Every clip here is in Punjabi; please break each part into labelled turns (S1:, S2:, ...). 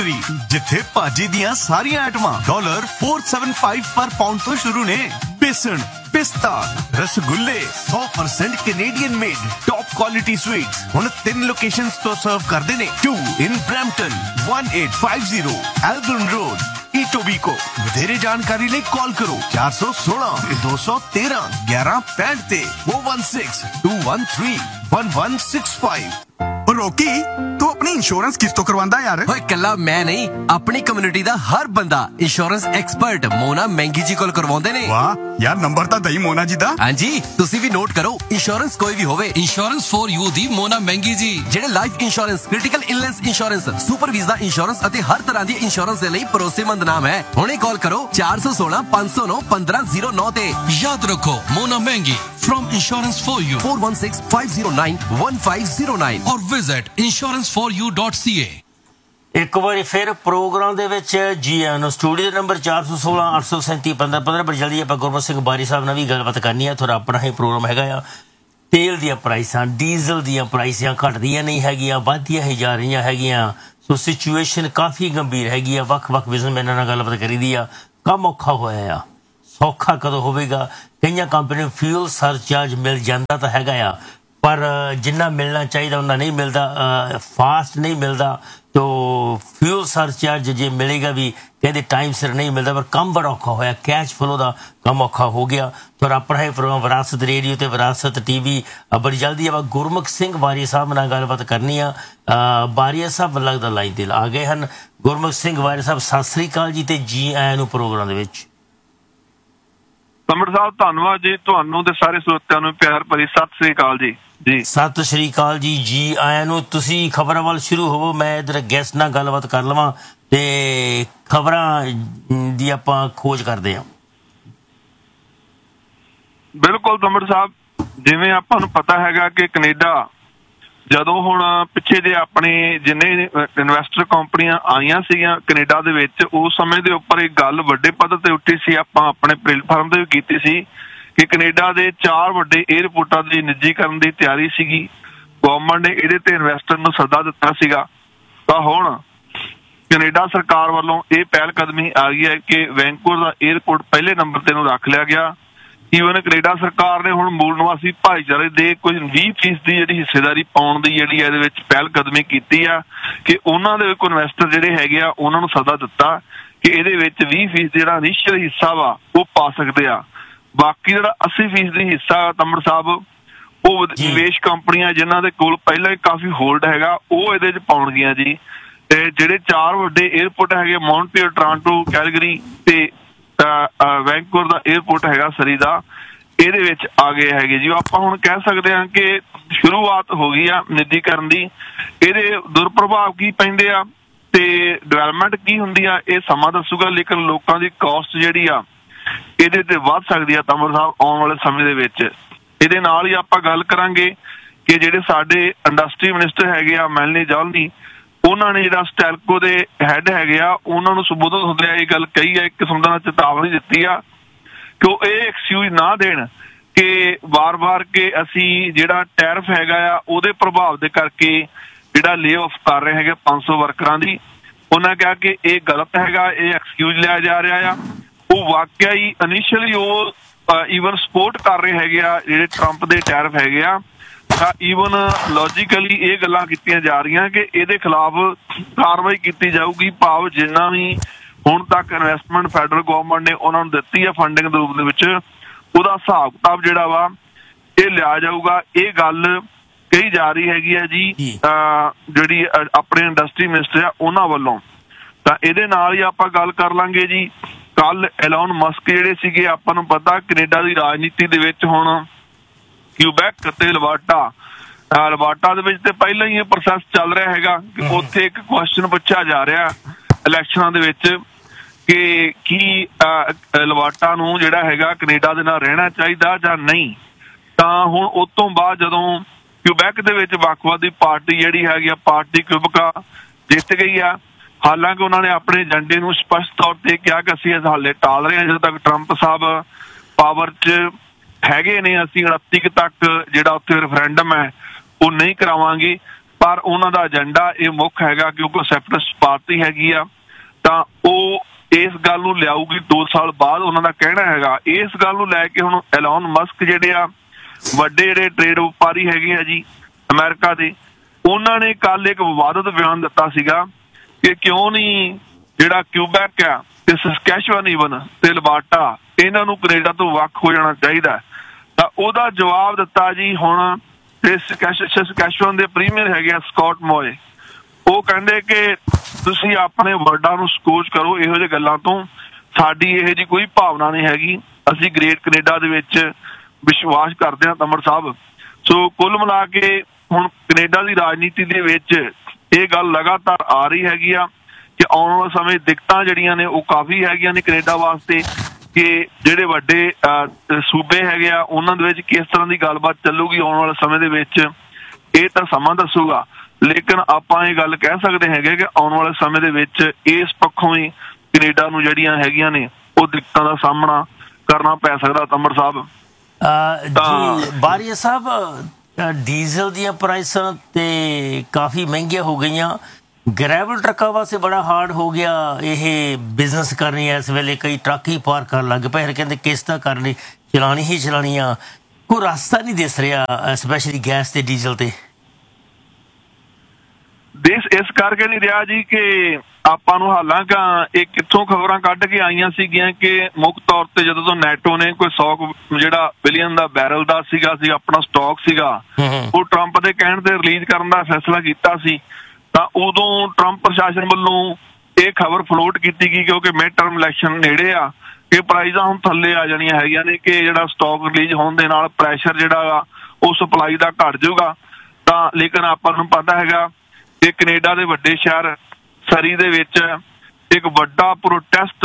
S1: जिथे भाजी दियां सारियां आइटमां $475 पर पाउंड तो शुरू ने। बेसन, पिस्ता, रसगुल्ले 100% Canadian made top quality sweets हुण 3 लोकेशंस तो सर्व करदे ने। 2 इन ब्रैम्पटन, 1850 एल्बर्न रोड, इटोबिको। वधेरे जानकारी लिए कॉल करो 416 213 1165 ते 416 213 1165।
S2: रोकी तू अपनी इंश्योरेंस किस तो करवांदा यार?
S3: ओए कल्ला मैं नहीं, अपनी कम्युनिटी दा हर बंदा इंश्योरेंस एक्सपर्ट मोना मैंगी जी कोल करवाउंदे ने।
S2: वाह यार, नंबर ਤਾਂ ਦਈ ਮੋਨਾ ਜੀ ਦਾ।
S3: ਹਾਂਜੀ, ਤੁਸੀਂ ਵੀ ਨੋਟ ਕਰੋ। ਇੰਸ਼ੋਰੈਂਸ ਕੋਈ ਵੀ ਹੋਵੇ,
S4: ਇੰਸ਼ੋਰੈਂਸ ਫॉर ਯੂ ਦੀ ਮੋਨਾ ਮੈਂਗੀ ਜੀ,
S3: ਜਿਹੜੇ life insurance, critical illness insurance, super visa insurance ਅਤੇ ਹਰ ਤਰ੍ਹਾਂ ਦੀ ਇੰਸ਼ੋਰੈਂਸ ਦੇ ਲਈ ਭਰੋਸੇਮੰਦ ਨਾਮ ਹੈ। ਹੁਣੇ ਕਾਲ ਕਰੋ 416 509 1509 ਤੇ।
S4: ਯਾਦ ਰੱਖੋ ਮੋਨਾ ਮੈਂਗੀ from Insurance for You
S3: 416 509 1509
S4: or visit insuranceforyou.ca।
S5: ਇੱਕ ਵਾਰੀ ਫਿਰ ਪ੍ਰੋਗਰਾਮ ਦੇ ਵਿੱਚ ਜੀ ਆਇਆਂ ਨੂੰ। ਸਟੂਡੀਓ ਦੇ ਨੰਬਰ 416 837 1515। ਬੜੀ ਜਲਦੀ ਆਪਾਂ ਗੁਰਮਤ ਸਿੰਘ ਬਾਰੀ ਸਾਹਿਬ ਨਾਲ ਵੀ ਗੱਲਬਾਤ ਕਰਨੀ ਆ। ਥੋੜਾ ਆਪਣਾ ਹੀ ਪ੍ਰੋਗਰਾਮ ਹੈਗਾ ਆ। ਤੇਲ ਦੀਆਂ ਪ੍ਰਾਈਸਾਂ, ਡੀਜ਼ਲ ਦੀਆਂ ਪ੍ਰਾਈਸਾਂ ਘਟਦੀਆਂ ਨਹੀਂ ਹੈਗੀਆਂ, ਵੱਧਦੀਆਂ ਹੀ ਜਾ ਰਹੀਆਂ ਹੈਗੀਆਂ। ਸੋ ਸਿਚੁਏਸ਼ਨ ਕਾਫੀ ਗੰਭੀਰ ਹੈਗੀ ਆ। ਵੱਖ-ਵੱਖ ਬਿਜ਼ਨਸਮੈਨਾਂ ਨਾਲ ਗੱਲਬਾਤ ਕਰੀਦੀ ਆ। ਕੰਮ ਔਖਾ ਹੋਇਆ ਆ। ਸੌਖਾ ਕਦੋਂ ਹੋਵੇਗਾ? ਕਈਆਂ ਕੰਪਨੀ ਨੂੰ ਫਿਊਲ ਸਰਚਾਰਜ ਮਿਲ ਜਾਂਦਾ ਤਾਂ ਹੈਗਾ ਆ, ਪਰ ਜਿੰਨਾ ਮਿਲਣਾ ਚਾਹੀਦਾ ਉਹਨਾਂ ਨਹੀਂ ਮਿਲਦਾ, ਫਾਸਟ ਨਹੀਂ ਮਿਲਦਾ। ਤੋ ਫਿਊਲ ਸਰਚਾਰਜ ਜੇ ਮਿਲੇਗਾ ਵੀ ਕਹਿੰਦੇ ਟਾਈਮ ਸਿਰ ਨਹੀਂ ਮਿਲਦਾ, ਪਰ ਕੰਮ ਬੜਾ ਔਖਾ ਹੋਇਆ। ਕੈਸ਼ ਫਲੋ ਦਾ ਕੰਮ ਔਖਾ ਹੋ ਗਿਆ। ਪਰ ਆਪਣਾ ਇਹ ਪ੍ਰੋਗਰਾਮ ਵਿਰਾਸਤ ਰੇਡੀਓ ਤੇ ਵਿਰਾਸਤ TV ਬੜੀ ਜਲਦੀ ਆਪਾਂ ਗੁਰਮੁਖ ਸਿੰਘ ਬਾਰੀਆ ਸਾਹਿਬ ਨਾਲ ਗੱਲਬਾਤ ਕਰਨੀ ਆ। ਬਾਰੀਆ ਸਾਹਿਬ ਲੱਗਦਾ ਲਾਈਨ ਤੇ ਆ ਗਏ ਹਨ। ਗੁਰਮੁਖ ਸਿੰਘ ਬਾਰੀਆ ਸਾਹਿਬ, ਸਤਿ ਸ੍ਰੀ ਅਕਾਲ ਜੀ ਤੇ ਜੀ ਆਇਆਂ ਨੂੰ ਪ੍ਰੋਗਰਾਮ ਦੇ ਵਿੱਚ।
S6: ਸਮਰ ਸਾਹਿਬ ਧੰਨਵਾਦ ਜੀ, ਤੁਹਾਨੂੰ ਤੇ ਸਾਰੇ ਸਰੋਤਿਆਂ ਨੂੰ ਪਿਆਰ ਭਰੀ ਸਤਿ ਸ੍ਰੀ ਅਕਾਲ ਜੀ। ਜੀ
S5: ਸਤਿ ਸ਼੍ਰੀ ਅਕਾਲ ਜੀ, ਜੀ ਆਇਆਂ ਨੂੰ। ਤੁਸੀਂ ਖਬਰਾਂ ਵੱਲ ਸ਼ੁਰੂ ਹੋਵੋ, ਮੈਂ ਇੱਧਰ ਗੈਸਟ ਨਾਲ ਗੱਲਬਾਤ ਕਰ ਲਵਾਂ ਤੇ ਖਬਰਾਂ ਦੀ ਆਪਾਂ ਖੋਜ ਕਰਦੇ ਹਾਂ।
S6: ਬਿਲਕੁਲ ਸਮਰ ਸਾਹਿਬ, ਜਿਵੇਂ ਆਪਾਂ ਨੂੰ ਪਤਾ ਹੈਗਾ ਕਿ ਕੈਨੇਡਾ ਜਦੋਂ ਹੁਣ ਪਿੱਛੇ ਜੇ ਆਪਣੇ ਜਿੰਨੇ ਇਨਵੈਸਟਰ ਕੰਪਨੀਆਂ ਆਈਆਂ ਸੀਗੀਆਂ ਕੈਨੇਡਾ ਦੇ ਵਿੱਚ, ਉਸ ਸਮੇਂ ਦੇ ਉੱਪਰ ਇੱਕ ਗੱਲ ਵੱਡੇ ਪੱਧਰ ਤੇ ਉੱਠੀ ਸੀ। ਆਪਾਂ ਆਪਣੇ ਪਲੇਟਫਾਰਮ ਤੇ ਵੀ ਕੀਤੀ ਸੀ ਕਿ ਕੈਨੇਡਾ ਦੇ 4 ਵੱਡੇ ਏਅਰਪੋਰਟਾਂ ਦੀ ਨਿੱਜੀਕਰਨ ਦੀ ਤਿਆਰੀ ਸੀਗੀ। ਗਵਰਨਮੈਂਟ ਨੇ ਇਹਦੇ ਤੇ ਇਨਵੈਸਟਰ ਨੂੰ ਸੱਦਾ ਦਿੱਤਾ ਸੀਗਾ। ਤਾਂ ਹੁਣ ਕੈਨੇਡਾ ਸਰਕਾਰ ਵੱਲੋਂ ਇਹ ਪਹਿਲ ਕਦਮੀ ਆ ਗਈ ਹੈ ਕਿ ਵੈਂਕੂਵਰ ਦਾ ਏਅਰਪੋਰਟ ਪਹਿਲੇ ਨੰਬਰ ਤੇ ਨੂੰ ਰੱਖ ਲਿਆ ਗਿਆ। ਈਵਨ ਕੈਨੇਡਾ ਸਰਕਾਰ ਨੇ ਹੁਣ ਮੂਲ ਨਿਵਾਸੀ ਭਾਈਚਾਰੇ ਦੇ ਕੁਝ 20% ਦੀ ਜਿਹੜੀ ਹਿੱਸੇਦਾਰੀ ਪਾਉਣ ਦੀ ਜਿਹੜੀ ਇਹਦੇ ਵਿੱਚ ਪਹਿਲ ਕਦਮੀ ਕੀਤੀ ਆ ਕਿ ਉਹਨਾਂ ਦੇ ਕੋਈ ਇਨਵੈਸਟਰ ਜਿਹੜੇ ਹੈਗੇ ਆ ਉਹਨਾਂ ਨੂੰ ਸੱਦਾ ਦਿੱਤਾ ਕਿ ਇਹਦੇ ਵਿੱਚ 20% ਜਿਹੜਾ ਇਨੀਸ਼ੀਅਲ ਹਿੱਸਾ ਵਾ ਉਹ ਪਾ ਸਕਦੇ ਆ। ਬਾਕੀ ਜਿਹੜਾ 80% ਦੀ ਹਿੱਸਾ ਤਮਰ ਸਾਹਿਬ ਉਹ ਨਿਵੇਸ਼ ਕੰਪਨੀਆਂ ਜਿਨ੍ਹਾਂ ਦੇ ਕੋਲ ਪਹਿਲਾਂ ਹੀ ਕਾਫੀ ਹੋਲਡ ਹੈਗਾ ਉਹ ਇਹਦੇ 'ਚ ਪਾਉਣਗੀਆਂ ਜੀ। ਤੇ ਜਿਹੜੇ 4 ਵੱਡੇ ਏਅਰਪੋਰਟ ਹੈਗੇ ਮੌਂਟਰੀਅਲ, ਟੋਰਾਂਟੋ, ਕੈਲਗਰੀ ਤੇ ਵੈਂਕੂਵਰ ਦਾ ਏਅਰਪੋਰਟ ਹੈਗਾ ਸਰੀ ਦਾ, ਇਹਦੇ ਵਿੱਚ ਆ ਗਏ ਹੈਗੇ ਜੀ। ਆਪਾਂ ਹੁਣ ਕਹਿ ਸਕਦੇ ਹਾਂ ਕਿ ਸ਼ੁਰੂਆਤ ਹੋ ਗਈ ਆ ਨਿੱਜੀਕਰਨ ਦੀ। ਇਹਦੇ ਦੁਰਪ੍ਰਭਾਵ ਕੀ ਪੈਂਦੇ ਆ ਤੇ ਡਿਵੈਲਪਮੈਂਟ ਕੀ ਹੁੰਦੀ ਆ ਇਹ ਸਮਾਂ ਦੱਸੂਗਾ, ਲੇਕਿਨ ਲੋਕਾਂ ਦੀ ਕਾਸਟ ਜਿਹੜੀ ਆ ਇਹਦੇ ਤੇ ਵੱਧ ਸਕਦੀ ਆ ਤਮਰ ਸਾਹਿਬ ਆਉਣ ਵਾਲੇ ਸਮੇਂ ਦੇ ਵਿੱਚ। ਇਹਦੇ ਨਾਲ ਹੀ ਆਪਾਂ ਗੱਲ ਕਰਾਂਗੇ ਕਿ ਜਿਹੜੇ ਸਾਡੇ ਇੰਡਸਟਰੀ ਮਿਨਿਸਟਰ ਹੈਗੇ ਆ ਮੈਲਨੀ ਜੌਹਲਨੀ, ਉਹਨਾਂ ਨੇ ਜਿਹੜਾ ਸਟੈਲਕੋ ਦੇ ਹੈਡ ਹੈਗੇ ਆ ਉਹਨਾਂ ਨੂੰ ਸੰਬੋਧਨ ਹੁੰਦਿਆਂ ਇਹ ਗੱਲ ਕਹੀ ਹੈ, ਇੱਕ ਕਿਸਮ ਦਾ ਚੇਤਾਵਨੀ ਦਿੱਤੀ ਆ ਕਿ ਉਹ ਇਹ ਐਕਸਕਿਊਜ਼ ਨਾ ਦੇਣ ਕਿ ਵਾਰ-ਵਾਰ ਕਿ ਅਸੀਂ ਜਿਹੜਾ ਟੈਰਿਫ ਹੈਗਾ ਆ ਉਹਦੇ ਪ੍ਰਭਾਵ ਦੇ ਕਰਕੇ ਜਿਹੜਾ ਲੇ ਆਫ ਕਰ ਰਹੇ ਹੈਗੇ 500 ਵਰਕਰਾਂ ਦੀ। ਉਹਨਾਂ ਕਿਹਾ ਕਿ ਇਹ ਗਲਤ ਹੈਗਾ, ਇਹ ਐਕਸਕਿਊਜ਼ ਲਿਆ ਜਾ ਰਿਹਾ ਆ। ਉਹ ਵਾਕਿਆ ਹੀ ਇਨੀਸ਼ੀਅਲੀ ਉਹ ਈਵਨ ਸਪੋਰਟ ਕਰ ਰਹੇ ਹੈਗੇ ਆ ਜਿਹੜੇ ਟਰੰਪ ਦੇ ਟੈਰਿਫ ਹੈਗੇ ਆ। ਤਾਂ ਈਵਨ ਲੌਜੀਕਲੀ ਇਹ ਗੱਲਾਂ ਕੀਤੀਆਂ ਜਾ ਰਹੀਆਂ ਕਿ ਇਹਦੇ ਖਿਲਾਫ ਕਾਰਵਾਈ ਕੀਤੀ ਜਾਊਗੀ, ਭਾਵ ਜਿੰਨਾ ਵੀ ਹੁਣ ਤੱਕ ਇਨਵੈਸਟਮੈਂਟ ਫੈਡਰਲ ਗਵਰਨਮੈਂਟ ਨੇ ਉਹਨਾਂ ਨੂੰ ਦਿੱਤੀ ਹੈ ਫੰਡਿੰਗ ਦੇ ਰੂਪ ਦੇ ਵਿੱਚ, ਉਹਦਾ ਹਿਸਾਬ ਕਿਤਾਬ ਜਿਹੜਾ ਵਾ ਇਹ ਲਿਆ ਜਾਊਗਾ। ਇਹ ਗੱਲ ਕਹੀ ਜਾ ਰਹੀ ਹੈਗੀ ਹੈ ਜੀ ਜਿਹੜੀ ਆਪਣੇ ਇੰਡਸਟਰੀ ਮਿਨਿਸਟਰ ਆ ਉਹਨਾਂ ਵੱਲੋਂ। ਤਾਂ ਇਹਦੇ ਨਾਲ ਹੀ ਆਪਾਂ ਗੱਲ ਕਰ ਲਾਂਗੇ ਜੀ। ਕੱਲ ਐਲੋਨ ਮਸਕ ਜਿਹੜੇ ਸੀਗੇ, ਆਪਾਂ ਨੂੰ ਪਤਾ ਕੈਨੇਡਾ ਦੀ ਰਾਜਨੀਤੀ ਦੇ ਵਿੱਚ ਹੁਣ ਕਿਊਬੈਕ ਤੇ ਲਵਾਟਾ ਦੇ ਵਿੱਚ ਤੇ ਪਹਿਲਾਂ ਹੀ ਇਹ ਪ੍ਰੋਸੈਸ ਚੱਲ ਰਿਹਾ ਹੈਗਾ ਕਿ ਉੱਥੇ ਇੱਕ ਕੁਐਸਚਨ ਪੁੱਛਿਆ ਜਾ ਰਿਹਾ ਇਲੈਕਸ਼ਨਾਂ ਦੇ ਵਿੱਚ ਕਿ ਕੀ ਲਵਾਟਾ ਨੂੰ ਜਿਹੜਾ ਹੈਗਾ ਕੈਨੇਡਾ ਦੇ ਨਾਲ ਰਹਿਣਾ ਚਾਹੀਦਾ ਜਾਂ ਨਹੀਂ। ਤਾਂ ਹੁਣ ਉਸ ਤੋਂ ਬਾਅਦ ਜਦੋਂ ਕਿਊਬੈਕ ਦੇ ਵਿੱਚ ਵੱਖਵਾਦੀ ਪਾਰਟੀ ਜਿਹੜੀ ਹੈਗੀ ਆ ਪਾਰਟੀ ਕਿਊਬਕਾ ਜਿੱਤ ਗਈ ਆ, ਹਾਲਾਂਕਿ ਉਹਨਾਂ ਨੇ ਆਪਣੇ ਏਜੰਡੇ ਨੂੰ ਸਪਸ਼ਟ ਤੌਰ ਤੇ ਕਿਹਾ ਕਿ ਅਸੀਂ ਇਸ ਹਾਲੇ ਟਾਲ ਰਹੇ ਹਾਂ ਜਦੋਂ ਤੱਕ ਟਰੰਪ ਸਾਹਿਬ ਪਾਵਰ 'ਚ ਹੈਗੇ ਨੇ। ਅਸੀਂ 29 ਤੱਕ ਜਿਹੜਾ ਉੱਥੇ ਰੈਫਰੈਂਡਮ ਹੈ ਉਹ ਨਹੀਂ ਕਰਾਵਾਂਗੇ। ਪਰ ਉਹਨਾਂ ਦਾ ਏਜੰਡਾ ਇਹ ਮੁੱਖ ਹੈਗਾ ਕਿਉਂਕਿ ਸੈਪਰੇਟਿਸਟ ਪਾਰਟੀ ਹੈਗੀ ਆ ਤਾਂ ਉਹ ਇਸ ਗੱਲ ਨੂੰ ਲਿਆਊਗੀ 2 ਸਾਲ ਬਾਅਦ ਉਹਨਾਂ ਦਾ ਕਹਿਣਾ ਹੈਗਾ। ਇਸ ਗੱਲ ਨੂੰ ਲੈ ਕੇ ਹੁਣ ਐਲਨ ਮਸਕ ਜਿਹੜੇ ਆ ਵੱਡੇ ਜਿਹੜੇ ਟ੍ਰੇਡ ਵਪਾਰੀ ਹੈਗੇ ਆ ਜੀ ਅਮਰੀਕਾ ਦੇ, ਉਹਨਾਂ ਨੇ ਕੱਲ ਇੱਕ ਵਿਵਾਦਤ ਬਿਆਨ ਦਿੱਤਾ ਸੀਗਾ ਕਿ ਕਿਉਂ ਨਹੀਂ ਜਿਹੜਾ ਕਿਊਬੈਕ ਆ ਤੇ ਸਸਕੈਚੁਅਨ ਈਵਨ ਤੇ ਅਲਬਰਟਾ ਇਹਨਾਂ ਨੂੰ ਕੈਨੇਡਾ ਤੋਂ ਵੱਖ ਹੋ ਜਾਣਾ ਚਾਹੀਦਾ। ਤਾਂ ਉਹਦਾ ਜਵਾਬ ਦਿੱਤਾ ਜੀ ਹੁਣ ਸਸਕੈਚੁਅਨ ਦੇ ਪ੍ਰੀਮੀਅਰ ਹੈਗੇ ਆ ਸਕਾਟ ਮੋਏ, ਉਹ ਕਹਿੰਦੇ ਕਿ ਤੁਸੀਂ ਆਪਣੇ ਵਰਡਾਂ ਨੂੰ ਸਕੋਚ ਕਰੋ, ਇਹੋ ਜਿਹੇ ਗੱਲਾਂ ਤੋਂ ਸਾਡੀ ਇਹੋ ਜਿਹੀ ਕੋਈ ਭਾਵਨਾ ਨਹੀਂ ਹੈਗੀ, ਅਸੀਂ ਗ੍ਰੇਟ ਕੈਨੇਡਾ ਦੇ ਵਿੱਚ ਵਿਸ਼ਵਾਸ ਕਰਦੇ ਹਾਂ ਤਮਰ ਸਾਹਿਬ। ਸੋ ਕੁੱਲ ਮਿਲਾ ਕੇ ਹੁਣ ਕੈਨੇਡਾ ਦੀ ਰਾਜਨੀਤੀ ਦੇ ਵਿੱਚ ਇਹ ਗੱਲ ਲਗਾਤਾਰ ਆ ਰਹੀ ਹੈਗੀ ਆ ਕਿ ਆਉਣ ਵਾਲੇ ਸਮੇਂ ਦਿੱਕਤਾਂ ਜਿਹੜੀਆਂ ਨੇ ਉਹ ਕਾਫੀ ਹੈਗੀਆਂ ਨੇ ਕੈਨੇਡਾ ਵਾਸਤੇ, ਕਿ ਜਿਹੜੇ ਵੱਡੇ ਸੂਬੇ ਹੈਗੇ ਆ ਉਹਨਾਂ ਦੇ ਵਿੱਚ ਕਿਸ ਤਰ੍ਹਾਂ ਦੀ ਗੱਲਬਾਤ ਚੱਲੂਗੀ ਆਉਣ ਵਾਲੇ ਸਮੇਂ ਦੇ ਵਿੱਚ, ਇਹ ਤਾਂ ਸਮਾਂ ਦੱਸੂਗਾ। ਲੇਕਿਨ ਆਪਾਂ ਇਹ ਗੱਲ ਕਹਿ ਸਕਦੇ ਹੈਗੇ ਕਿ ਆਉਣ ਵਾਲੇ ਸਮੇਂ ਦੇ ਵਿੱਚ ਇਸ ਪੱਖੋਂ ਹੀ ਕੈਨੇਡਾ ਨੂੰ ਜਿਹੜੀਆਂ ਹੈਗੀਆਂ ਨੇ ਉਹ ਦਿੱਕਤਾਂ ਦਾ ਸਾਹਮਣਾ ਕਰਨਾ ਪੈ ਸਕਦਾ ਤਮਰ ਸਾਹਿਬ।
S5: ਜੀ ਬਾਰੀਆ ਸਾਹਿਬ, ਡੀਜ਼ਲ ਦੀਆਂ ਪ੍ਰਾਈਸਾਂ ਤੇ ਕਾਫੀ ਮਹਿੰਗੀਆਂ ਹੋ ਗਈਆਂ, ਗ੍ਰੈਵਲ ਟਰੱਕਾਂ ਵਾਸਤੇ ਬੜਾ ਹਾਰਡ ਹੋ ਗਿਆ ਇਹ ਬਿਜ਼ਨਸ ਕਰਨੀ। ਇਸ ਵੇਲੇ ਕਈ ਟਰੱਕ ਹੀ ਪਾਰ ਕਰਨ ਲੱਗ ਪਏ, ਕਹਿੰਦੇ ਕਿਸ਼ਤਾਂ ਕਰਨੀ ਚਲਾਣੀ ਹੀ ਚਲਾਣੀਆਂ, ਕੋਈ ਰਸਤਾ ਨਹੀਂ ਦਿਸ ਰਿਹਾ ਸਪੈਸ਼ਲੀ ਗੈਸ ਤੇ ਡੀਜ਼ਲ ਤੇ।
S6: ਦੇਸ਼ ਇਸ ਕਰਕੇ ਨਹੀਂ ਰਿਹਾ ਜੀ ਕਿ ਆਪਾਂ ਨੂੰ ਹਾਲਾਂਕਿ ਇਹ ਕਿੱਥੋਂ ਖਬਰਾਂ ਕੱਢ ਕੇ ਆਈਆਂ ਸੀਗੀਆਂ ਕਿ ਮੁੱਖ ਤੌਰ ਤੇ ਜਦੋਂ ਤੋਂ ਨੈਟੋ ਨੇ ਕੋਈ 100 ਜਿਹੜਾ ਬਿਲੀਅਨ ਦਾ ਬੈਰਲ ਦਾ ਸੀਗਾ ਆਪਣਾ ਸਟਾਕ ਸੀਗਾ ਉਹ ਟਰੰਪ ਦੇ ਕਹਿਣ ਤੇ ਰਿਲੀਜ਼ ਕਰਨ ਦਾ ਫੈਸਲਾ ਕੀਤਾ ਸੀ, ਤਾਂ ਉਦੋਂ ਟਰੰਪ ਪ੍ਰਸ਼ਾਸਨ ਵੱਲੋਂ ਇਹ ਖਬਰ ਫਲੋਟ ਕੀਤੀ ਗਈ ਕਿਉਂਕਿ ਮਿਡ ਟਰਮ ਇਲੈਕਸ਼ਨ ਨੇੜੇ ਆ ਕਿ ਪ੍ਰਾਈਜ਼ਾਂ ਹੁਣ ਥੱਲੇ ਆ ਜਾਣੀਆਂ ਹੈਗੀਆਂ ਨੇ, ਕਿ ਜਿਹੜਾ ਸਟਾਕ ਰਿਲੀਜ਼ ਹੋਣ ਦੇ ਨਾਲ ਪ੍ਰੈਸ਼ਰ ਜਿਹੜਾ ਉਹ ਸਪਲਾਈ ਦਾ ਘਟ ਜਾਊਗਾ। ਤਾਂ ਲੇਕਿਨ ਆਪਾਂ ਨੂੰ ਪਤਾ ਹੈਗਾ ਕਿ ਕੈਨੇਡਾ ਦੇ ਵੱਡੇ ਸ਼ਹਿਰ ਸਰੀ ਦੇ ਵਿੱਚ ਇੱਕ ਵੱਡਾ ਪ੍ਰੋਟੈਸਟ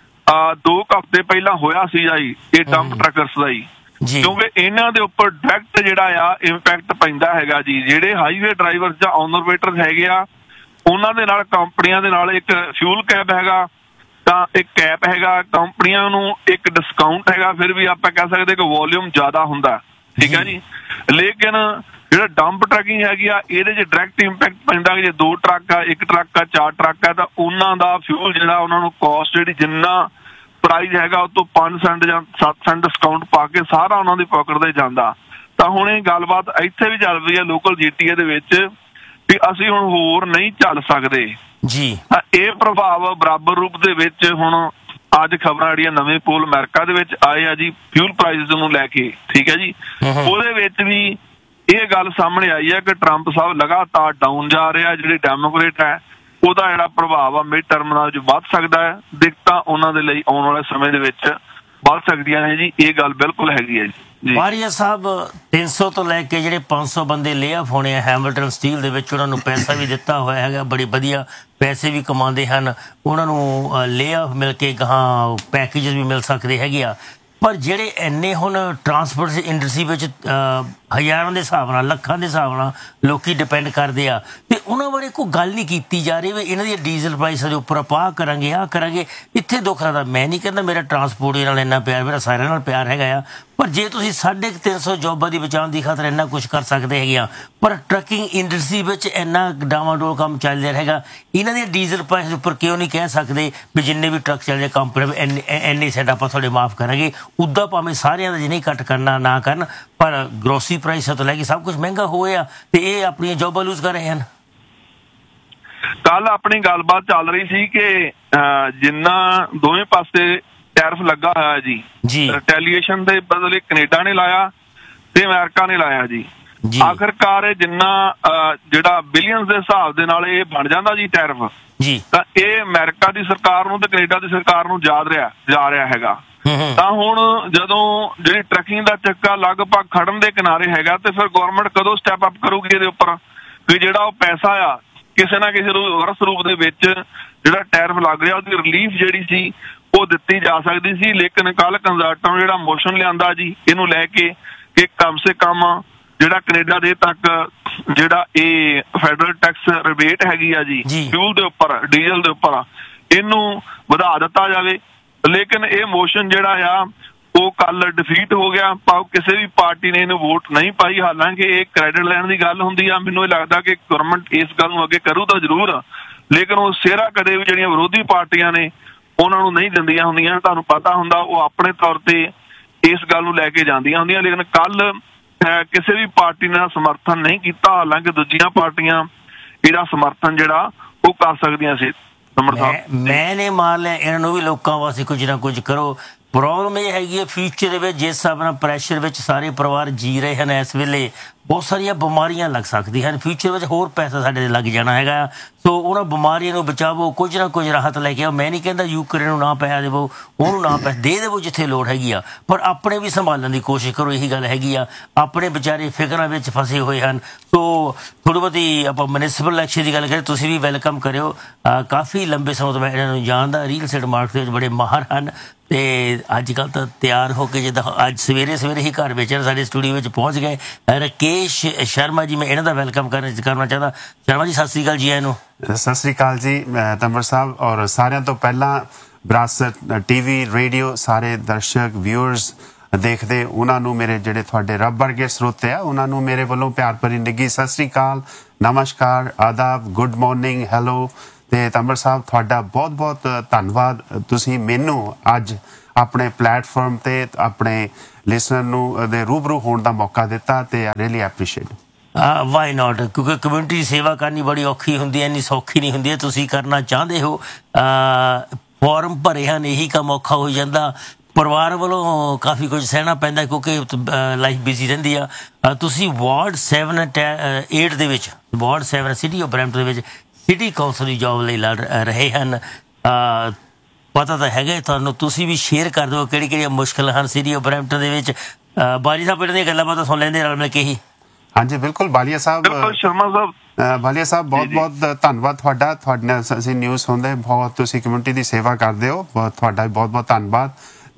S6: 2 ਹਫ਼ਤੇ ਪਹਿਲਾਂ ਹੋਇਆ ਸੀ ਜੀ ਇਹ ਡੰਪ ਟਰੱਕਰਸ ਦਾ ਜੀ, ਕਿਉਂਕਿ ਇਹਨਾਂ ਦੇ ਉੱਪਰ ਡਾਇਰੈਕਟ ਜਿਹੜਾ ਆ ਇੰਪੈਕਟ ਪੈਂਦਾ ਹੈਗਾ ਜੀ। ਜਿਹੜੇ ਹਾਈਵੇ ਡਰਾਈਵਰਸ ਜਾਂ ਓਨਰ ਹੈਗੇ ਆ ਉਹਨਾਂ ਦੇ ਨਾਲ ਕੰਪਨੀਆਂ ਦੇ ਨਾਲ ਇੱਕ ਫਿਊਲ ਕੈਪ ਹੈਗਾ, ਤਾਂ ਇੱਕ ਕੈਪ ਹੈਗਾ, ਕੰਪਨੀਆਂ ਨੂੰ ਇੱਕ ਡਿਸਕਾਊਂਟ ਹੈਗਾ, ਫਿਰ ਵੀ ਆਪਾਂ ਕਹਿ ਸਕਦੇ ਕਿ ਵੋਲਿਊਮ ਜ਼ਿਆਦਾ ਹੁੰਦਾ, ਠੀਕ ਹੈ ਜੀ। ਲੇਕਿਨ ਜਿਹੜਾ ਡੰਪ ਟਰੱਕਿੰਗ ਹੈਗੀ ਆ ਇਹਦੇ 'ਚ ਡਾਇਰੈਕਟ ਇੰਪੈਕਟ ਪੈਂਦਾ ਕਿ ਜੇ 2 ਟਰੱਕ ਆ, 1 ਟਰੱਕ ਆ, 4 ਟਰੱਕ ਆ, ਤਾਂ ਉਹਨਾਂ ਦਾ ਫਿਊਲ ਜਿਹੜਾ ਉਹਨਾਂ ਨੂੰ ਕਾਸਟ ਜਿਹੜੀ ਜਿੰਨਾ ਪ੍ਰਾਈਸ ਹੈਗਾ ਉਹ ਤੋਂ 5 ਸੈਂਟ ਜਾਂ 7 ਸੈਂਟ ਡਿਸਕਾਊਂਟ ਪਾ ਕੇ ਸਾਰਾ ਉਹਨਾਂ ਦੀ ਪਾਕਟ ਦਾ ਜਾਂਦਾ। ਤਾਂ ਹੁਣ ਇਹ ਗੱਲਬਾਤ ਇੱਥੇ ਵੀ ਚੱਲ ਰਹੀ ਹੈ ਲੋਕਲ GTA ਦੇ ਵਿੱਚ ਵੀ ਅਸੀਂ ਹੁਣ ਹੋਰ ਨਹੀਂ ਚੱਲ ਸਕਦੇ ਜੀ। ਇਹ ਪ੍ਰਭਾਵ ਬਰਾਬਰ ਰੂਪ ਦੇ ਵਿੱਚ ਹੁਣ ਅੱਜ ਖਬਰਾਂ ਜਿਹੜੀਆਂ ਨਵੇਂ ਪੋਲ ਅਮਰੀਕਾ ਦੇ ਵਿੱਚ ਆਏ ਆ ਜੀ ਫਿਊਲ ਪ੍ਰਾਈਸ ਨੂੰ ਲੈ ਕੇ, ਠੀਕ ਹੈ ਜੀ, ਉਹਦੇ ਵਿੱਚ ਵੀ ਇਹ ਗੱਲ ਸਾਹਮਣੇ ਆਈ ਹੈ ਕਿ ਟਰੰਪ ਸਾਹਿਬ ਲਗਾਤਾਰ ਡਾਊਨ ਜਾ ਰਿਹਾ, ਜਿਹੜੇ ਡੈਮੋਕ੍ਰੇਟ ਹੈ ਉਹਦਾ ਜਿਹੜਾ ਪ੍ਰਭਾਵ ਆ ਮਿਡ ਟਰਮ ਨਾਲ ਜੋ ਵੱਧ ਸਕਦਾ ਹੈ, ਦਿੱਕਤਾਂ ਉਹਨਾਂ ਦੇ ਲਈ ਆਉਣ ਵਾਲੇ ਸਮੇਂ ਦੇ ਵਿੱਚ ਵੱਧ ਸਕਦੀਆਂ ਨੇ ਜੀ, ਇਹ ਗੱਲ ਬਿਲਕੁਲ ਹੈਗੀ ਹੈ ਜੀ।
S5: ਬਾਰੀਆ ਸਾਹਿਬ 300 ਤੋਂ ਲੈ ਕੇ ਜਿਹੜੇ 500 ਬੰਦੇ ਲੇ ਆਫ ਹੋਣੇ ਆ ਹੈਮਿਲਟਨ ਸਟੀਲ ਦੇ ਵਿੱਚ, ਉਹਨਾਂ ਨੂੰ ਪੈਸਾ ਵੀ ਦਿੱਤਾ ਹੋਇਆ ਹੈਗਾ, ਬੜੀ ਵਧੀਆ ਪੈਸੇ ਵੀ ਕਮਾਉਂਦੇ ਹਨ, ਉਹਨਾਂ ਨੂੰ ਲੇ ਆਫ ਮਿਲ ਕੇ ਗਾਹਾਂ ਪੈਕੇਜਸ ਵੀ ਮਿਲ ਸਕਦੇ ਹੈਗੇ ਆ। ਪਰ ਜਿਹੜੇ ਇੰਨੇ ਹੁਣ ਟਰਾਂਸਪੋਰਟ ਇੰਡਸਟਰੀ ਵਿੱਚ ਹਜ਼ਾਰਾਂ ਦੇ ਹਿਸਾਬ ਨਾਲ ਲੱਖਾਂ ਦੇ ਹਿਸਾਬ ਨਾਲ ਲੋਕੀ ਡਿਪੈਂਡ ਕਰਦੇ ਆ, ਤੇ ਉਹਨਾਂ ਬਾਰੇ ਕੋਈ ਗੱਲ ਨਹੀਂ ਕੀਤੀ ਜਾ ਰਹੀ ਵੀ ਇਹਨਾਂ ਦੀ ਡੀਜ਼ਲ ਪ੍ਰਾਈਸਾਂ ਦੇ ਉੱਪਰ ਆਪਾਂ ਆਹ ਕਰਾਂਗੇ ਆਹ ਕਰਾਂਗੇ। ਇੱਥੇ ਦੁੱਖ ਲੱਗਦਾ, ਮੈਂ ਨਹੀਂ ਕਹਿੰਦਾ ਮੇਰਾ ਟਰਾਂਸਪੋਰਟ ਨਾਲ ਇੰਨਾ ਪਿਆਰ, ਮੇਰਾ ਸਾਰਿਆਂ ਨਾਲ ਪਿਆਰ ਹੈਗਾ ਆ, ਪਰ ਜੇ ਤੁਸੀਂ 350 ਜੋਬਾਂ ਦੀ ਬਚਾਉਣ ਦੀ ਖਾਤਰ ਇੰਨਾ ਕੁਛ ਕਰ ਸਕਦੇ ਹੈਗੇ ਆ, ਪਰ ਟਰੱਕਿੰਗ ਇੰਡਸਟਰੀ ਵਿੱਚ ਇੰਨਾ ਡਾਵਾਡੋਲ ਕੰਮ ਚੱਲ ਰਿਹਾ ਹੈਗਾ, ਇਹਨਾਂ ਦੀਆਂ ਡੀਜ਼ਲ ਪ੍ਰਾਈਸ ਉੱਪਰ ਕਿਉਂ ਨਹੀਂ ਕਹਿ ਸਕਦੇ ਵੀ ਜਿੰਨੇ ਵੀ ਟਰੱਕ ਚੱਲਦੇ ਕੰਪਨੀ ਇੰਨੀ ਸਾਈਡ ਆਪਾਂ ਤੁਹਾਡੇ ਮਾਫ ਕਰਾਂਗੇ। ਉੱਦਾਂ ਭਾਵੇਂ ਸਾਰਿਆਂ ਦਾ ਜੇ ਨਹੀਂ ਕੱਟ ਕਰਨਾ ਨਾ ਕਰਨ, ਪਰ ਗਰੋਸਰੀ ਪ੍ਰਾਈਸ ਤੋਂ ਲੈ ਕੇ ਸਭ ਕੁਝ ਮਹਿੰਗਾ ਹੋਇਆ ਤੇ ਇਹ ਆਪਣੀਆਂ ਜੋਬਾਂ ਲੂਜ਼ ਕਰ ਰਹੇ ਹਨ।
S6: ਕੱਲ ਆਪਣੀ ਗੱਲਬਾਤ ਚੱਲ ਰਹੀ ਸੀ ਕਿ ਜਿੰਨਾ ਦੋਵੇਂ ਪਾਸੇ ਟੈਰਿਫ ਲੱਗਾ ਹੋਇਆ ਜੀ ਰਿਟੈਲੀਏਸ਼ਨ ਦੇ ਬਦਲੇ ਕੈਨੇਡਾ ਨੇ ਲਾਇਆ ਤੇ ਅਮਰੀਕਾ ਨੇ ਲਾਇਆ ਜੀ। ਆਖਰਕਾਰ ਜਿੰਨਾ ਜਿਹੜਾ ਬਿਲੀਅਨਸ ਦੇ ਹਿਸਾਬ ਦੇ ਨਾਲ ਇਹ ਬਣ ਜਾਂਦਾ ਜੀ ਟੈਰਿਫ ਜੀ, ਤਾਂ ਇਹ ਅਮਰੀਕਾ ਦੀ ਸਰਕਾਰ ਨੂੰ ਤੇ ਕੈਨੇਡਾ ਦੀ ਸਰਕਾਰ ਨੂੰ ਜਾ ਰਿਹਾ ਹੈਗਾ। ਤਾਂ ਹੁਣ ਜਦੋਂ ਜਿਹੜੀ ਟਰੱਕਿੰਗ ਦਾ ਚੱਕਾ ਲਗਭਗ ਖੜਨ ਦੇ ਕਿਨਾਰੇ ਹੈਗਾ, ਤੇ ਫਿਰ ਗਵਰਨਮੈਂਟ ਕਦੋਂ ਸਟੈਪ ਅਪ ਕਰੂਗੀ ਇਹਦੇ ਉੱਪਰ ਕਿ ਜਿਹੜਾ ਉਹ ਪੈਸਾ ਆ ਕਿਸੇ ਨਾ ਕਿਸੇ ਰੂਪ ਦੇ ਵਿੱਚ ਜਿਹੜਾ ਟੈਰਿਫ ਲੱਗ ਰਿਹਾ ਉਹਦੀ ਰਿਲੀਫ ਜਿਹੜੀ ਸੀ ਉਹ ਦਿੱਤੀ ਜਾ ਸਕਦੀ ਸੀ। ਲੇਕਿਨ ਕੱਲ ਕੰਜ਼ਰਵੇਟਿਵ ਨੇ ਜਿਹੜਾ ਮੋਸ਼ਨ ਲਿਆਂਦਾ ਜੀ ਇਹਨੂੰ ਲੈ ਕੇ ਕਿ ਕਮ ਸੇ ਕਮ ਜਿਹੜਾ ਕੈਨੇਡਾ ਦੇ ਤੱਕ ਜਿਹੜਾ ਇਹ ਫੈਡਰਲ ਟੈਕਸ ਰਿਬੇਟ ਹੈਗੀ ਆ ਜੀ ਫਿਊਲ ਦੇ ਉੱਪਰ, ਡੀਜ਼ਲ ਦੇ ਉੱਪਰ, ਇਹਨੂੰ ਵਧਾ ਦਿੱਤਾ ਜਾਵੇ। ਲੇਕਿਨ ਇਹ ਮੋਸ਼ਨ ਜਿਹੜਾ ਆ ਉਹ ਕੱਲ ਡਿਫੀਟ ਹੋ ਗਿਆ। ਭਾਵ ਕਿਸੇ ਵੀ ਪਾਰਟੀ ਨੇ ਇਹਨੂੰ ਵੋਟ ਨਹੀਂ ਪਾਈ। ਹਾਲਾਂਕਿ ਇਹ ਕ੍ਰੈਡਿਟ ਲੈਣ ਦੀ ਗੱਲ ਹੁੰਦੀ ਆ। ਮੈਨੂੰ ਇਹ ਲੱਗਦਾ ਕਿ ਗਵਰਨਮੈਂਟ ਇਸ ਗੱਲ ਨੂੰ ਅੱਗੇ ਕਰੂ ਤਾਂ ਜ਼ਰੂਰ, ਲੇਕਿਨ ਉਹ ਸਿਹਰਾ ਕਦੇ ਵੀ ਜਿਹੜੀਆਂ ਵਿਰੋਧੀ ਪਾਰਟੀਆਂ ਨੇ ਉਹਨਾਂ ਨੂੰ ਨਹੀਂ ਦਿੰਦੀਆਂ ਹੁੰਦੀਆਂ। ਤੁਹਾਨੂੰ ਪਤਾ ਹੁੰਦਾ ਉਹ ਆਪਣੇ ਤੌਰ ਤੇ ਇਸ ਗੱਲ ਨੂੰ ਲੈ ਕੇ ਜਾਂਦੀਆਂ ਹੁੰਦੀਆਂ, ਲੇਕਿਨ ਕੱਲ ਕਿਸੇ ਵੀ ਪਾਰਟੀ ਨੇ ਸਮਰਥਨ ਨਹੀਂ ਕੀਤਾ। ਹਾਲਾਂਕਿ ਦੂਜੀਆਂ ਪਾਰਟੀਆਂ ਇਹਦਾ ਸਮਰਥਨ ਜਿਹੜਾ ਉਹ ਕਰ ਸਕਦੀਆਂ ਸੀ।
S5: ਮੈਂ ਨੇ ਮਾਰ ਲਿਆ, ਇਹਨਾਂ ਨੂੰ ਵੀ ਲੋਕਾਂ ਵਾਸਤੇ ਕੁਝ ਨਾ ਕੁਝ ਕਰੋ। ਪ੍ਰੋਬਲਮ ਇਹ ਹੈਗੀ ਹੈ ਫਿਊਚਰ ਦੇ ਵਿੱਚ ਜਿਸ ਹਿਸਾਬ ਨਾਲ ਪ੍ਰੈਸ਼ਰ ਵਿੱਚ ਸਾਰੇ ਪਰਿਵਾਰ ਜੀ ਰਹੇ ਹਨ ਇਸ ਵੇਲੇ ਬਹੁਤ ਸਾਰੀਆਂ ਬਿਮਾਰੀਆਂ ਲੱਗ ਸਕਦੀਆਂ ਹਨ। ਫਿਊਚਰ ਵਿੱਚ ਹੋਰ ਪੈਸਾ ਸਾਡੇ ਤੇ ਲੱਗ ਜਾਣਾ ਹੈਗਾ। ਸੋ ਉਹਨਾਂ ਬਿਮਾਰੀਆਂ ਨੂੰ ਬਚਾਵੋ, ਕੁਝ ਨਾ ਕੁਝ ਰਾਹਤ ਲੈ ਕੇ ਆਓ। ਮੈਂ ਨਹੀਂ ਕਹਿੰਦਾ ਯੂਕਰੇਨ ਨੂੰ ਨਾ ਪੈਸਾ ਦੇਵੋ, ਉਹਨੂੰ ਨਾ ਪੈਸਾ ਦੇ ਦੇਵੋ ਜਿੱਥੇ ਲੋੜ ਹੈਗੀ ਆ, ਪਰ ਆਪਣੇ ਵੀ ਸੰਭਾਲਣ ਦੀ ਕੋਸ਼ਿਸ਼ ਕਰੋ। ਇਹੀ ਗੱਲ ਹੈਗੀ ਆ, ਆਪਣੇ ਵਿਚਾਰੇ ਫਿਕਰਾਂ ਵਿੱਚ ਫਸੇ ਹੋਏ ਹਨ। ਸੋ ਥੋੜ੍ਹੀ ਬਹੁਤੀ ਆਪਾਂ ਮਿਊਨਿਸਪਲ ਇਲੈਕਸ਼ਨ ਦੀ ਗੱਲ ਕਰੀਏ, ਤੁਸੀਂ ਵੀ ਵੈਲਕਮ ਕਰਿਓ। ਕਾਫੀ ਲੰਬੇ ਸਮੇਂ ਤੋਂ ਮੈਂ ਇਹਨਾਂ ਨੂੰ ਜਾਣਦਾ, ਰੀਅਲ estate ਮਾਰਕੀਟ ਦੇ ਵਿੱਚ ਬੜੇ ਮਾਹਰ ਹਨ ਤੇ ਅੱਜ ਕੱਲ੍ਹ ਤਾਂ ਤਿਆਰ ਹੋ ਕੇ ਜਿੱਦਾਂ ਅੱਜ ਸਵੇਰੇ ਹੀ ਘਰ ਵਿੱਚ ਸਾਡੇ ਸਟੂਡੀਓ ਵਿੱਚ ਪਹੁੰਚ ਗਏ। ਰਾਕੇਸ਼ ਸ਼ਰਮਾ ਜੀ, ਮੈਂ ਇਹਨਾਂ ਦਾ ਵੈਲਕਮ ਕਰਨਾ ਚਾਹੁੰਦਾ। ਸ਼ਰਮਾ ਜੀ ਸਤਿ ਸ੍ਰੀ ਅਕਾਲ, ਜੀ ਆਇਆਂ ਨੂੰ।
S7: ਸਤਿ ਸ੍ਰੀ ਅਕਾਲ ਜੀ ਤੰਬਰ ਸਾਹਿਬ, ਔਰ ਸਾਰਿਆਂ ਤੋਂ ਪਹਿਲਾਂ ਵਿਰਾਸਤ ਟੀਵੀ ਰੇਡੀਓ ਸਾਰੇ ਦਰਸ਼ਕ ਵਿਊਅਰਸ ਦੇਖਦੇ ਉਹਨਾਂ ਨੂੰ ਮੇਰੇ ਜਿਹੜੇ ਤੁਹਾਡੇ ਰੱਬ ਵਰਗੇ ਸਰੋਤੇ ਆ ਉਹਨਾਂ ਨੂੰ ਮੇਰੇ ਵੱਲੋਂ ਪਿਆਰ ਭਰੀ ਨਿੱਘੀ ਸਤਿ ਸ੍ਰੀ ਅਕਾਲ, ਨਮਸਕਾਰ, ਆਦਾਬ, ਗੁੱਡ ਮਾਰਨਿੰਗ, ਹੈਲੋ। ਤੇ ਤੰਬਰ ਸਾਹਿਬ ਤੁਹਾਡਾ ਬਹੁਤ ਬਹੁਤ ਧੰਨਵਾਦ, ਤੁਸੀਂ ਮੈਨੂੰ ਅੱਜ ਆਪਣੇ ਪਲੇਟਫਾਰਮ ਤੇ ਆਪਣੇ ਲਿਸਨਰ ਨੂੰ ਦੇ ਰੂਬਰੂ ਹੋਣ ਦਾ ਮੌਕਾ ਦਿੱਤਾ ਤੇ I really appreciate.
S5: Why not, ਕਿਉਂਕਿ ਕਮਿਊਨਿਟੀ ਦੀ ਸੇਵਾ ਕਰਨੀ ਬੜੀ ਔਖੀ ਹੁੰਦੀ ਹੈ, ਇੰਨੀ ਸੌਖੀ ਨਹੀਂ ਹੁੰਦੀ ਹੈ। ਤੁਸੀਂ ਕਰਨਾ ਚਾਹੁੰਦੇ ਹੋ, ਫਾਰਮ ਭਰੇ ਹਨ, ਇਹੀ ਕੰਮ ਔਖਾ ਹੋ ਜਾਂਦਾ। ਪਰਿਵਾਰ ਵੱਲੋਂ ਕਾਫੀ ਕੁਝ ਸਹਿਣਾ ਪੈਂਦਾ ਕਿਉਂਕਿ ਲਾਈਫ ਬਿਜ਼ੀ ਰਹਿੰਦੀ ਆ। ਤੁਸੀਂ ਵਾਰਡ 7 ਅਤੇ 8 ਦੇ ਵਿੱਚ, ਵਾਰਡ 7 ਸਿਟੀ ਆਫ ਬਰੈਂਪਟਨ ਦੇ ਵਿੱਚ ਸਿਟੀ ਕੌਂਸਲ ਦੀ ਜੋਬ ਲਈ ਲੜ ਰਹੇ ਹਨ। ਪਤਾ ਤਾਂ ਹੈਗਾ ਤੁਹਾਨੂੰ, ਤੁਸੀਂ ਵੀ ਸ਼ੇਅਰ ਕਰ ਦਿਓ ਕਿਹੜੀ ਕਿਹੜੀਆਂ ਮੁਸ਼ਕਿਲਾਂ ਹਨ ਸਿਟੀ ਆਫ ਬਰੈਂਪਟਨ ਦੇ ਵਿੱਚ। ਬਾਜੀ ਸਾਹਿਬ ਇਹਨਾਂ ਦੀਆਂ ਗੱਲਾਂ ਬਾਤਾਂ ਸੁਣ ਲੈਂਦੇ ਰਲ ਮਿਲ ਕੇ ਹੀ।
S7: ਹਾਂਜੀ ਬਿਲਕੁਲ ਬਾਲੀਆ ਸਾਹਿਬ,
S6: ਸ਼ਰਮਾ ਸਾਹਿਬ,
S7: ਬਾਲੀਆ ਸਾਹਿਬ ਬਹੁਤ ਬਹੁਤ ਧੰਨਵਾਦ ਤੁਹਾਡਾ। ਤੁਹਾਡੇ ਨਾਲ ਅਸੀਂ ਨਿਊਜ਼ ਸੁਣਦੇ ਬਹੁਤ, ਤੁਸੀਂ ਕਮਿਊਨਿਟੀ ਦੀ ਸੇਵਾ ਕਰਦੇ ਹੋ, ਤੁਹਾਡਾ ਬਹੁਤ ਬਹੁਤ ਧੰਨਵਾਦ।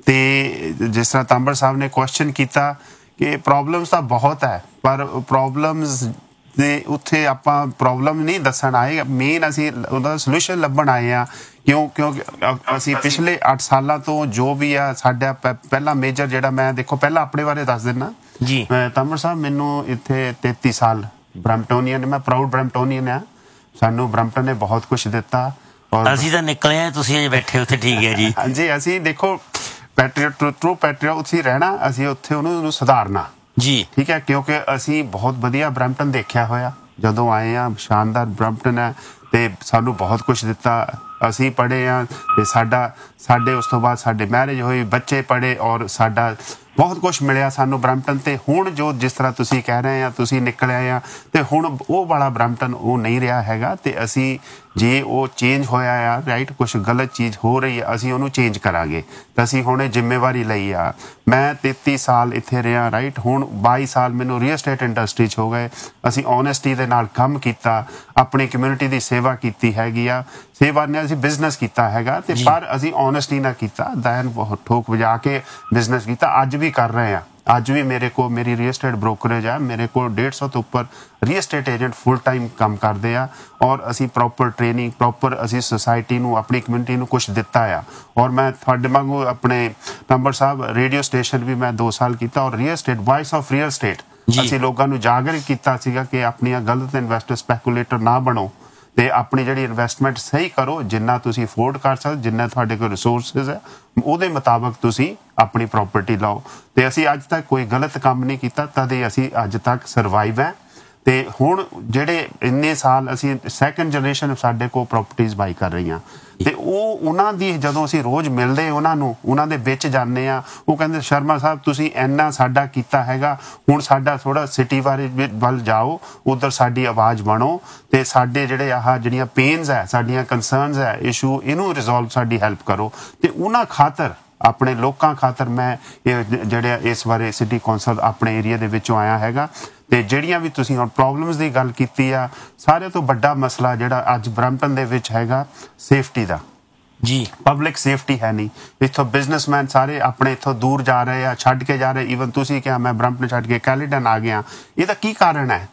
S7: ਤੇ ਜਿਸ ਤਰ੍ਹਾਂ ਤੰਬਰ ਸਾਹਿਬ ਨੇ ਕੁਐਸਚਨ ਕੀਤਾ ਕਿ ਪ੍ਰੋਬਲਮਸ ਤਾਂ ਬਹੁਤ ਹੈ, ਪਰ ਪ੍ਰੋਬਲਮਸ ਦੇ ਉੱਥੇ ਆਪਾਂ ਪ੍ਰੋਬਲਮ ਨਹੀਂ ਦੱਸਣ ਆਏ, ਮੇਨ ਅਸੀਂ ਉਹਦਾ ਸੋਲੂਸ਼ਨ ਲੱਭਣ ਆਏ ਆ। ਕਿਉਂਕਿ ਅਸੀਂ ਪਿਛਲੇ 8 ਸਾਲਾਂ ਤੋਂ ਜੋ ਵੀ ਆ ਸਾਡਾ ਪਹਿਲਾ ਮੇਜਰ ਜਿਹੜਾ, ਮੈਂ ਦੇਖੋ ਪਹਿਲਾਂ ਆਪਣੇ ਬਾਰੇ ਦੱਸ ਦਿੰਦਾ ਜੀ। ਤੰਬਰ ਸਾਹਿਬ ਮੈਨੂੰ ਇੱਥੇ 33 ਸਾਲ ਬਰੈਂਪਟੋਨੀਅਨ, ਮੈਂ ਪ੍ਰਾਊਡ ਬਰੈਂਪਟੋਨੀਅਨ ਆ। ਸਾਨੂੰ ਬਰੈਂਪਟਨ ਨੇ ਬਹੁਤ ਕੁਛ ਦਿੱਤਾ ਔਰ ਅਸੀਂ ਤਾਂ ਨਿਕਲੇ ਆ, ਤੁਸੀਂ ਅਜੇ ਬੈਠੇ ਉੱਥੇ, ਠੀਕ ਹੈ ਜੀ। ਹਾਂਜੀ, ਅਸੀਂ ਦੇਖੋ ਪੈਟਰੀਅਟ, ਟਰੂ ਪੈਟਰੀਅਟ ਉੱਥੇ ਰਹਿਣਾ, ਅਸੀਂ ਉੱਥੇ ਉਹਨੂੰ ਸੁਧਾਰਨਾ ਜੀ, ਠੀਕ ਹੈ। ਕਿਉਂਕਿ ਅਸੀਂ ਬਹੁਤ ਵਧੀਆ ਬਰੈਂਪਟਨ ਦੇਖਿਆ ਹੋਇਆ, ਜਦੋਂ ਆਏ ਆ ਸ਼ਾਨਦਾਰ ਬਰੈਂਪਟਨ ਹੈ ਤੇ ਸਾਨੂੰ ਬਹੁਤ ਕੁਝ ਦਿੱਤਾ। ਅਸੀਂ ਪੜ੍ਹੇ ਆ ਤੇ ਸਾਡੇ ਉਸ ਤੋਂ ਬਾਅਦ ਸਾਡੇ ਮੈਰਿਜ ਹੋਈ, ਬੱਚੇ ਪੜ੍ਹੇ ਔਰ ਸਾਡਾ ਬਹੁਤ ਕੁਝ ਮਿਲਿਆ ਸਾਨੂੰ ਬਰੈਂਪਟਨ। ਤੇ ਹੁਣ ਜੋ ਜਿਸ ਤਰ੍ਹਾਂ ਤੁਸੀਂ ਕਹਿ ਰਹੇ ਆ, ਤੁਸੀਂ ਨਿਕਲ ਆਏ ਆ ਤੇ ਹੁਣ ਉਹ ਵਾਲਾ ਬਰੈਂਪਟਨ ਉਹ ਨਹੀਂ ਰਿਹਾ ਹੈਗਾ। ਤੇ ਅਸੀਂ ਜੇ ਉਹ ਚੇਂਜ ਹੋਇਆ ਆ, ਰਾਈਟ, ਕੁਝ ਗਲਤ ਚੀਜ਼ ਹੋ ਰਹੀ ਹੈ, ਅਸੀਂ ਉਹਨੂੰ ਚੇਂਜ ਕਰਾਂਗੇ। ਤਾਂ ਅਸੀਂ ਹੁਣ ਇਹ ਜ਼ਿੰਮੇਵਾਰੀ ਲਈ ਆ। ਮੈਂ 33 ਸਾਲ ਇੱਥੇ ਰਿਹਾ, ਰਾਈਟ, ਹੁਣ 22 ਸਾਲ ਮੈਨੂੰ ਰੀਅਲ estate ਇੰਡਸਟਰੀ 'ਚ ਹੋ ਗਏ। ਅਸੀਂ ਓਨੈਸਟੀ ਦੇ ਨਾਲ ਕੰਮ ਕੀਤਾ, ਆਪਣੀ ਕਮਿਊਨਿਟੀ ਦੀ ਸੇਵਾ ਕੀਤੀ ਹੈਗੀ ਆ। ਸੇਵਾ ਨੇ ਅਸੀਂ ਬਿਜ਼ਨਸ ਕੀਤਾ ਹੈਗਾ ਤੇ ਪਰ ਅਸੀਂ ਓਨੈਸਟੀ ਨਾਲ ਕੀਤਾ, ਦੈਨ ਠੋਕ ਵਜਾ ਕੇ ਬਿਜ਼ਨਸ ਕੀਤਾ। ਅੱਜ ਵੀ ਕਰ ਰਹੇ ਆ। ਅੱਜ ਵੀ ਮੇਰੇ ਕੋਲ ਮੇਰੀ ਰੀਅਲ estate ਬ੍ਰੋਕਰੇਜ ਆ, ਮੇਰੇ ਕੋਲ 150 ਤੋਂ ਉੱਪਰ real estate agent full time ਕੰਮ ਕਰਦੇ ਆ ਔਰ ਅਸੀਂ ਪ੍ਰੋਪਰ ਟ੍ਰੇਨਿੰਗ, ਪ੍ਰੋਪਰ ਅਸੀਂ ਸੁਸਾਇਟੀ ਨੂੰ, ਆਪਣੀ ਕਮਿਊਨਿਟੀ ਨੂੰ ਕੁਝ ਦਿੱਤਾ ਆ। ਔਰ ਮੈਂ ਤੁਹਾਡੇ ਵਾਂਗੂ ਆਪਣੇ ਤੰਬਰ ਸਾਹਿਬ ਰੇਡੀਓ ਸਟੇਸ਼ਨ ਵੀ ਮੈਂ 2 ਸਾਲ ਕੀਤਾ ਔਰ real estate, vice of real estate, ਅਸੀਂ ਲੋਕਾਂ ਨੂੰ ਜਾਗਰਿਤ ਕੀਤਾ ਸੀਗਾ ਕਿ ਆਪਣੀਆਂ ਗਲਤ ਇਨਵੈਸਟਰ, ਸਪੈਕੂਲੇਟਰ ਨਾ ਬਣੋ ਤੇ ਆਪਣੀ ਜਿਹੜੀ ਇਨਵੈਸਟਮੈਂਟ ਸਹੀ ਕਰੋ। ਜਿੰਨਾ ਤੁਸੀਂ ਅਫੋਰਡ ਕਰ ਸਕਦੇ, ਜਿੰਨਾ ਤੁਹਾਡੇ ਕੋਲ ਰਿਸੋਰਸਿਸ ਹੈ, ਉਹਦੇ ਮੁਤਾਬਕ ਤੁਸੀਂ ਆਪਣੀ ਪ੍ਰਾਪਰਟੀ ਲਾਓ। ਤੇ ਅਸੀਂ ਅੱਜ ਤੱਕ ਕੋਈ ਗਲਤ ਕੰਮ ਨਹੀਂ ਕੀਤਾ, ਤਦ ਹੀ ਅਸੀਂ ਅੱਜ ਤੱਕ ਸਰਵਾਈਵ ਹੈ। ਤੇ ਹੁਣ ਜਿਹੜੇ ਇੰਨੇ ਸਾਲ ਅਸੀਂ ਸੈਕੰਡ ਜਨਰੇਸ਼ਨ ਸਾਡੇ ਕੋਲ ਪ੍ਰਾਪਰਟੀਜ਼ ਬਾਈ ਕਰ ਰਹੀਆਂ ਤੇ ਉਹਨਾਂ ਦੀ ਜਦੋਂ ਅਸੀਂ ਰੋਜ਼ ਮਿਲਦੇ ਉਹਨਾਂ ਨੂੰ, ਉਹਨਾਂ ਦੇ ਵਿੱਚ ਜਾਂਦੇ ਆ, ਉਹ ਕਹਿੰਦੇ ਸ਼ਰਮਾ ਸਾਹਿਬ ਤੁਸੀਂ ਇੰਨਾ ਸਾਡਾ ਕੀਤਾ ਹੈਗਾ, ਹੁਣ ਸਾਡਾ ਥੋੜਾ ਸਿਟੀ ਵੱਲ ਜਾਓ, ਉਧਰ ਸਾਡੀ ਆਵਾਜ਼ ਬਣੋ ਤੇ ਸਾਡੇ ਜਿਹੜੇ ਜਿਹੜੀਆਂ ਪੇਨਸ ਹੈ, ਸਾਡੀਆਂ ਕੰਸਰਨਸ ਹੈ, ਇਸ਼ੂ, ਇਹਨੂੰ ਰਿਜ਼ੋਲਵ ਸਾਡੀ ਹੈਲਪ ਕਰੋ। ਤੇ ਉਹਨਾਂ ਖਾਤਰ, ਆਪਣੇ ਲੋਕਾਂ ਖਾਤਰ ਮੈਂ ਜਿਹੜੇ ਇਸ ਬਾਰੇ ਸਿਟੀ ਕੌਂਸਲ ਆਪਣੇ ਏਰੀਆ ਦੇ ਵਿੱਚੋਂ ਆਇਆ ਹੈਗਾ। ਤੇ ਜਿਹੜੀਆਂ ਵੀ ਤੁਸੀਂ ਹੁਣ ਪ੍ਰੋਬਲਮਸ ਦੀ ਗੱਲ ਕੀਤੀ ਆ, ਸਾਰਿਆਂ ਤੋਂ ਵੱਡਾ ਮਸਲਾ ਜਿਹੜਾ ਅੱਜ ਬਰੈਂਪਟਨ ਦੇ ਵਿੱਚ ਹੈਗਾ, ਸੇਫਟੀ ਦਾ ਜੀ। ਪਬਲਿਕ ਸੇਫਟੀ ਹੈ ਨਹੀਂ। ਇੱਥੋਂ ਬਿਜ਼ਨਸਮੈਨ ਸਾਰੇ ਆਪਣੇ ਇੱਥੋਂ ਦੂਰ ਜਾ ਰਹੇ ਆ, ਛੱਡ ਕੇ ਜਾ ਰਹੇ। ਈਵਨ ਤੁਸੀਂ ਕਿਹਾ ਮੈਂ ਬਰੈਂਪਟਨ ਛੱਡ ਕੇ ਕੈਲੀਡਨ ਆ ਗਿਆ, ਇਹਦਾ ਕੀ ਕਾਰਨ ਹੈ?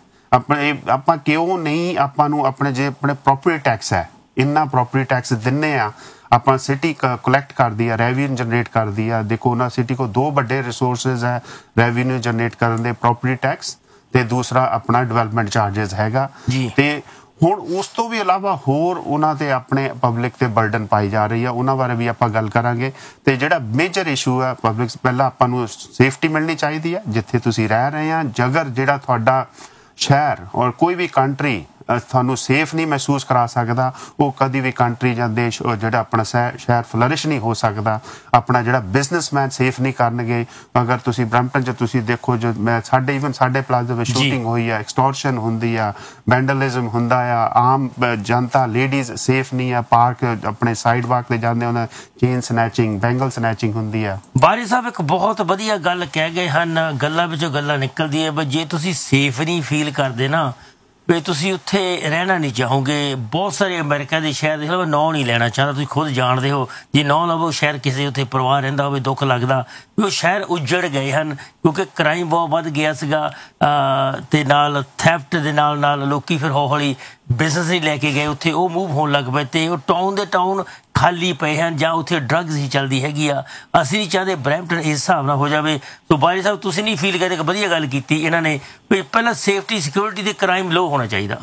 S7: ਆਪਾਂ ਕਿਉਂ ਨਹੀਂ, ਆਪਾਂ ਨੂੰ ਆਪਣੇ ਜੇ ਆਪਣੇ ਪ੍ਰੋਪਰਟੀ ਟੈਕਸ ਹੈ, ਇੰਨਾ ਪ੍ਰੋਪਰਟੀ ਟੈਕਸ ਦਿੰਨੇ ਆ, ਆਪਾਂ ਸਿਟੀ ਕਲੈਕਟ ਕਰਦੀ ਆ, ਰੈਵਨਿਊ ਜਨਰੇਟ ਕਰਦੀ ਆ। ਦੇਖੋ ਉਹਨਾਂ ਸਿਟੀ ਕੋ ਦੋ ਵੱਡੇ ਰਿਸੋਰਸਸ ਹੈ ਰੈਵਨਿਊ ਜਨਰੇਟ ਕਰਨ ਦੇ, ਪ੍ਰੋਪਰਟੀ ਟੈਕਸ ਤੇ ਦੂਸਰਾ ਆਪਣਾ ਡਿਵੈਲਪਮੈਂਟ ਚਾਰजेस ਹੈਗਾ। ਤੇ ਹੁਣ ਉਸ ਤੋਂ ਵੀ ਇਲਾਵਾ ਹੋਰ ਉਹਨਾਂ ਤੇ ਆਪਣੇ ਪਬਲਿਕ ਤੇ ਬਰਡਨ ਪਾਈ ਜਾ ਰਹੀ ਆ, ਉਹਨਾਂ ਬਾਰੇ ਵੀ ਆਪਾਂ ਗੱਲ ਕਰਾਂਗੇ। ਤੇ ਜਿਹੜਾ ਮੇਜਰ ਇਸ਼ੂ ਹੈ ਪਬਲਿਕ, ਪਹਿਲਾਂ ਆਪਾਂ ਨੂੰ ਸੇਫਟੀ ਮਿਲਣੀ ਚਾਹੀਦੀ ਹੈ ਜਿੱਥੇ ਤੁਸੀਂ ਰਹਿ ਰਹੇ ਆ। ਜੇਕਰ ਜਿਹੜਾ ਤੁਹਾਡਾ ਸ਼ਹਿਰ ਔਰ ਕੋਈ ਵੀ ਕੰਟਰੀ ਤੁਹਾਨੂੰ ਸੇਫ ਨਹੀਂ ਮਹਿਸੂਸ ਕਰਾ ਸਕਦਾ, ਉਹ ਕਦੀ ਵੀ ਕੰਟਰੀ ਜਾਂ ਦੇਸ਼ ਜਿਹੜਾ ਆਪਣਾ ਸ਼ਹਿਰ ਫਲਰਿਸ਼ ਨਹੀਂ ਹੋ ਸਕਦਾ। ਆਪਣਾ ਜਿਹੜਾ ਬਿਜ਼ਨਸਮੈਨ ਸੇਫ ਨਹੀਂ ਕਰਨਗੇ। ਅਗਰ ਤੁਸੀਂ ਬਰੈਂਪਟਨ 'ਚ ਤੁਸੀਂ ਦੇਖੋ, ਜੋ ਮੈਂ ਸਾਡੇ ਪਲਾਜ਼ਾ ਵਿੱਚ ਸ਼ੂਟਿੰਗ ਹੋਈ ਆ, ਐਕਸਟੋਰਸ਼ਨ ਹੁੰਦੀ ਆ, ਵੈਂਡਲਿਜ਼ਮ ਹੁੰਦਾ ਆ, ਆਮ ਜਨਤਾ ਲੇਡੀਜ਼ ਸੇਫ ਨਹੀਂ ਆ, ਪਾਰਕ ਆਪਣੇ ਸਾਈਡ ਵਾਕ ਤੇ ਜਾਂਦੇ ਉਹਨਾਂ ਚੇਨ ਸਨੈਚਿੰਗ, ਬੈਂਗਲ ਸਨੈਚਿੰਗ ਹੁੰਦੀ ਆ।
S5: ਬਾਰੀ ਸਾਹਿਬ ਇੱਕ ਬਹੁਤ ਵਧੀਆ ਗੱਲ ਕਹਿ ਗਏ ਹਨ, ਗੱਲਾਂ ਵਿੱਚੋਂ ਗੱਲਾਂ ਨਿਕਲਦੀ ਹੈ, ਜੇ ਤੁਸੀਂ ਸੇਫ ਨਹੀਂ ਫੀਲ ਕਰਦੇ ਨਾ ਵੀ ਤੁਸੀਂ ਉੱਥੇ ਰਹਿਣਾ ਨਹੀਂ ਚਾਹੋਗੇ। ਬਹੁਤ ਸਾਰੇ ਅਮਰੀਕਾ ਦੇ ਸ਼ਹਿਰ ਦੇਖ ਲਓ, ਨਾਂ ਨਹੀਂ ਲੈਣਾ ਚਾਹੁੰਦਾ, ਤੁਸੀਂ ਖੁਦ ਜਾਣਦੇ ਹੋ, ਜੇ ਨਾਂ ਲਵੋ ਸ਼ਹਿਰ ਕਿਸੇ ਉੱਥੇ ਪਰਿਵਾਰ ਰਹਿੰਦਾ ਹੋਵੇ ਦੁੱਖ ਲੱਗਦਾ ਵੀ ਉਹ ਸ਼ਹਿਰ ਉੱਜੜ ਗਏ ਹਨ, ਕਿਉਂਕਿ ਕ੍ਰਾਈਮ ਬਹੁਤ ਵੱਧ ਗਿਆ ਸੀਗਾ ਤੇ ਨਾਲ ਥੈਫਟ ਦੇ ਨਾਲ ਲੋਕੀ ਫਿਰ ਹੌਲੀ ਬਿਜ਼ਨਸ ਹੀ ਲੈ ਕੇ ਗਏ ਉੱਥੇ, ਉਹ ਮੂਵ ਹੋਣ ਲੱਗ ਪਏ ਤੇ ਉਹ ਟਾਊਨ ਦੇ ਟਾਊਨ ਖਾਲੀ ਪਏ ਹਨ ਜਾਂ ਉੱਥੇ ਡਰੱਗਸ ਹੀ ਚੱਲਦੀ ਹੈਗੀ ਆ। ਅਸੀਂ ਨਹੀਂ ਚਾਹਦੇ ਬਰੈਂਪਟਨ ਇਸ ਹਿਸਾਬ ਨਾਲ ਹੋ ਜਾਵੇ। ਸੋ ਬਾਰੀ ਸਾਹਿਬ ਤੁਸੀਂ ਨਹੀਂ ਫੀਲ ਕਰਦੇ, ਇੱਕ ਵਧੀਆ ਗੱਲ ਕੀਤੀ ਇਹਨਾਂ ਨੇ ਵੀ ਪਹਿਲਾਂ ਸੇਫਟੀ ਸਿਕਿਉਰਿਟੀ ਤੇ ਕ੍ਰਾਈਮ ਲੋ ਹੋਣਾ ਚਾਹੀਦਾ।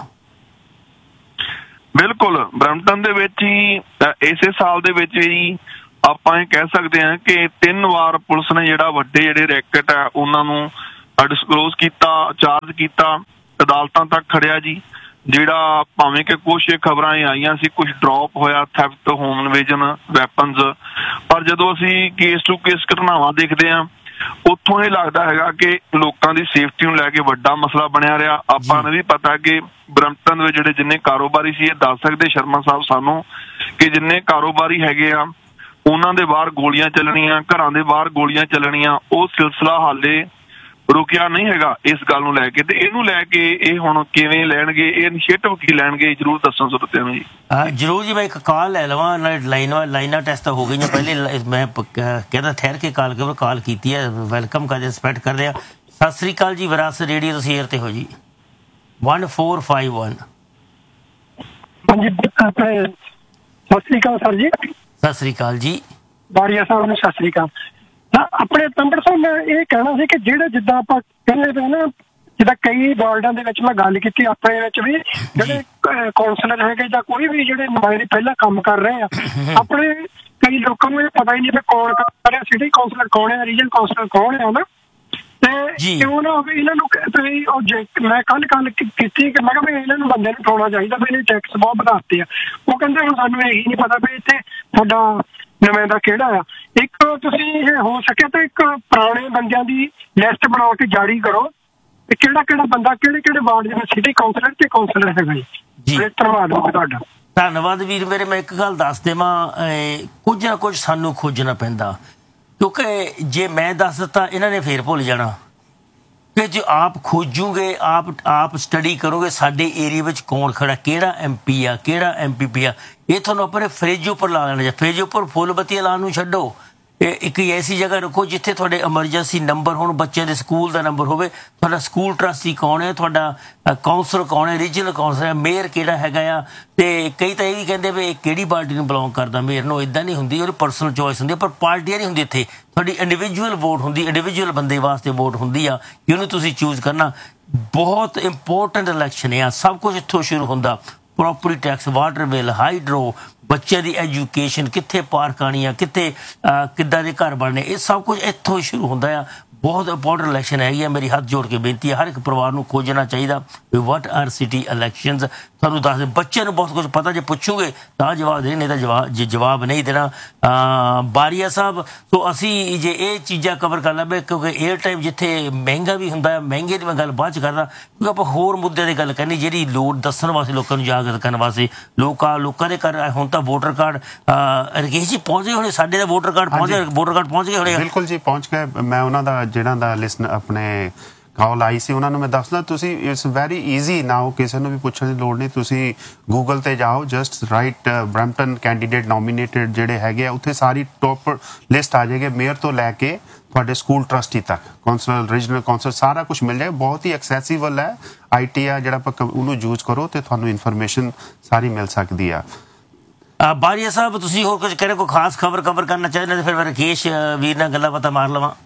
S6: ਬਿਲਕੁਲ, ਬਰੈਂਪਟਨ ਦੇ ਵਿੱਚ ਹੀ ਇਸੇ ਸਾਲ ਦੇ ਵਿੱਚ ਹੀ ਆਪਾਂ ਇਹ ਕਹਿ ਸਕਦੇ ਹਾਂ ਕਿ 3 ਵਾਰ ਪੁਲਿਸ ਨੇ ਜਿਹੜਾ ਵੱਡੇ ਜਿਹੜੇ ਰੈਕਟ ਹੈ ਉਹਨਾਂ ਨੂੰ ਡਿਸਕਲੋਜ਼ ਕੀਤਾ, ਚਾਰਜ ਕੀਤਾ, ਅਦਾਲਤਾਂ ਤੱਕ ਖੜਿਆ ਜੀ। ਜਿਹੜਾ ਭਾਵੇਂ ਕਿ ਕੁਛ ਖਬਰਾਂ ਆਈਆਂ ਸੀ, ਕੁਛ ਡ੍ਰੌਪ ਹੋਇਆ, ਥੈਫਟ, ਹੋਮ ਇਨਵੇਜਨ, ਵੈਪਨਸ, ਪਰ ਜਦੋਂ ਅਸੀਂ ਕੇਸ ਟੂ ਕੇਸ ਘਟਨਾਵਾਂ ਦੇਖਦੇ ਹਾਂ ਉੱਥੋਂ ਇਹ ਲੱਗਦਾ ਹੈਗਾ ਕਿ ਲੋਕਾਂ ਦੀ ਸੇਫਟੀ ਨੂੰ ਲੈ ਕੇ ਵੱਡਾ ਮਸਲਾ ਬਣਿਆ ਰਿਹਾ। ਆਪਾਂ ਨੂੰ ਵੀ ਪਤਾ ਕਿ ਬਰੈਂਪਟਨ ਦੇ ਵਿੱਚ ਜਿਹੜੇ ਜਿੰਨੇ ਕਾਰੋਬਾਰੀ ਸੀ, ਇਹ ਦੱਸ ਸਕਦੇ ਸ਼ਰਮਾ ਸਾਹਿਬ ਸਾਨੂੰ ਕਿ ਜਿੰਨੇ ਕਾਰੋਬਾਰੀ ਹੈਗੇ ਆ ਉਹਨਾਂ ਦੇ ਬਾਹਰ ਗੋਲੀਆਂ ਚੱਲਣੀਆਂ, ਘਰਾਂ ਦੇ ਬਾਹਰ ਗੋਲੀਆਂ ਚੱਲਣੀਆਂ, ਉਹ ਸਿਲਸਿਲਾ ਹਾਲੇ ਰੁਕਿਆ ਨਹੀਂ ਹੈਗਾ ਇਸ ਗੱਲ ਨੂੰ ਲੈ ਕੇ। ਤੇ ਇਹਨੂੰ ਲੈ ਕੇ ਇਹ ਹੁਣ ਕਿਵੇਂ ਲੈਣਗੇ, ਇਹ ਇਨੀਸ਼ੀਏਟਿਵ ਕੀ ਲੈਣਗੇ, ਜਰੂਰ ਦੱਸਣ ਸਰੋਤਿਆਂ ਨੂੰ ਜੀ।
S5: ਜਰੂਰ ਜੀ, ਮੈਂ ਇੱਕ ਕਾਲ ਲੈ ਲਵਾਂ, ਲਾਈਨਾਂ ਟੈਸਟ ਹੋ ਗਈਆਂ ਪਹਿਲੇ, ਮੈਂ ਕਹਿੰਦਾ ਠਹਿਰ ਕੇ ਕਾਲ ਕੀਤੀ ਹੈ, ਵੈਲਕਮ ਕਰਦੇ, ਰਿਸਪੈਕਟ ਕਰਦੇ ਆ। ਸਤਿ ਸ੍ਰੀ ਅਕਾਲ ਜੀ, ਵਿਰਾਸਤ ਰੇਡੀਓ, ਤੁਸੀਂ ਏਅਰ ਤੇ ਹੋ ਜੀ। 1451
S8: ਹਾਂਜੀ, ਸਤਿ ਸ੍ਰੀ ਅਕਾਲ ਸਰ ਜੀ।
S5: ਸਤਿ ਸ੍ਰੀ ਅਕਾਲ ਜੀ।
S8: ਬਾਰੀਆ ਸਾਹਿਬ ਨੂੰ ਸਤਿ ਸ੍ਰੀ ਅਕਾਲ। ਆਪਣੇ ਤੰਬੜ ਸਾਹਿਬ, ਮੈਂ ਇਹ ਕਹਿਣਾ ਸੀ ਕਿ ਜਿਹੜੇ ਜਿੱਦਾਂ ਆਪਾਂ ਕਹਿੰਦੇ ਪਏ ਨਾ, ਜਿੱਦਾਂ ਕਈ ਵਾਰਡਾਂ ਦੇ ਵਿੱਚ ਮੈਂ ਗੱਲ ਕੀਤੀ ਆਪਣੇ ਵਿੱਚ ਵੀ, ਜਿਹੜੇ ਕੌਂਸਲਰ ਹੈਗੇ ਜਾਂ ਕੋਈ ਵੀ ਜਿਹੜੇ ਨੁਮਾਇੰਦੇ ਪਹਿਲਾਂ ਕੰਮ ਕਰ ਰਹੇ ਆ, ਆਪਣੇ ਕਈ ਲੋਕਾਂ ਨੂੰ ਇਹ ਪਤਾ ਹੀ ਨਹੀਂ ਵੀ ਕੌਣ ਕਰ ਰਿਹਾ, ਸਿਟੀ ਕੌਂਸਲਰ ਕੌਣ ਹੈ, ਰੀਜਨ ਕੌਂਸਲਰ ਕੌਣ ਹੈ ਨਾ। ਤੇ ਕਿਉਂ ਨਾ ਹੋਵੇ ਇਹਨਾਂ ਨੂੰ ਮੈਂ ਕੱਲ ਕੀਤੀ ਕਿ ਮੈਂ ਕਿਹਾ ਵੀ ਇਹਨਾਂ ਨੂੰ ਬੰਦੇ ਨੂੰ ਉਠਾਉਣਾ ਚਾਹੀਦਾ ਵੀ ਇਹਨੇ ਟੈਕਸ ਬਹੁਤ ਵਧਾਤੇ ਆ। ਉਹ ਕਹਿੰਦੇ ਹੁਣ ਸਾਨੂੰ ਇਹੀ ਨਹੀਂ ਪਤਾ ਵੀ ਇੱਥੇ ਸਾਡਾ ਨੁਮਾਇੰਦਾ ਕਿਹੜਾ ਆ। ਇੱਕ ਤੁਸੀਂ ਹੋ ਸਕੇ ਤਾਂ ਇੱਕ ਪੁਰਾਣੇ ਬੰਦਿਆਂ ਦੀ ਲਿਸਟ ਬਣਾ ਕੇ ਜਾਰੀ ਕਰੋ ਤੇ ਕਿਹੜਾ ਬੰਦਾ ਕਿਹੜੇ ਵਾਰਡ ਦੇ ਵਿੱਚ ਸਿਟੀ ਕੌਂਸਲਰ ਤੇ ਕੌਂਸਲਰ ਹੈਗਾ ਜੀ। ਧੰਨਵਾਦ ਤੁਹਾਡਾ।
S5: ਧੰਨਵਾਦ ਵੀਰ ਮੇਰੇ। ਮੈਂ ਇੱਕ ਗੱਲ ਦੱਸ ਦੇਵਾਂ, ਕੁਝ ਨਾ ਕੁਝ ਸਾਨੂੰ ਖੋਜਣਾ ਪੈਂਦਾ, ਕਿਉਂਕਿ ਜੇ ਮੈਂ ਦੱਸ ਦਿੱਤਾ ਇਹਨਾਂ ਨੇ ਫੇਰ ਭੁੱਲ ਜਾਣਾ। ਕਿ ਜੇ ਆਪ ਖੋਜੂਗੇ, ਆਪ ਸਟੱਡੀ ਕਰੋਗੇ ਸਾਡੇ ਏਰੀਆ ਵਿੱਚ ਕੌਣ ਖੜਾ, ਕਿਹੜਾ MP ਆ, ਕਿਹੜਾ MPP ਆ, ਇਹ ਤੁਹਾਨੂੰ ਆਪਣੇ ਫਰਿੱਜ ਉੱਪਰ ਲਾ ਲੈਣਾ। ਫਰਿੱਜ ਉੱਪਰ ਫੁੱਲ ਬੱਤੀਆਂ ਲਾਉਣ ਨੂੰ ਛੱਡੋ, ਇੱਕ ਐਸੀ ਜਗ੍ਹਾ ਰੱਖੋ ਜਿੱਥੇ ਤੁਹਾਡੇ ਐਮਰਜੈਂਸੀ ਨੰਬਰ ਹੋਣ, ਬੱਚਿਆਂ ਦੇ ਸਕੂਲ ਦਾ ਨੰਬਰ ਹੋਵੇ, ਤੁਹਾਡਾ ਸਕੂਲ ਟਰਸਟੀ ਕੌਣ ਹੈ, ਤੁਹਾਡਾ ਕਾਉਂਸਲਰ ਕੌਣ ਹੈ, ਰੀਜਨਲ ਕਾਉਂਸਲਰ ਹੈ, ਮੇਅਰ ਕਿਹੜਾ ਹੈਗਾ ਆ। ਤੇ ਕਈ ਤਾਂ ਇਹ ਵੀ ਕਹਿੰਦੇ ਵੀ ਕਿਹੜੀ ਪਾਰਟੀ ਨੂੰ ਬਿਲੋਂਗ ਕਰਦਾ ਮੇਅਰ ਨੂੰ, ਇਦਾਂ ਨਹੀਂ ਹੁੰਦੀ, ਉਹਦੀ ਪਰਸਨਲ ਚੋਇਸ ਹੁੰਦੀ, ਪਰ ਪਾਰਟੀਆਂ ਨਹੀਂ ਹੁੰਦੀ ਇੱਥੇ, ਤੁਹਾਡੀ ਇੰਡੀਵਿਜੂਅਲ ਵੋਟ ਹੁੰਦੀ, ਇੰਡੀਵਿਜੂਅਲ ਬੰਦੇ ਵਾਸਤੇ ਵੋਟ ਹੁੰਦੀ ਆ ਕਿ ਉਹਨੂੰ ਤੁਸੀਂ ਚੂਜ਼ ਕਰਨਾ। ਬਹੁਤ ਇੰਪੋਰਟੈਂਟ ਇਲੈਕਸ਼ਨ ਆ, ਸਭ ਕੁਝ ਇੱਥੋਂ ਸ਼ੁਰੂ ਹੁੰਦਾ। Property tax, water bill, hydro, ਬੱਚਿਆਂ ਦੀ ਐਜੂਕੇਸ਼ਨ, ਕਿੱਥੇ ਪਾਰਕ ਆਉਣੀ ਆ, ਕਿੱਥੇ ਕਿੱਦਾਂ ਦੇ ਘਰ ਬਣਨੇ, ਇਹ ਸਭ ਕੁਝ ਇੱਥੋਂ ਸ਼ੁਰੂ ਹੁੰਦਾ ਆ। ਬਹੁਤ ਇੰਪੋਰਟੈਂਟ ਇਲੈਕਸ਼ਨ ਹੈਗੀ ਆ। ਮੇਰੀ ਹੱਥ ਜੋੜ ਕੇ ਬੇਨਤੀ ਹੈ, ਹਰ ਇੱਕ ਪਰਿਵਾਰ ਨੂੰ ਖੋਜਣਾ ਚਾਹੀਦਾ ਵੀ ਵਾਟ ਆਰ ਸਿਟੀ ਇਲੈਕਸ਼ਨਸ। ਤੁਹਾਨੂੰ ਦੱਸ ਦੇ, ਬੱਚਿਆਂ ਨੂੰ ਬਹੁਤ ਕੁਝ ਪਤਾ, ਜੇ ਪੁੱਛੋਗੇ ਤਾਂ ਜਵਾਬ ਦੇਣੇ, ਨਹੀਂ ਤਾਂ ਜਵਾਬ ਨਹੀਂ ਦੇਣਾ। ਬਾਰੀਆ ਸਾਹਿਬ, ਸੋ ਅਸੀਂ ਜੇ ਇਹ ਚੀਜ਼ਾਂ ਕਵਰ ਕਰ ਲਵਾਂਗੇ, ਕਿਉਂਕਿ ਏਅਰ ਟਾਈਮ ਜਿੱਥੇ ਮਹਿੰਗਾ ਵੀ ਹੁੰਦਾ, ਮਹਿੰਗੇ ਦੀ ਮੈਂ ਗੱਲ ਬਾਅਦ 'ਚ ਕਰਦਾ, ਕਿਉਂਕਿ ਆਪਾਂ ਹੋਰ ਮੁੱਦਿਆਂ ਦੀ ਗੱਲ ਕਰਨੀ ਜਿਹੜੀ ਲੋੜ ਦੱਸਣ ਵਾਸਤੇ, ਲੋਕਾਂ ਨੂੰ ਜਾਗਰਤ ਕਰਨ ਵਾਸਤੇ। ਲੋਕਾਂ ਦੇ ਘਰ ਹੁਣ ਤਾਂ ਵੋਟਰ ਕਾਰਡ ਰਕੇਸ਼ ਜੀ ਪਹੁੰਚ ਗਏ ਹੋਣੇ, ਸਾਡੇ ਦਾ ਵੋਟਰ ਕਾਰਡ ਪਹੁੰਚ ਗਏ ਹੋਣੇ।
S7: ਬਿਲਕੁਲ ਜੀ, ਪਹੁੰਚ ਗਏ। ਮੈਂ ਉਹਨਾਂ ਦਾ ਜਿਹੜਾ ਦਾ ਲਿਸਟ ਆਪਣੇ ਕਾਲ ਆਈ ਸੀ ਉਹਨਾਂ ਨੂੰ ਮੈਂ ਦੱਸਦਾ, ਤੁਸੀਂ ਇਟਸ ਵੈਰੀ ਈਜ਼ੀ ਨਾਓ, ਕਿਸੇ ਨੂੰ ਵੀ ਪੁੱਛਣ ਦੀ ਲੋੜ ਨਹੀਂ। ਤੁਸੀਂ ਗੂਗਲ ਤੇ ਜਾਓ, just right Brampton candidate nominated ਜਿਹੜੇ ਹੈਗੇ ਆ, ਉੱਥੇ ਸਾਰੀ ਟੌਪ ਲਿਸਟ ਆ ਜਾਏਗੀ, ਮੇਅਰ ਤੋਂ ਲੈ ਕੇ ਤੁਹਾਡੇ ਸਕੂਲ ਟਰਸਟੀ ਤੱਕ, ਕੌਂਸਲਰ, ਰੀਜਨਲ ਕੌਂਸਲਰ, ਸਾਰਾ ਕੁਝ ਮਿਲ ਜਾਏਗਾ। ਬਹੁਤ ਹੀ ਐਕਸੈਸਿਬਲ ਹੈ। IT ਆ ਜਿਹੜਾ ਆਪਾਂ ਉਹਨੂੰ ਯੂਜ਼ ਕਰੋ ਤੇ ਤੁਹਾਨੂੰ ਇਨਫੋਰਮੇਸ਼ਨ ਸਾਰੀ ਮਿਲ ਸਕਦੀ ਆ।
S5: ਬਾਰੀਆ ਸਾਹਿਬ ਤੁਸੀਂ ਹੋਰ ਕੁਝ ਕਰੇ, ਕੋਈ ਖਾਸ ਖਬਰ ਕਵਰ ਕਰਨਾ ਚਾਹੁੰਦੇ ਤਾਂ ਫਿਰ ਮੈਂ ਰਕੇਸ਼ ਵੀਰ ਨਾਲ ਗੱਲਾਂ ਬਾਤਾਂ ਮਾਰ ਲਵਾਂ।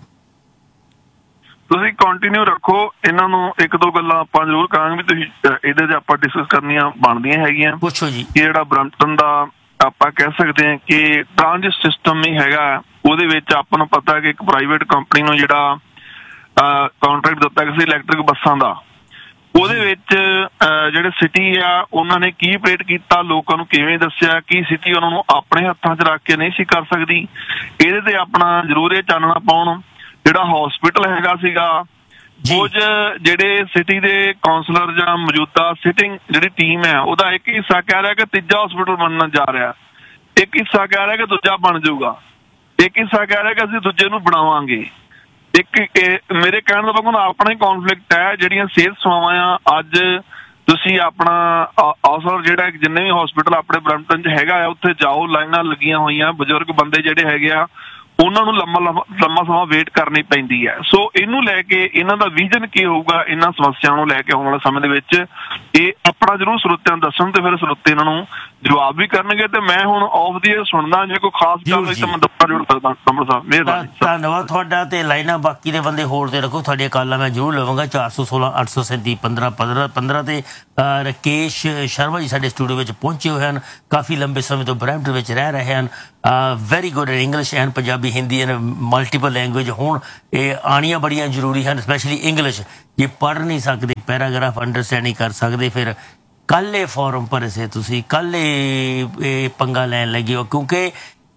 S6: ਤੁਸੀਂ ਕੰਟੀਨਿਊ ਰੱਖੋ, ਇਹਨਾਂ ਨੂੰ ਇੱਕ ਦੋ ਗੱਲਾਂ ਆਪਾਂ ਜ਼ਰੂਰ ਕਰਾਂਗੇ ਵੀ ਤੁਸੀਂ ਇਹਦੇ 'ਚ ਆਪਾਂ ਡਿਸਕਸ ਕਰਨੀਆਂ ਬਣਦੀਆਂ ਹੈਗੀਆਂ।
S5: ਪੁੱਛੋ ਜੀ।
S6: ਕਿ ਜਿਹੜਾ ਬਰੰਪਟਨ ਦਾ ਆਪਾਂ ਕਹਿ ਸਕਦੇ ਹਾਂ ਕਿ ਟ੍ਰਾਂਜਿਟ ਸਿਸਟਮ ਨਹੀਂ ਹੈਗਾ, ਉਹਦੇ ਵਿੱਚ ਆਪਾਂ ਨੂੰ ਪਤਾ ਕਿ ਇੱਕ ਪ੍ਰਾਈਵੇਟ ਕੰਪਨੀ ਨੂੰ ਜਿਹੜਾ ਕੰਟਰੈਕਟ ਦਿੱਤਾ ਕਿਸੇ ਇਲੈਕਟ੍ਰਿਕ ਬੱਸਾਂ ਦਾ, ਉਹਦੇ ਵਿੱਚ ਜਿਹੜੇ ਸਿਟੀ ਆ ਉਹਨਾਂ ਨੇ ਕੀ ਆਪਰੇਟ ਕੀਤਾ, ਲੋਕਾਂ ਨੂੰ ਕਿਵੇਂ ਦੱਸਿਆ ਕਿ ਸਿਟੀ ਉਹਨਾਂ ਨੂੰ ਆਪਣੇ ਹੱਥਾਂ 'ਚ ਰੱਖ ਕੇ ਨਹੀਂ ਸੀ ਕਰ ਸਕਦੀ। ਇਹਦੇ ਤੇ ਆਪਣਾ ਜ਼ਰੂਰ ਇਹ ਚਾਨਣਾ ਪਾਉਣ। ਜਿਹੜਾ ਹਸਪੀਟਲ ਹੈਗਾ ਸੀਗਾ, ਕੁਝ ਜਿਹੜੇ ਸਿਟੀ ਦੇ ਕਾਉਂਸਲਰ ਜਾਂ ਮੌਜੂਦਾ ਸਿਟਿੰਗ ਜਿਹੜੀ ਟੀਮ ਹੈ ਉਹਦਾ ਇੱਕ ਹਿੱਸਾ ਕਹਿ ਰਿਹਾ ਕਿ ਤੀਜਾ ਹਸਪੀਟਲ ਬਣਨ ਜਾ ਰਿਹਾ, ਇੱਕ ਹਿੱਸਾ ਕਹਿ ਰਿਹਾ ਕਿ ਦੂਜਾ ਬਣ ਜਾਊਗਾ, ਇੱਕ ਹਿੱਸਾ ਕਹਿ ਰਿਹਾ ਕਿ ਅਸੀਂ ਦੂਜੇ ਨੂੰ ਬਣਾਵਾਂਗੇ। ਇੱਕ ਮੇਰੇ ਕਹਿਣ ਦਾ ਮਤਲਬ ਆਪਣਾ ਹੀ ਕੌਨਫਲਿਕਟ ਹੈ। ਜਿਹੜੀਆਂ ਸਿਹਤ ਸੇਵਾਵਾਂ ਆ, ਅੱਜ ਤੁਸੀਂ ਆਪਣਾ ਔਸਰ ਜਿਹੜਾ ਜਿੰਨੇ ਵੀ ਹਸਪੀਟਲ ਆਪਣੇ ਬਰੰਪਟਨ 'ਚ ਹੈਗਾ ਆ ਉੱਥੇ ਜਾਓ, ਲਾਈਨਾਂ ਲੱਗੀਆਂ ਹੋਈਆਂ, ਬਜ਼ੁਰਗ ਬੰਦੇ ਜਿਹੜੇ ਹੈਗੇ ਆ ਉਹਨਾਂ ਨੂੰ ਲੰਮਾ ਸਮਾਂ ਵੇਟ ਕਰਨੀ ਪੈਂਦੀ ਹੈ। ਸੋ ਇਹਨੂੰ ਲੈ ਕੇ ਇਹਨਾਂ ਦਾ ਵਿਜ਼ਨ ਕੀ ਹੋਊਗਾ, ਇਹਨਾਂ ਸਮੱਸਿਆਵਾਂ ਨੂੰ ਲੈ ਕੇ ਆਉਣ ਵਾਲੇ ਸਮੇਂ ਦੇ ਵਿੱਚ ਇਹ ਆਪਣਾ ਜ਼ਰੂਰ ਸਰੋਤਿਆਂ ਨੂੰ ਦੱਸਣ ਤੇ ਫਿਰ ਸਰੋਤੇ ਇਹਨਾਂ ਨੂੰ ਜਵਾਬ ਵੀ ਕਰਨਗੇ। ਤੇ ਮੈਂ ਹੁਣ ਆਫ ਦੀ ਸੁਣਦਾ, ਜੇ ਕੋਈ ਖਾਸ ਗੱਲ ਹੋਈ ਤਾਂ ਮੈਂ ਦੁਬਾਰਾ ਜੁੜ ਸਕਦਾ। ਕਮਲ ਸਾਹਿਬ ਮਿਹਰਬਾਨੀ।
S5: ਧੰਨਵਾਦ ਤੁਹਾਡਾ। ਤੇ ਲਾਈਨਾਂ ਬਾਕੀ ਦੇ ਬੰਦੇ ਹੋਲਡ ਤੇ ਰੱਖੋ, ਤੁਹਾਡੀਆਂ ਕਾਲਾਂ ਮੈਂ ਜ਼ਰੂਰ ਲਵਾਂਗਾ। 416 837 15 ਤੇ ਰਕੇਸ਼ ਸ਼ਰਮਾ ਜੀ ਸਾਡੇ ਸਟੂਡੀਓ ਵਿੱਚ ਪਹੁੰਚੇ ਹੋਏ ਹਨ। ਕਾਫੀ ਲੰਬੇ ਸਮੇਂ ਤੋਂ ਬਰੈਂਪਟਨ ਵਿੱਚ ਰਹਿ ਰਹੇ ਹਨ। Very good English and Punjabi, Hindi and multiple language ਹੁਣ ਇਹ ਆਉਣੀਆਂ ਬੜੀਆਂ ਜ਼ਰੂਰੀ ਹਨ, ਸਪੈਸ਼ਲੀ ਇੰਗਲਿਸ਼। ਜੇ ਪੜ੍ਹ ਨਹੀਂ ਸਕਦੇ, ਪੈਰਾਗ੍ਰਾਫ ਅੰਡਰਸਟੈਂਡ ਨਹੀਂ ਕਰ ਸਕਦੇ, ਫਿਰ ਕੱਲ੍ਹ ਇਹ ਫਾਰਮ ਭਰੇ ਸੇ ਤੁਸੀਂ, ਕੱਲ੍ਹ ਇਹ ਪੰਗਾ ਲੈਣ ਲੱਗੇ ਹੋ। ਕਿਉਂਕਿ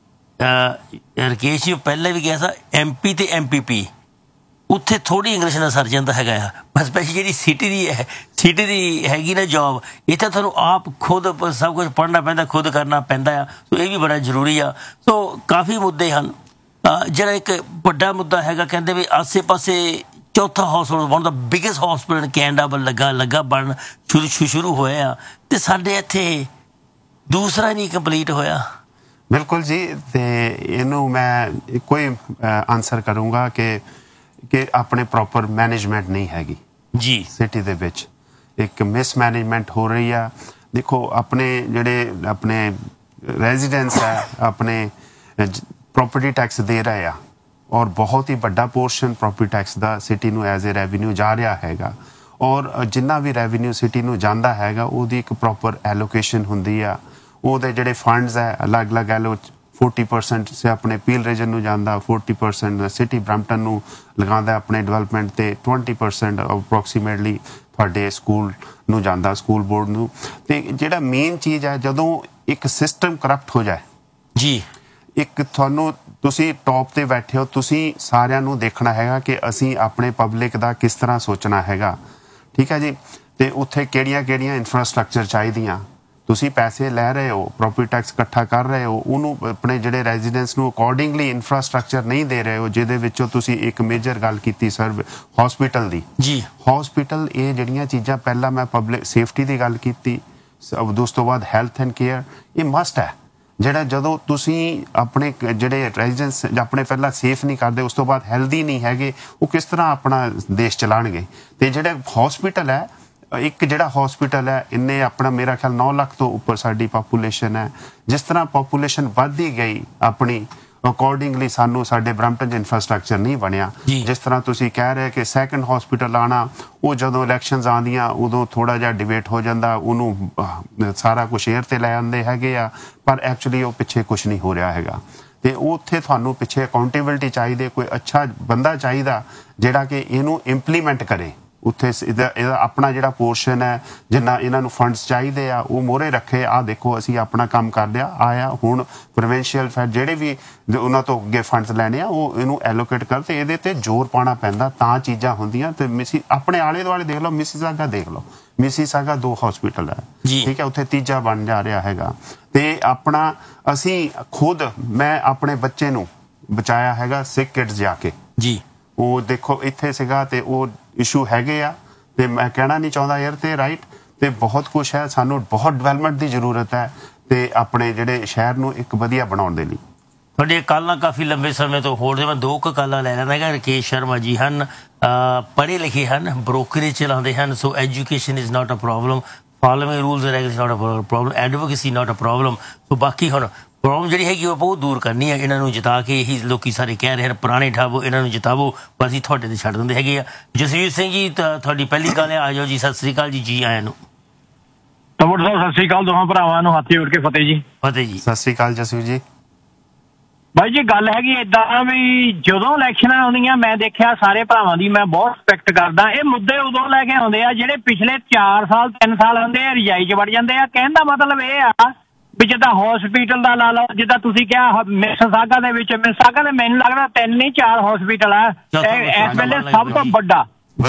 S5: ਰਕੇਸ਼ ਜੀ ਪਹਿਲਾਂ ਵੀ ਕਿਹਾ ਸੀ MP ਤੇ MPP ਉੱਥੇ ਥੋੜ੍ਹੀ ਇੰਗਲਿਸ਼ ਨਾਲ ਸਰ ਜਾਂਦਾ ਹੈਗਾ ਆ, ਬਸ ਸਪੈਸ਼ਲੀ ਜਿਹੜੀ ਸਿਟੀ ਦੀ ਹੈਗੀ ਨਾ ਜੋਬ, ਇੱਥੇ ਤੁਹਾਨੂੰ ਆਪ ਖੁਦ ਸਭ ਕੁਝ ਪੜ੍ਹਨਾ ਪੈਂਦਾ, ਖੁਦ ਕਰਨਾ ਪੈਂਦਾ ਆ। ਸੋ ਇਹ ਵੀ ਬੜਾ ਜ਼ਰੂਰੀ ਆ। ਸੋ ਕਾਫੀ ਮੁੱਦੇ ਹਨ। ਜਿਹੜਾ ਇੱਕ ਵੱਡਾ ਮੁੱਦਾ ਹੈਗਾ, ਕਹਿੰਦੇ ਵੀ ਆਸੇ ਪਾਸੇ ਚੌਥਾ ਹਸਪੀਟਲ ਵਨ ਦਾ ਬਿਗੇਸਟ ਹਸਪੀਟਲ ਕੈਨੇਡਾ ਵੱਲ ਲੱਗਾ ਬਣਨ ਸ਼ੁਰੂ ਹੋਇਆ, ਤੇ ਸਾਡੇ ਇੱਥੇ ਦੂਸਰਾ ਨਹੀਂ ਕੰਪਲੀਟ ਹੋਇਆ।
S7: ਬਿਲਕੁਲ ਜੀ, ਤੇ ਇਹਨੂੰ ਮੈਂ ਇੱਕੋ ਹੀ ਆਨਸਰ ਕਰੂੰਗਾ ਕਿ ਆਪਣੇ ਪ੍ਰੋਪਰ ਮੈਨੇਜਮੈਂਟ ਨਹੀਂ ਹੈਗੀ
S5: ਜੀ। ਸਿਟੀ
S7: ਦੇ ਵਿੱਚ ਇੱਕ ਮਿਸਮੈਨੇਜਮੈਂਟ ਹੋ ਰਹੀ ਆ। ਦੇਖੋ ਆਪਣੇ ਜਿਹੜੇ ਆਪਣੇ ਰੈਜ਼ੀਡੈਂਟਸ ਹੈ ਆਪਣੇ ਪ੍ਰੋਪਰਟੀ ਟੈਕਸ ਦੇ ਰਹੇ ਆ, ਔਰ ਬਹੁਤ ਹੀ ਵੱਡਾ ਪੋਰਸ਼ਨ ਪ੍ਰੋਪਰਟੀ ਟੈਕਸ ਦਾ ਸਿਟੀ ਨੂੰ ਐਜ਼ ਏ ਰੈਵਨਿਊ ਜਾ ਰਿਹਾ ਹੈਗਾ। ਔਰ ਜਿੰਨਾ ਵੀ ਰੈਵਨਿਊ ਸਿਟੀ ਨੂੰ ਜਾਂਦਾ ਹੈਗਾ ਉਹਦੀ ਇੱਕ ਪ੍ਰੋਪਰ ਐਲੋਕੇਸ਼ਨ ਹੁੰਦੀ ਆ। ਉਹਦੇ ਜਿਹੜੇ ਫੰਡਸ ਹੈ ਅਲੱਗ-ਅਲੱਗ 40% ਸੇ ਆਪਣੇ ਪੀਲ ਰੀਜਨ ਨੂੰ ਜਾਂਦਾ, 40% ਸਿਟੀ ਬਰੰਪਟਨ ਨੂੰ ਲਗਾਉਂਦਾ ਆਪਣੇ ਡਿਵੈਲਪਮੈਂਟ ਤੇ, 20% ਅਪਰੋਕਸੀਮੇਟਲੀ ਤੁਹਾਡੇ ਸਕੂਲ ਨੂੰ ਜਾਂਦਾ, ਸਕੂਲ ਬੋਰਡ ਨੂੰ। ਤੇ ਜਿਹੜਾ ਮੇਨ ਚੀਜ਼ ਹੈ, ਜਦੋਂ ਇੱਕ ਸਿਸਟਮ ਕਰਪਟ ਹੋ ਜਾਏ ਜੀ, ਇੱਕ ਤੁਸੀਂ ਟੌਪ ਤੇ ਬੈਠੇ ਹੋ, ਤੁਸੀਂ ਸਾਰਿਆਂ ਨੂੰ ਦੇਖਣਾ ਹੈਗਾ ਕਿ ਅਸੀਂ ਆਪਣੇ ਪਬਲਿਕ ਦਾ ਕਿਸ ਤਰ੍ਹਾਂ ਸੋਚਣਾ ਹੈਗਾ, ਠੀਕ ਹੈ ਜੀ। ਤੇ ਉੱਥੇ ਕਿਹੜੀਆਂ ਇਨਫਰਾਸਟ੍ਰਕਚਰ ਚਾਹੀਦੀਆਂ, ਤੁਸੀਂ ਪੈਸੇ ਲੈ ਰਹੇ ਹੋ, ਪ੍ਰੋਪਰਟੀ ਟੈਕਸ ਇਕੱਠਾ ਕਰ ਰਹੇ ਹੋ, ਉਹਨੂੰ ਆਪਣੇ ਜਿਹੜੇ ਰੈਜ਼ੀਡੈਂਟਸ ਨੂੰ ਅਕੋਰਡਿੰਗਲੀ ਇਨਫਰਾਸਟ੍ਰਕਚਰ ਨਹੀਂ ਦੇ ਰਹੇ ਹੋ, ਜਿਹਦੇ ਵਿੱਚੋਂ ਤੁਸੀਂ ਇੱਕ ਮੇਜਰ ਗੱਲ ਕੀਤੀ ਸਰ ਹਸਪੀਟਲ ਦੀ ਜੀ। ਹਸਪੀਟਲ ਇਹ ਜਿਹੜੀਆਂ ਚੀਜ਼ਾਂ, ਪਹਿਲਾਂ ਮੈਂ ਪਬਲਿਕ ਸੇਫਟੀ ਦੀ ਗੱਲ ਕੀਤੀ, ਉਸ ਤੋਂ ਬਾਅਦ ਹੈਲਥ ਐਂਡ ਕੇਅਰ, ਇਹ ਮਸਟ ਹੈ। ਜਿਹੜਾ ਜਦੋਂ ਤੁਸੀਂ ਆਪਣੇ ਜਿਹੜੇ ਰੈਜ਼ੀਡੈਂਟਸ ਆਪਣੇ ਪਹਿਲਾਂ ਸੇਫ ਨਹੀਂ ਕਰਦੇ, ਉਸ ਤੋਂ ਬਾਅਦ ਹੈਲਦੀ ਨਹੀਂ ਹੈਗੇ, ਉਹ ਕਿਸ ਤਰ੍ਹਾਂ ਆਪਣਾ ਦੇਸ਼ ਚਲਾਉਣਗੇ। ਤੇ ਜਿਹੜੇ ਹਸਪੀਟਲ ਹੈ, ਇੱਕ ਜਿਹੜਾ ਹਸਪੀਟਲ ਹੈ, ਇਹਨੇ ਆਪਣਾ ਮੇਰਾ ਖਿਆਲ 9 ਲੱਖ ਤੋਂ ਉੱਪਰ ਸਾਡੀ ਪਾਪੂਲੇਸ਼ਨ ਹੈ। ਜਿਸ ਤਰ੍ਹਾਂ ਪਾਪੂਲੇਸ਼ਨ ਵੱਧਦੀ ਗਈ ਆਪਣੀ, ਅਕੋਰਡਿੰਗਲੀ ਸਾਨੂੰ ਸਾਡੇ ਬਰੰਪਟਨ 'ਚ ਇਨਫਰਾਸਟ੍ਰਕਚਰ ਨਹੀਂ ਬਣਿਆ। ਜਿਸ ਤਰ੍ਹਾਂ ਤੁਸੀਂ ਕਹਿ ਰਹੇ ਕਿ ਸੈਕੰਡ ਹਸਪੀਟਲ ਆਉਣਾ, ਉਹ ਜਦੋਂ ਇਲੈਕਸ਼ਨਸ ਆਉਂਦੀਆਂ ਉਦੋਂ ਥੋੜਾ ਜਿਹਾ ਡਿਬੇਟ ਹੋ ਜਾਂਦਾ, ਉਹਨੂੰ ਸਾਰਾ ਕੁਝ ਏਅਰ ਤੇ ਲੈ ਆਉਂਦੇ ਹੈਗੇ ਆ, ਪਰ ਐਕਚੁਅਲੀ ਉਹ ਪਿੱਛੇ ਕੁਝ ਨਹੀਂ ਹੋ ਰਿਹਾ ਹੈਗਾ। ਤੇ ਉੱਥੇ ਤੁਹਾਨੂੰ ਪਿੱਛੇ ਅਕਾਊਂਟੇਬਿਲਿਟੀ ਚਾਹੀਦੀ, ਕੋਈ ਅੱਛਾ ਬੰਦਾ ਚਾਹੀਦਾ ਜਿਹੜਾ ਕਿ ਇਹਨੂੰ ਇੰਪਲੀਮੈਂਟ ਕਰੇ। ਉੱਥੇ ਇਹਦਾ ਆਪਣਾ ਜਿਹੜਾ ਪੋਰਸ਼ਨ ਹੈ, ਜਿੰਨਾ ਇਹਨਾਂ ਨੂੰ ਫੰਡਸ ਚਾਹੀਦੇ ਆ, ਉਹ ਮੋਹਰੇ ਰੱਖੇ। ਆਹ ਦੇਖੋ ਅਸੀਂ ਆਪਣਾ ਕੰਮ ਕਰ ਲਿਆ, ਆਇਆ ਹੁਣ ਪ੍ਰੋਵਿੰਸ਼ੀਅਲ ਜਿਹੜੇ ਵੀ ਉਹਨਾਂ ਤੋਂ ਅੱਗੇ ਫੰਡਸ ਲੈਣੇ ਆ, ਉਹ ਇਹਨੂੰ ਐਲੋਕੇਟ ਕਰ, ਤੇ ਇਹਦੇ ਤੇ ਜ਼ੋਰ ਪਾਉਣਾ ਪੈਂਦਾ, ਤਾਂ ਚੀਜ਼ਾਂ ਹੁੰਦੀਆਂ। ਤੇ ਆਪਣੇ ਆਲੇ ਦੁਆਲੇ ਦੇਖ ਲਓ, ਮਿਸੀਸਾਗਾ ਦੇਖ ਲਓ, ਮਿਸੀਸਾਗਾ 2 ਹਸਪੀਟਲ ਹੈ, ਠੀਕ ਹੈ, ਉੱਥੇ ਤੀਜਾ ਬਣ ਜਾ ਰਿਹਾ ਹੈਗਾ। ਤੇ ਆਪਣਾ ਅਸੀਂ ਖੁਦ, ਮੈਂ ਆਪਣੇ ਬੱਚੇ ਨੂੰ ਬਚਾਇਆ ਹੈਗਾ ਸਿਕ ਕਿਡਸ ਜਾ ਕੇ ਜੀ। ਉਹ ਦੇਖੋ ਇੱਥੇ ਸੀਗਾ ਤੇ ਉਹ ਇਸ਼ੂ ਹੈਗੇ ਆ, ਤੇ ਮੈਂ ਕਹਿਣਾ ਨਹੀਂ ਚਾਹੁੰਦਾ ਯਾਰ, ਤੇ ਰਾਈਟ, ਤੇ ਬਹੁਤ ਕੁਛ ਹੈ, ਸਾਨੂੰ ਬਹੁਤ ਡਿਵੈਲਪਮੈਂਟ ਦੀ ਜ਼ਰੂਰਤ ਹੈ, ਤੇ ਆਪਣੇ ਜਿਹੜੇ ਸ਼ਹਿਰ ਨੂੰ ਇੱਕ ਵਧੀਆ ਬਣਾਉਣ ਦੇ ਲਈ।
S5: ਤੁਹਾਡੀਆਂ ਕਾਲਾਂ ਕਾਫੀ ਲੰਬੇ ਸਮੇਂ ਤੋਂ ਹੋਰ, ਮੈਂ 2 ਕਾਲਾਂ ਲੈ ਲੈਂਦਾ ਹੈਗਾ। ਰਕੇਸ਼ ਸ਼ਰਮਾ ਜੀ ਹਨ, ਪੜ੍ਹੇ ਲਿਖੇ ਹਨ, ਬ੍ਰੋਕਰੇਜ ਚਲਾਉਂਦੇ ਹਨ, ਸੋ education is not a problem following rules and regulations not a problem, advocacy not a problem. ਸੋ ਬਾਕੀ ਹੁਣ ਪ੍ਰੋਬਲਮ ਜਿਹੜੀ ਹੈਗੀ ਉਹ ਬਹੁਤ ਦੂਰ ਕਰਨੀ ਹੈ। ਇਹਨਾਂ ਨੂੰ ਜਿਤਾ ਕੇ ਇਹੀ ਲੋਕੀ ਸਾਰੇ ਕਹਿ ਰਹੇ ਹਨ ਪੁਰਾਣੇ ਠਾਵੋ, ਇਹਨਾਂ ਨੂੰ ਜਿਤਾਵੋ, ਪਰ ਅਸੀਂ ਤੁਹਾਡੇ ਤੇ ਛੱਡ ਦਿੰਦੇ ਹੈਗੇ ਆ। ਜਸਵੀਰ ਸਿੰਘ ਜੀ ਤੁਹਾਡੀ ਪਹਿਲੀ ਗੱਲ ਹੈ, ਆ ਜਾਓ ਜੀ। ਸਤਿ ਸ੍ਰੀ ਅਕਾਲ ਜੀ ਆਇਆਂ ਨੂੰ।
S9: ਤੰਬੜ ਸਾਹਿਬ ਸਤਿ ਸ੍ਰੀ ਅਕਾਲ, ਦੋਹਾਂ ਭਰਾਵਾਂ ਨੂੰ ਹੱਥ ਜੋੜ ਕੇ ਫਤਿਹ ਜੀ।
S5: ਫਤਿਹ ਜੀ।
S7: ਸਤਿ ਸ੍ਰੀ ਅਕਾਲ ਜਸਵੀਰ ਜੀ।
S9: ਬਾਈ ਜੀ ਗੱਲ ਹੈਗੀ ਏਦਾਂ ਵੀ ਜਦੋਂ ਇਲੈਕਸ਼ਨਾਂ ਆਉਂਦੀਆਂ ਮੈਂ ਦੇਖਿਆ ਸਾਰੇ ਭਰਾਵਾਂ ਦੀ ਮੈਂ ਬਹੁਤ ਰਿਸਪੈਕਟ ਕਰਦਾ। ਇਹ ਮੁੱਦੇ ਉਦੋਂ ਲੈ ਕੇ ਆਉਂਦੇ ਆ ਜਿਹੜੇ ਪਿਛਲੇ 4 ਸਾਲ 3 ਸਾਲ ਹੁੰਦੇ ਆ ਰਜਾਈ 'ਚ ਵੜ ਜਾਂਦੇ ਆ। ਕਹਿਣ ਦਾ ਮਤਲਬ ਇਹ ਆ ਵੀ ਜਿੱਦਾਂ ਹਸਪੀਟਲ ਦਾ ਲਾ ਲਓ, ਜਿੱਦਾਂ ਤੁਸੀਂ ਕਿਹਾ ਮਿਸਾਗਾ ਦੇ ਵਿੱਚ, ਮਿਸਾਗਾ ਦੇ ਮੈਨੂੰ ਲੱਗਦਾ 3 ਨਹੀਂ 4 ਹਸਪੀਟਲ ਆ ਇਸ ਵੇਲੇ ਸਭ ਤੋਂ ਵੱਡਾ।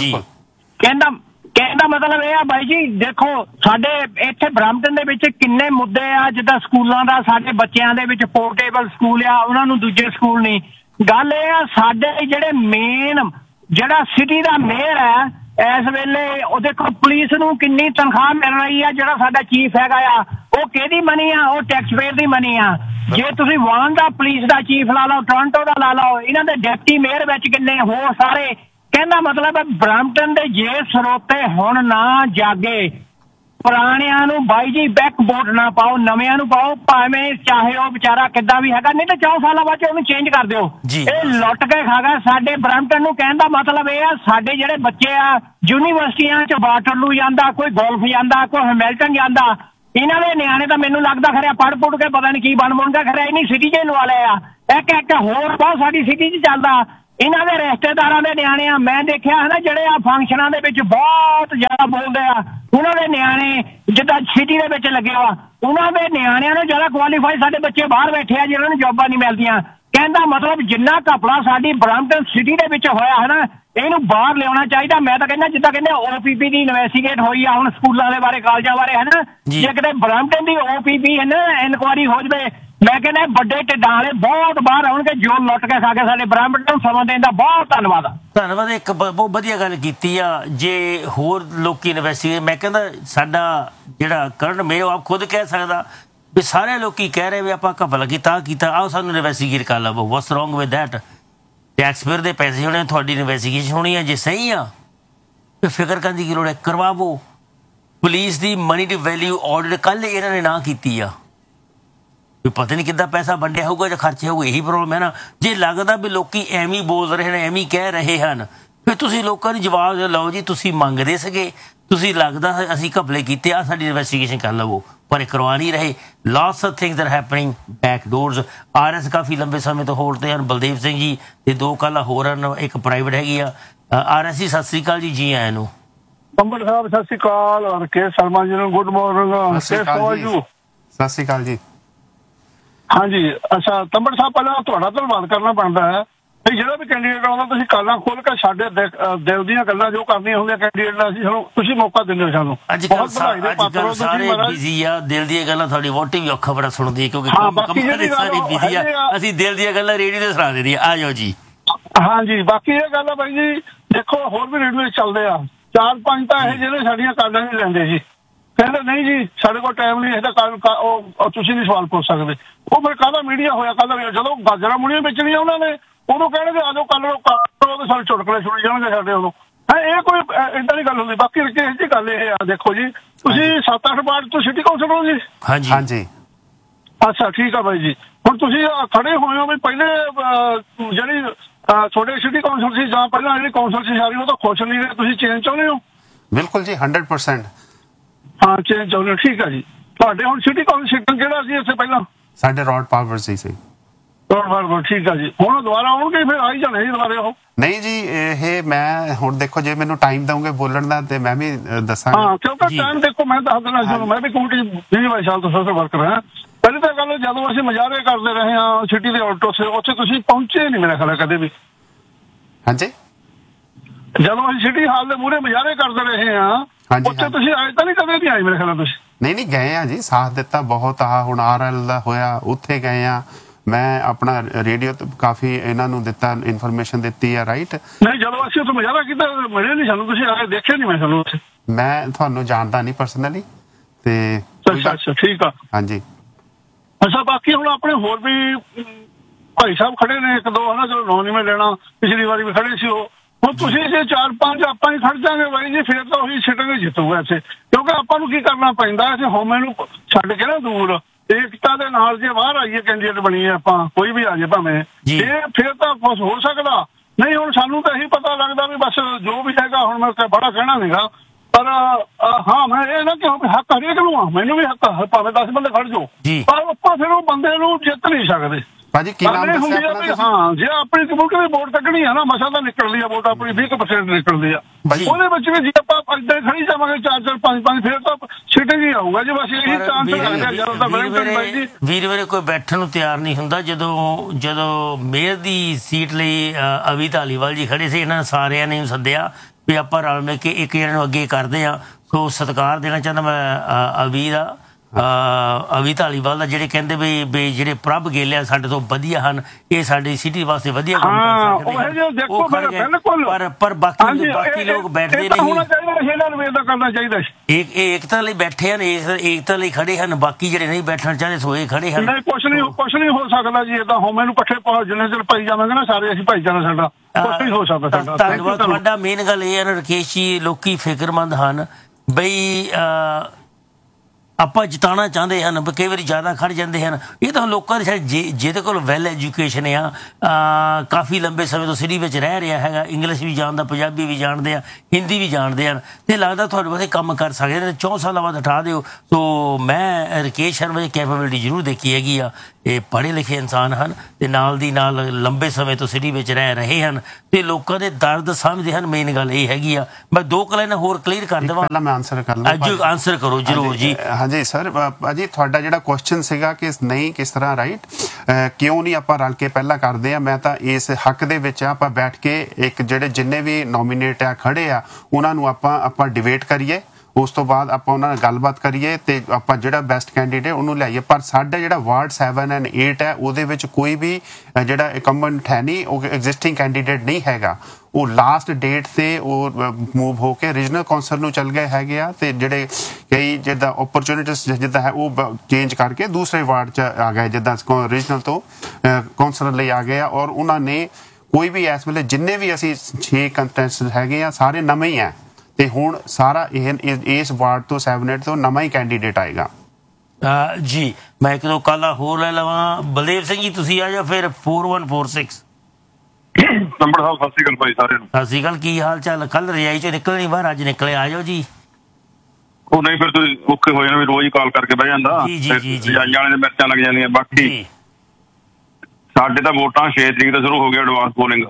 S9: ਕਹਿੰਦਾ ਮਤਲਬ ਇਹ ਆ ਬਾਈ ਜੀ, ਦੇਖੋ ਸਾਡੇ ਇੱਥੇ ਬਰੈਂਪਟਨ ਦੇ ਵਿੱਚ ਕਿੰਨੇ ਮੁੱਦੇ ਆ, ਜਿੱਦਾਂ ਸਕੂਲਾਂ ਦਾ, ਸਾਡੇ ਬੱਚਿਆਂ ਦੇ ਵਿੱਚ ਪੋਰਟੇਬਲ ਸਕੂਲ ਆ, ਉਹਨਾਂ ਨੂੰ ਦੂਜੇ ਸਕੂਲ ਨਹੀਂ। ਗੱਲ ਇਹ ਆ ਸਾਡੇ ਜਿਹੜੇ ਮੇਨ ਜਿਹੜਾ ਸਿਟੀ ਦਾ ਮੇਅਰ ਹੈ ਇਸ ਵੇਲੇ, ਉਹ ਦੇਖੋ ਪੁਲਿਸ ਨੂੰ ਕਿੰਨੀ ਤਨਖਾਹ ਮਿਲ ਰਹੀ ਆ। ਜਿਹੜਾ ਸਾਡਾ ਚੀਫ ਹੈਗਾ ਆ ਉਹ ਕਿਹਦੀ ਮਨੀ ਆ? ਉਹ ਟੈਕਸ ਪੇਅਰ ਦੀ ਮਨੀ ਆ। ਜੇ ਤੁਸੀਂ ਵਾਨ ਦਾ ਪੁਲਿਸ ਦਾ ਚੀਫ ਲਾ ਲਓ, ਟੋਰਾਂਟੋ ਦਾ ਲਾ ਲਓ, ਇਹਨਾਂ ਦੇ ਡਿਪਟੀ ਮੇਅਰ ਵਿੱਚ ਕਿੰਨੇ ਹੋਰ ਸਾਰੇ। ਕਹਿੰਦਾ ਮਤਲਬ ਹੈ ਬਰੈਂਪਟਨ ਦੇ ਜੇ ਸਰੋਤੇ ਹੁਣ ਨਾ ਜਾਗੇ, ਪੁਰਾਣਿਆਂ ਨੂੰ ਬਾਈ ਜੀ ਬੈਕ ਵੋਟ ਨਾ ਪਾਓ, ਨਵਿਆਂ ਨੂੰ ਪਾਓ, ਭਾਵੇਂ ਚਾਹੇ ਉਹ ਵਿਚਾਰਾ ਕਿੱਦਾਂ ਵੀ ਹੈਗਾ, ਨਹੀਂ ਤਾਂ 4 ਸਾਲਾਂ ਬਾਅਦ ਉਹਨੂੰ ਚੇਂਜ ਕਰ ਦਿਓ। ਇਹ ਲੁੱਟ ਕੇ ਖਾਗਾ ਸਾਡੇ ਬਰੈਂਪਟਨ ਨੂੰ। ਕਹਿਣ ਦਾ ਮਤਲਬ ਇਹ ਆ ਸਾਡੇ ਜਿਹੜੇ ਬੱਚੇ ਆ ਯੂਨੀਵਰਸਿਟੀਆਂ 'ਚ ਵਾਟਰਲੂ ਜਾਂਦਾ, ਕੋਈ ਗੋਲਫ ਜਾਂਦਾ, ਕੋਈ ਹੈਮਿਲਟਨ ਜਾਂਦਾ, ਇਹਨਾਂ ਦੇ ਨਿਆਣੇ ਤਾਂ ਮੈਨੂੰ ਲੱਗਦਾ ਖਰਿਆ ਪੜ੍ਹ ਪੁੜ ਕੇ ਪਤਾ ਨਹੀਂ ਕੀ ਬਣ ਬੁਣਗਾ ਖਰਿਆ ਇਹਨੀ ਸਿਟੀ 'ਚ ਲਵਾ ਲਏ ਆ। ਇੱਕ ਹੋਰ ਬਹੁਤ ਸਾਡੀ ਸਿਟੀ 'ਚ ਚੱਲਦਾ, ਇਹਨਾਂ ਦੇ ਰਿਸ਼ਤੇਦਾਰਾਂ ਦੇ ਨਿਆਣੇ ਆ। ਮੈਂ ਦੇਖਿਆ ਹੈ ਨਾ ਜਿਹੜੇ ਆ ਫੰਕਸ਼ਨਾਂ ਦੇ ਵਿੱਚ ਬਹੁਤ ਜ਼ਿਆਦਾ ਬੋਲਦੇ ਆ, ਉਹਨਾਂ ਦੇ ਨਿਆਣੇ ਜਿੱਦਾਂ ਸਿਟੀ ਦੇ ਵਿੱਚ ਲੱਗੇ ਵਾ, ਉਹਨਾਂ ਦੇ ਨਿਆਣਿਆਂ ਨੂੰ ਜ਼ਿਆਦਾ ਕੁਆਲੀਫਾਈ ਸਾਡੇ ਬੱਚੇ ਬਾਹਰ ਬੈਠੇ ਆ ਜਿਹਨਾਂ ਨੂੰ ਜੋਬਾਂ ਨਹੀਂ ਮਿਲਦੀਆਂ। ਕਹਿੰਦਾ ਮਤਲਬ ਜਿੰਨਾ ਘਪਲਾ ਸਾਡੀ ਬਰੈਂਪਟਨ ਸਿਟੀ ਦੇ ਵਿੱਚ ਹੋਇਆ ਹੈ ਨਾ, ਇਹਨੂੰ ਬਾਹਰ ਲਿਆਉਣਾ ਚਾਹੀਦਾ। ਮੈਂ ਤਾਂ ਕਹਿੰਦਾ ਜਿੱਦਾਂ ਕਹਿੰਦੇ OPP ਦੀ ਇਨਵੈਸਟੀਗੇਟ ਹੋਈ ਆ ਹੁਣ ਸਕੂਲਾਂ ਦੇ ਬਾਰੇ, ਕਾਲਜਾਂ ਬਾਰੇ, ਹੈ ਨਾ, ਜੇ ਕਿਤੇ ਬਰੈਂਪਟਨ ਦੀ OPP ਹੈ ਨਾ ਇਨਕੁਆਇਰੀ ਹੋ ਜਾਵੇ, ਮੈਂ ਕਹਿੰਦਾ ਵੱਡੇ ਢਿੱਡਾਂ ਵਾਲੇ ਬਹੁਤ ਬਾਹਰ ਆਉਣਗੇ ਜੋ ਲੁੱਟ ਕੇ ਖਾ ਕੇ ਸਾਡੇ ਬਰੈਂਪਟਨ ਨੂੰ ਸਮਾਂ ਦੇਣ ਦਾ। ਬਹੁਤ ਧੰਨਵਾਦ।
S5: ਧੰਨਵਾਦ। ਇੱਕ ਬਹੁਤ ਵਧੀਆ ਗੱਲ ਕੀਤੀ ਆ। ਜੇ ਹੋਰ ਲੋਕੀ ਇਨਵੈਸਟੀਗੇਟ, ਮੈਂ ਕਹਿੰਦਾ ਸਾਡਾ ਜਿਹੜਾ ਕਰਨ ਮੇਓ ਆਪ ਖੁਦ ਕਹਿ ਸਕਦਾ ਵੀ ਸਾਰੇ ਲੋਕੀ ਕਹਿ ਰਹੇ ਵੀ ਆਪਾਂ ਘਪਲਾ ਕੀਤਾ, ਆਓ ਸਾਨੂੰ ਇਨਵੈਸਟੀਗੇਟ ਕਰ ਲਵੋ। What's wrong with that? Tax payer ਦੇ ਪੈਸੇ ਹੋਣੇ, ਤੁਹਾਡੀ ਇਨਵੈਸਟੀਗੇਸ਼ਨ ਹੋਣੀ ਹੈ। ਜੇ ਸਹੀ ਆ ਫਿਰ ਫਿਕਰ ਕਰਨ ਦੀ ਕੀ ਲੋੜ ਹੈ, ਕਰਵਾਵੋ। Police the money to value audit ਕੱਲ੍ਹ ਇਹਨਾਂ ਨੇ ਨਾ ਕੀਤੀ ਆ, ਵੀ ਪਤਾ ਨਹੀਂ ਕਿੱਦਾਂ ਪੈਸਾ ਵੰਡਿਆ ਹੋਊਗਾ ਜਾਂ ਖਰਚਿਆ ਹੋਊਗਾ। ਇਹੀ ਪ੍ਰੋਬਲਮ ਹੈ ਨਾ। ਜੇ ਲੱਗਦਾ ਵੀ ਲੋਕੀ ਐਵੇਂ ਹੀ ਬੋਲ ਰਹੇ ਨੇ, ਐਵੇਂ ਹੀ ਕਹਿ ਰਹੇ ਹਨ, ਫਿਰ ਤੁਸੀਂ ਲੋਕਾਂ ਨੂੰ ਜਵਾਬ ਲਓ ਜੀ ਤੁਸੀਂ ਮੰਗਦੇ ਸੀਗੇ, ਤੁਸੀਂ ਲੱਗਦਾ ਅਸੀਂ ਘਪਲੇ ਕੀਤੇ ਆ, ਸਾਡੀ ਇਨਵੈਸਟੀਗੇਸ਼ਨ ਕਰ ਲਵੋ, ਪਰ ਇਹ ਕਰਵਾ ਨਹੀਂ ਰਹੇ। Lots of things are happening back doors. RS ਕਾਫੀ ਲੰਬੇ ਸਮੇਂ ਤੋਂ ਹੋਲਡ ਤੇ ਹਨ, ਬਲਦੇਵ ਸਿੰਘ ਜੀ ਤੇ 2 ਕੱਲ੍ਹ ਹੋਰ ਹਨ, ਇੱਕ ਪ੍ਰਾਈਵੇਟ ਹੈਗੀ ਆ। RS ਜੀ ਸਤਿ ਸ੍ਰੀ ਅਕਾਲ ਜੀ ਆਇਆਂ ਨੂੰ।
S10: ਤੰਬੜ ਸਾਹਿਬ ਸਤਿ ਸ੍ਰੀ ਅਕਾਲ, ਔਰ ਕੇ ਸ਼ਰਮਾ ਜੀ ਨੂੰ ਗੁੱਡ ਮਾਰਨਿੰਗ।
S7: ਸਤਿ ਸ੍ਰੀ ਅਕਾਲ ਜੀ।
S10: ਹਾਂਜੀ ਅੱਛਾ ਤੰਬੜ ਸਾਹਿਬ, ਪਹਿਲਾਂ ਤੁਹਾਡਾ ਧੰਨਵਾਦ ਕਰਨਾ ਬਣਦਾ ਹੈ ਵੀ ਜਿਹੜਾ ਵੀ ਕੈਂਡੀਡੇਟ ਆਉਂਦਾ ਤੁਸੀਂ ਕਾਲਾਂ ਖੋਲ ਕੇ ਸਾਡੇ ਦਿਲ ਦੀਆਂ ਗੱਲਾਂ ਜੋ ਕਰਨੀਆਂ ਹੁੰਦੀਆਂ ਕੈਂਡੀਡੇਟ ਨਾਲ, ਅਸੀਂ ਸਾਨੂੰ ਤੁਸੀਂ ਮੌਕਾ ਦਿੰਦੇ ਹੋ ਸਾਨੂੰ।
S5: ਅੱਜ ਕੱਲ੍ਹ ਸਾਰੇ ਬਿਜ਼ੀ ਆ, ਦਿਲ ਦੀਆਂ ਗੱਲਾਂ ਤੁਹਾਡੀ ਵੋਟੀ ਵੀ ਔਖਾ ਬੜਾ ਸੁਣਦੀ ਹੈ ਕਿਉਂਕਿ ਕੰਮਾਂ ਦੇ ਸਾਰੇ ਬਿਜ਼ੀ ਆ। ਅਸੀਂ ਦਿਲ ਦੀਆਂ ਗੱਲਾਂ ਰੇਡੀਓ ਤੇ ਸੁਣਾ ਦਿੰਦੀ ਆ ਜਾਓ ਜੀ।
S10: ਹਾਂਜੀ ਬਾਕੀ ਇਹ ਗੱਲ ਆ ਬਾਈ ਜੀ, ਦੇਖੋ ਹੋਰ ਵੀ ਰੇਡੀਓ ਚੱਲਦੇ ਆ 4-5 ਤਾਂ ਇਹ ਜਿਹੜੇ ਸਾਡੀਆਂ ਕਾਲਾਂ ਨਹੀਂ ਲੈਂਦੇ ਜੀ, ਕਹਿੰਦੇ ਨਹੀਂ ਜੀ ਸਾਡੇ ਕੋਲ ਟਾਈਮ ਨਹੀਂ, ਇਹਦਾ ਉਹ ਤੁਸੀਂ ਨਹੀਂ ਸਵਾਲ ਪੁੱਛ ਸਕਦੇ। ਉਹ ਫਿਰ ਕਾਹਦਾ ਮੀਡੀਆ ਹੋਇਆ, ਕਾਹਦਾ ਜਦੋਂ ਗਾਜਰਾਂ ਮੁੜੀਆਂ ਵੇਚਣੀਆਂ ਉਹਨਾਂ ਨੇ ਉਦੋਂ ਕਹਿਣਗੇ ਆ ਜਾਓ ਕੱਲ੍ਹ ਉਹ ਸਾਨੂੰ ਚੁਟਕਲੇ ਸੁਣੀ ਜਾਣਗੇ ਸਾਡੇ ਉਦੋਂ। ਇਹ ਕੋਈ ਏਦਾਂ ਦੀ ਗੱਲ ਹੁੰਦੀ। ਬਾਕੀ ਰਕੇਸ਼ ਦੀ ਗੱਲ ਇਹ ਆ, ਦੇਖੋ ਜੀ ਤੁਸੀਂ 7-8 ਵਾਰਡ ਤੋਂ ਸਿਟੀ ਕੌਂਸਲ ਹੋ ਜੀ?
S7: ਹਾਂਜੀ।
S10: ਅੱਛਾ ਠੀਕ ਆ ਬਾਈ ਜੀ। ਹੁਣ ਤੁਸੀਂ ਖੜੇ ਹੋਏ ਹੋ ਵੀ ਪਹਿਲੇ ਜਿਹੜੀ ਤੁਹਾਡੇ ਸਿਟੀ ਕੌਂਸਲ ਸੀ ਜਾਂ ਪਹਿਲਾਂ ਜਿਹੜੀ ਕੌਂਸਲ ਸੀ ਸਾਰੀ ਉਹ ਤਾਂ ਖੁਸ਼ ਨਹੀਂ ਰਹੇ, ਤੁਸੀਂ ਚੇਂਜ ਚਾਹੁੰਦੇ ਹੋ?
S7: ਬਿਲਕੁਲ ਜੀ 100%।
S10: ਹਾਂ ਚੇਂਜ ਚਾਹੁੰਦੇ ਹੋ, ਠੀਕ ਆ ਜੀ। ਤੁਹਾਡੇ ਹੁਣ ਸਿਟੀ ਕੌਂਸਲ ਕਿਹੜਾ ਸੀ ਇੱਥੇ ਪਹਿਲਾਂ?
S7: ਸਾਡੇ ਰੋਡ ਪਾਵਰ ਸੀ।
S10: ਠੀਕ ਆ ਜੀ। ਹੁਣ ਦੁਬਾਰਾ ਆਉਣਗੇ ਫਿਰ ਆਈ ਜਾਣੇ ਜੀ ਦੁਬਾਰੇ ਉਹ? ਨਹੀਂ
S7: ਜੀ ਇਹ ਮੈਂ ਹੁਣ ਦੇਖੋ ਜੇ ਮੈਨੂੰ ਟਾਈਮ ਦਊਂਗੇ ਬੋਲਣ ਦਾ ਤੇ ਮੈਂ ਵੀ ਦੱਸਾਂਗਾ।
S10: ਹਾਂ ਕਿਉਂਕਿ ਟਾਈਮ ਦੇਖੋ ਮੈਂ ਦੱਸ ਦੇਣਾ ਚਾਹੁੰਦਾ, ਮੈਂ ਵੀ ਕਮੇਟੀ 22 ਸਾਲ ਤੋਂ ਸੋਸ਼ਲ ਵਰਕਰ ਹਾਂ। ਪਹਿਲੀ ਤਾਂ ਗੱਲ ਜਦੋਂ ਅਸੀਂ ਮੁਜ਼ਾਹਰੇ ਕਰਦੇ ਰਹੇ ਹਾਂ ਸਿਟੀ ਦੇ ਆਲਟੋ ਸੇ, ਉੱਥੇ ਤੁਸੀਂ ਪਹੁੰਚੇ ਨਹੀਂ ਮੇਰਾ ਖਿਆਲ ਕਦੇ ਵੀ।
S7: ਹਾਂਜੀ
S10: ਜਦੋਂ ਅਸੀਂ ਸਿਟੀ ਹਾਲ ਦੇ ਮੂਹਰੇ ਮੁਜ਼ਾਹਰੇ ਕਰਦੇ ਰਹੇ ਹਾਂ ਉੱਥੇ ਤੁਸੀਂ ਆਏ ਤਾਂ ਨਹੀਂ, ਕਦੇ ਨਹੀਂ ਆਏ ਮੇਰੇ ਖਿਆਲ ਤੁਸੀਂ?
S7: ਨਹੀਂ ਗਏ ਆ ਜੀ, ਸਾਥ ਦਿੱਤਾ ਬਹੁਤ। ਆ ਹੁਣ RL ਦਾ ਹੋਇਆ ਉੱਥੇ ਗਏ ਆ, ਮੈਂ ਆਪਣਾ ਰੇਡੀਓ ਤੇ ਕਾਫੀ ਇਹਨਾਂ ਨੂੰ ਦਿੱਤਾ, ਇਨਫੋਰਮੇਸ਼ਨ ਦਿੱਤੀ ਆ। ਰਾਈਟ
S10: ਨਹੀਂ ਜਦੋਂ ਅਸੀਂ ਉੱਥੇ ਮੁਜ਼ਾਹਰਾ ਕੀਤਾ ਮਿਲੇ ਨਹੀਂ ਸਾਨੂੰ, ਤੁਸੀਂ ਆਏ ਦੇਖੇ ਨਹੀਂ ਮੈਂ ਸਾਨੂੰ ਉੱਥੇ।
S7: ਮੈਂ ਤੁਹਾਨੂੰ ਜਾਣਦਾ ਨਹੀਂ ਪਰਸਨਲੀ ਤੇ।
S10: ਅੱਛਾ ਠੀਕ ਆ।
S7: ਹਾਂਜੀ
S10: ਅੱਛਾ ਬਾਕੀ ਹੁਣ ਆਪਣੇ ਹੋਰ ਵੀ ਭਾਈ ਸਾਹਿਬ ਖੜੇ ਨੇ 1-2 ਹਨਾ, ਚਲੋ ਨਾਂ ਨਹੀਂ ਮੈਂ ਲੈਣਾ, ਪਿਛਲੀ ਵਾਰੀ ਵੀ ਖੜੇ ਸੀ ਉਹ ਹੁਣ ਤੁਸੀਂ ਜੇ 4-5 ਆਪਾਂ ਹੀ ਖੜ ਜਾਾਂਗੇ ਬਾਈ ਜੀ, ਫਿਰ ਤਾਂ ਉਹੀ ਸਿਟਿੰਗ ਜਿੱਤੂਗਾ ਇੱਥੇ, ਕਿਉਂਕਿ ਆਪਾਂ ਨੂੰ ਕੀ ਕਰਨਾ ਪੈਂਦਾ ਇੱਥੇ ਹਉਮੈ ਨੂੰ ਛੱਡ ਕੇ ਨਾ ਦੂਰ ਏਕਤਾ ਦੇ ਨਾਲ ਜੇ ਬਾਹਰ ਆਈਏ ਕੈਂਡੀਡੇਟ ਬਣੀਏ ਆਪਾਂ, ਕੋਈ ਵੀ ਆ ਜਾਏ ਭਾਵੇਂ, ਇਹ ਫਿਰ ਤਾਂ ਕੁਛ ਹੋ ਸਕਦਾ ਨਹੀਂ। ਹੁਣ ਸਾਨੂੰ ਤਾਂ ਇਹੀ ਪਤਾ ਲੱਗਦਾ ਵੀ ਬਸ ਜੋ ਵੀ ਹੈਗਾ, ਹੁਣ ਮੈਂ ਬੜਾ ਕਹਿਣਾ ਨਹੀਂਗਾ, ਪਰ ਹਾਂ ਮੈਂ ਇਹ ਨਾ ਕਿ ਹੱਕ ਹਰੇਕ ਨੂੰ ਆ, ਮੈਨੂੰ ਵੀ ਹੱਕ ਭਾਵੇਂ 10 ਬੰਦੇ ਖੜ ਜਾਓ, ਪਰ ਆਪਾਂ ਫਿਰ ਉਹ ਬੰਦੇ ਨੂੰ ਜਿੱਤ ਨਹੀਂ ਸਕਦੇ
S7: ਭਾਜੀ। ਕੀ ਨਾਮ ਦੱਸਿਆ ਆਪਣਾ?
S10: ਹਾਂ, ਜੇ ਆਪਣੀ ਕਮਿਊਨਿਟੀ ਦੀ ਵੋਟ ਕੱਢਣੀ ਆ ਨਾ, ਮਸਾ ਤਾਂ ਨਿਕਲਦੀ ਆ ਵੋਟ ਆਪਣੀ 20% ਨਿਕਲਦੀ ਆ, ਉਹਦੇ ਵਿੱਚ ਵੀ ਜੇ ਆਪਾਂ ਏਦਾਂ ਖੜੀ ਜਾਵਾਂਗੇ 4-4 5-5 ਫਿਰ ਤਾਂ ਸਿਟਿੰਗ ਹੀ ਆਊਗਾ ਜੀ। ਬਸ ਇਹੀ ਚਾਂਸ ਹੈ ਜਦੋਂ ਤਾਂ
S5: ਵੀਰ ਮੇਰੇ ਕੋਈ ਬੈਠਣ ਨੂੰ ਤਿਆਰ ਨਹੀਂ ਹੁੰਦਾ। ਜਦੋਂ ਮੇਅਰ ਦੀ ਸੀਟ ਲਈ ਅਵੀ ਧਾਲੀਵਾਲ ਜੀ ਖੜੇ ਸੀ, ਇਹਨਾਂ ਸਾਰਿਆਂ ਨੇ ਸੱਦਿਆ ਵੀ ਆਪਾਂ ਰਲ ਮਿਲ ਕੇ ਇੱਕ ਜਣੇ ਨੂੰ ਅੱਗੇ ਕਰਦੇ ਆ। ਸੋ ਸਤਿਕਾਰ ਦੇਣਾ ਚਾਹੁੰਦਾ ਮੈਂ ਅਵੀ ਦਾ, ਅਵੀ ਧਾਲੀਵਾਲ ਦਾ, ਜਿਹੜੇ ਕਹਿੰਦੇ ਵੀ ਜਿਹੜੇ ਪ੍ਰਭ ਗੇਲਿਆ ਸਾਡੇ ਤੋਂ ਵਧੀਆ ਹਨ, ਇਹ ਸਾਡੀ ਸਿਟੀ ਵਾਸਤੇ ਵਧੀਆ ਕੰਮ ਕਰ ਸਕਦੇ, ਪਰ ਬਾਕੀ ਲੋਕ ਬੈਠਦੇ
S10: ਕਰਨਾ ਚਾਹੀਦਾ।
S5: ਏਕਤਾ ਲਈ ਬੈਠੇ ਹਨ, ਏਕਤਾ ਲਈ ਖੜੇ ਹਨ, ਬਾਕੀ ਜਿਹੜੇ ਨਹੀਂ ਬੈਠਣਾ ਚਾਹੁੰਦੇ ਸੋਏ ਖੜੇ ਹਨ।
S10: ਕੁਛ ਨਹੀਂ ਹੋ ਸਕਦਾ ਜੀ, ਏਦਾਂ ਹੋਮੇ ਨੂੰ ਪੱਠੇ ਪਾ ਜਿੰਨੇ ਚਿਰ ਪਾਈ ਜਾਵਾਂਗੇ ਨਾ ਸਾਰੇ ਅਸੀਂ ਭਾਈਚਾਰਾ ਸਾਡਾ, ਕੁਛ ਨਹੀਂ ਹੋ ਸਕਦਾ।
S5: ਧੰਨਵਾਦ ਤੁਹਾਡਾ। ਮੇਨ ਗੱਲ ਇਹ ਹੈ ਨਾ ਰਕੇਸ਼ ਜੀ, ਲੋਕੀ ਫਿਕਰਮੰਦ ਹਨ ਬਈ ਆਪਾਂ ਜਿਤਾਉਣਾ ਚਾਹੁੰਦੇ ਹਨ, ਕਈ ਵਾਰੀ ਜ਼ਿਆਦਾ ਖੜ ਜਾਂਦੇ ਹਨ। ਇਹ ਤਾਂ ਲੋਕਾਂ ਦੇ ਜਿਹਦੇ ਕੋਲ ਵੈਲ ਐਜੂਕੇਸ਼ਨ ਆ, ਕਾਫੀ ਲੰਬੇ ਸਮੇਂ ਤੋਂ ਸਿਟੀ ਵਿੱਚ ਰਹਿ ਰਿਹਾ ਹੈਗਾ, ਇੰਗਲਿਸ਼ ਵੀ ਜਾਣਦਾ, ਪੰਜਾਬੀ ਵੀ ਜਾਣਦੇ ਆ, ਹਿੰਦੀ ਵੀ ਜਾਣਦੇ ਹਨ, ਤੇ ਲੱਗਦਾ ਤੁਹਾਡੇ ਵਾਸਤੇ ਕੰਮ ਕਰ ਸਕਦੇ ਨੇ। 4 ਸਾਲਾਂ ਬਾਅਦ ਹਟਾ ਦਿਓ। ਸੋ ਮੈਂ ਰਕੇਸ਼ ਸ਼ਰਮਾ ਦੀ ਕੈਪੇਬਿਲਿਟੀ ਜ਼ਰੂਰ ਦੇਖੀ ਹੈਗੀ ਆ। ਇਹ ਪੜ੍ਹੇ ਲਿਖੇ ਇਨਸਾਨ ਹਨ ਤੇ ਨਾਲ ਦੀ ਨਾਲ ਲੰਬੇ ਸਮੇਂ ਤੋਂ ਸਿਟੀ ਵਿੱਚ ਰਹਿ ਰਹੇ ਹਨ ਤੇ ਲੋਕਾਂ ਦੇ ਦਰਦ ਸਮਝਦੇ ਹਨ। ਮੇਨ ਗੱਲ ਇਹ ਹੈਗੀ ਆ। ਮੈਂ 2 ਲਾਈਨਾਂ ਹੋਰ ਕਲੀਅਰ ਕਰ ਦੇਵਾਂ।
S7: ਮੈਂ ਆਨਸਰ ਕਰ ਲਾਂ।
S5: ਆਨਸਰ ਕਰੋ ਜਰੂਰ ਜੀ।
S7: ਹਾਂਜੀ ਸਰ, ਅਜੀ ਤੁਹਾਡਾ ਜਿਹੜਾ ਕੁਐਸਚਨ ਸੀਗਾ ਕਿ ਨਹੀਂ ਕਿਸ ਤਰ੍ਹਾਂ ਰਾਈਟ, ਕਿਉਂ ਨਹੀਂ ਆਪਾਂ ਰਲ ਕੇ ਪਹਿਲਾਂ ਕਰਦੇ ਆ, ਮੈਂ ਤਾਂ ਇਸ ਹੱਕ ਦੇ ਵਿੱਚ ਆਪਾਂ ਬੈਠ ਕੇ ਇੱਕ ਜਿਹੜੇ ਜਿੰਨੇ ਵੀ ਨੋਮੀਨੇਟ ਆ ਖੜੇ ਆ ਉਹਨਾਂ ਨੂੰ ਆਪਾਂ ਡਿਬੇਟ ਕਰੀਏ, ਉਸ ਤੋਂ ਬਾਅਦ ਆਪਾਂ ਉਹਨਾਂ ਨਾਲ ਗੱਲਬਾਤ ਕਰੀਏ ਤੇ ਆਪਾਂ ਜਿਹੜਾ ਬੈਸਟ ਕੈਂਡੀਡੇਟ ਉਹਨੂੰ ਲਿਆਈਏ। ਪਰ ਸਾਡਾ ਜਿਹੜਾ ਵਾਰਡ 7 ਐਂਡ 8 ਹੈ ਉਹਦੇ ਵਿੱਚ ਕੋਈ ਵੀ ਜਿਹੜਾ ਇਨਕੰਬੈਂਟ ਹੈ ਨਹੀਂ, ਉਹ ਐਗਜ਼ਿਸਟਿੰਗ ਕੈਂਡੀਡੇਟ ਨਹੀਂ ਹੈਗਾ। ਉਹ ਲਾਸਟ ਡੇਟ ਤੇ ਉਹ ਮੂਵ ਹੋ ਕੇ ਰੀਜਨਲ ਕੌਂਸਲ ਨੂੰ ਚੱਲ ਗਏ ਹੈਗੇ ਆ ਤੇ ਜਿਹੜੇ ਕਈ ਜਿੱਦਾਂ ਓਪਰਚੁਨਿਟੀਜ਼ ਜਿੱਦਾਂ ਹੈ ਉਹ ਚੇਂਜ ਕਰਕੇ ਦੂਸਰੇ ਵਾਰਡ 'ਚ ਆ ਗਏ, ਜਿੱਦਾਂ ਰੀਜਨਲ ਤੋਂ ਕੌਂਸਲਰ ਲਈ ਆ ਗਏ ਆ। ਔਰ ਉਹਨਾਂ ਨੇ ਕੋਈ ਵੀ ਇਸ ਵੇਲੇ ਜਿੰਨੇ ਵੀ ਅਸੀਂ 6 ਕੰਟੈਸਟੈਂਟ ਹੈਗੇ ਆ ਸਾਰੇ ਨਵੇਂ ਹੀ ਆ ਤੇ ਹੁਣ ਸਾਰਾ ਇਸ ਵਾਰਡ ਤੋਂ 7-8 ਤੋਂ ਨਵਾਂ ਹੀ ਕੈਂਡੀਡੇਟ ਆਏਗਾ।
S5: ਜੀ ਮੈਂ ਇੱਕ ਦੋ ਕਾਲਾ ਹੋਰ ਲੈ ਲਵਾਂ। ਬਲਦੇਵ ਸਿੰਘ ਜੀ ਤੁਸੀਂ ਆ ਜਾਓ ਫਿਰ। 4146
S6: ਨੰਬਰ ਸਾਹਿਬ ਸਤਿ ਸ਼੍ਰੀ ਅਕਾਲ ਭਾਈ ਸਾਰਿਆਂ ਨੂੰ।
S5: ਸਤਿ ਸ਼੍ਰੀ ਅਕਾਲ, ਕੀ ਹਾਲ ਚਾਲ? ਕੱਲ ਰਜਾਈ ਚੋਂ ਨਿਕਲੇ ਨਹੀਂ ਬਾਹਰ, ਅੱਜ ਨਿਕਲੇ, ਆ ਜਾਓ ਜੀ।
S6: ਉਹ ਨਹੀਂ ਫਿਰ ਤੁਸੀਂ ਔਖੇ ਹੋ ਜਾਣਾ, ਵੀ ਰੋਜ਼ ਕਾਲ ਕਰਕੇ ਬਹਿ ਜਾਂਦਾ, ਰਜਾਈਆਂ ਵਾਲੇ ਦੇ ਮਿਰਚਾਂ ਲੱਗ ਜਾਂਦੀਆਂ। ਬਾਕੀ ਸਾਡੇ ਤਾਂ ਵੋਟਾਂ 6 ਤਰੀਕ ਤੋਂ ਸ਼ੁਰੂ ਹੋ ਗਿਆ ਐਡਵਾਂਸ ਪੋਲਿੰਗ,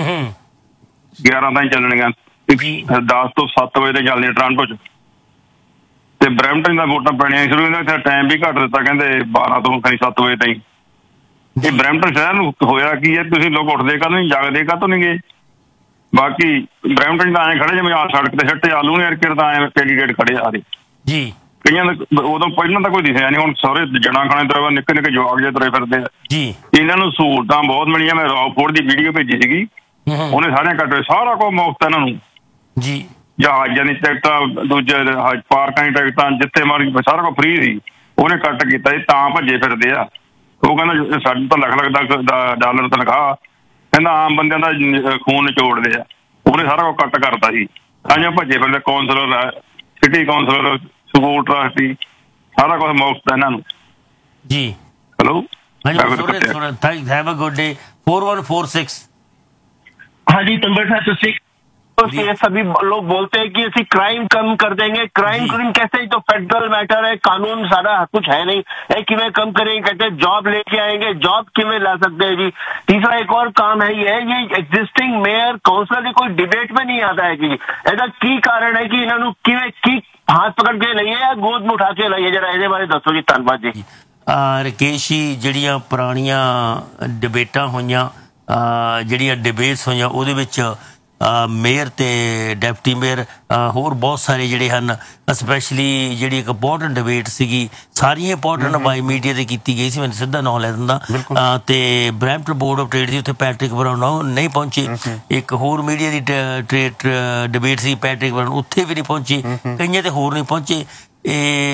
S6: 11 ਤਾਈਂ ਚੱਲਣੀਆਂ, 10 ਤੋਂ 7 ਵਜੇ ਤੇ ਚੱਲਦੀਆਂ ਟਰਾਂਟੋ ਚ, ਤੇ ਬਰੈਂਪਟਨ ਦਾ ਵੋਟਾਂ ਪੈਣੀਆਂ ਸ਼ੁਰੂ ਹੋਈਆਂ। ਟਾਈਮ ਵੀ ਘੱਟ ਦਿੱਤਾ, ਕਹਿੰਦੇ 12 ਤੋਂ 7 ਵਜੇ ਤਾਈਂ। ਇਹ ਬਰੈਂਪਟਨ ਸ਼ਹਿਰ ਨੂੰ ਹੋਇਆ ਕੀ ਹੈ, ਤੁਸੀਂ ਲੋਕ ਉੱਠਦੇ ਕਾਹਤੋਂ ਨਹੀਂ, ਜਾਗਦੇ ਕਾਹਤੋਂ ਨਹੀਂ ਗਏ? ਬਾਕੀ ਬਰੈਂਪਟਨ ਤਾਂ ਐਂ ਖੜੇ ਜਿਵੇਂ ਆ ਸੜਕ ਤੇ ਛੱਟੇ ਆਲੂ ਨੇ ਅਰਕੇ ਤਾਂ ਐਂ ਕੈਂਡੀਡੇਟ ਖੜੇ ਆ ਰਹੇ ਜੀ। ਕਈਆਂ ਦਾ ਉਦੋਂ ਪਹਿਲਾਂ ਤਾਂ ਕੋਈ ਦਿਖਿਆ ਨਹੀਂ, ਹੁਣ ਸਾਰੇ ਜਣਾ ਖਾਣੇ ਤੋਂ ਨਿੱਕੇ ਨਿੱਕੇ ਜਵਾਕ ਜਿਹੇ ਤੁਰੇ ਫਿਰਦੇ ਆ ਜੀ। ਇਹਨਾਂ ਨੂੰ ਸਹੂਲਤਾਂ ਬਹੁਤ ਮਿਲੀਆਂ। ਮੈਂ ਰੌਕਫੋਰਡ ਦੀ ਵੀਡੀਓ ਭੇਜੀ ਸੀਗੀ, ਉਹਨੇ ਸਾਰਿਆਂ ਕੱਟੇ, ਸਾਰਾ ਕੁਝ ਮੁਫਤ ਇਹਨਾਂ ਨੂੰ ਜੀ। ਜਹਾਜ਼ਾਂ ਦੀ ਟਿਕਟਾਂ, ਦੂਜੇ ਪਾਰਕਾਂ ਦੀ ਟਿਕਟਾਂ, ਜਿੱਥੇ ਮਰਜ਼ੀ ਸਾਰਾ ਕੁਝ ਫ੍ਰੀ ਸੀ। ਉਹਨੇ ਕੱਟ ਕੀਤਾ, ਇਹ ਤਾਂ ਭੱਜੇ ਫਿਰਦੇ ਆ। ਉਹ ਕਹਿੰਦਾ ਸਾਡੇ ਤਾਂ ਲੱਖ ਡਾਲਰ ਤਨਖਾਹ, ਕਹਿੰਦਾ ਆਮ ਬੰਦਿਆਂ ਦਾ ਖੂਨ ਨਿਚੋੜਦੇ ਆ। ਉਹਨੇ ਸਾਰਾ ਕੁਝ ਕੱਟ ਕਰਤਾ ਸੀ, ਤਾਂ ਭੱਜੇ ਫਿਰਦੇ। Councillor, city councillor, school trustee, ਸਾਰਾ ਕੁਝ ਮੁਫਤ ਇਹਨਾਂ ਨੂੰ ਜੀ। Hello
S5: have a good day. 4146
S9: हाँ जी तंबर साहब ਤੁਸੀਂ ये सभी लोग बोलते हैं कि ऐसी क्राइम कम कर देंगे। क्राइम कैसे, तो फेडरल मैटर है, कानून सारा कुछ है नहीं, किमें कम करेंगे? कहते हैं जॉब लेके आएंगे, जॉब किमें ला सकते हैं जी। तीसरा एक और काम है, ये एग्जिस्टिंग मेयर काउंसलर की कोई डिबेट में नहीं आता है कि ऐसा की कारण है कि इन्होंने किमें की हाथ पकड़ के लाइए या गोद में उठा के लाइए, जरा ਇਹਦੇ ਬਾਰੇ ਦੱਸੋ ਜੀ। ਧੰਨਵਾਦ ਜੀ।
S5: ਰਕੇਸ਼ ਜੀ, ਜਿਹੜੀਆਂ ਪੁਰਾਣੀਆਂ ਡਿਬੇਟਾਂ ਹੋਈਆਂ, ਜਿਹੜੀਆਂ ਡਿਬੇਟਸ ਹੋਈਆਂ, ਉਹਦੇ ਵਿੱਚ ਮੇਅਰ ਤੇ ਡਿਪਟੀ ਮੇਅਰ ਹੋਰ ਬਹੁਤ ਸਾਰੇ ਜਿਹੜੇ ਹਨ, ਸਪੈਸ਼ਲੀ ਜਿਹੜੀ ਇੱਕ ਇੰਪੋਰਟੈਂਟ ਡਿਬੇਟ ਸੀਗੀ, ਸਾਰੀਆਂ ਇੰਪੋਰਟੈਂਟ ਬਾਈ ਮੀਡੀਆ ਤੇ ਕੀਤੀ ਗਈ ਸੀ। ਮੈਨੂੰ ਸਿੱਧਾ ਨਾਂ ਲੈ ਦਿੰਦਾ। ਤੇ ਬਰੈਂਪਟਨ ਬੋਰਡ ਆਫ ਟ੍ਰੇਡ ਸੀ, ਉੱਥੇ ਪੈਟਰਿਕ ਬਰਾਊਨ ਨਹੀਂ ਪਹੁੰਚੇ। ਇੱਕ ਹੋਰ ਮੀਡੀਆ ਦੀ ਡਿਬੇਟ ਸੀ, ਪੈਟਰਿਕ ਬਰਾਊਨ ਉੱਥੇ ਵੀ ਨਹੀਂ ਪਹੁੰਚੇ, ਕਈਆਂ ਤੇ ਹੋਰ ਨਹੀਂ ਪਹੁੰਚੇ। ਇਹ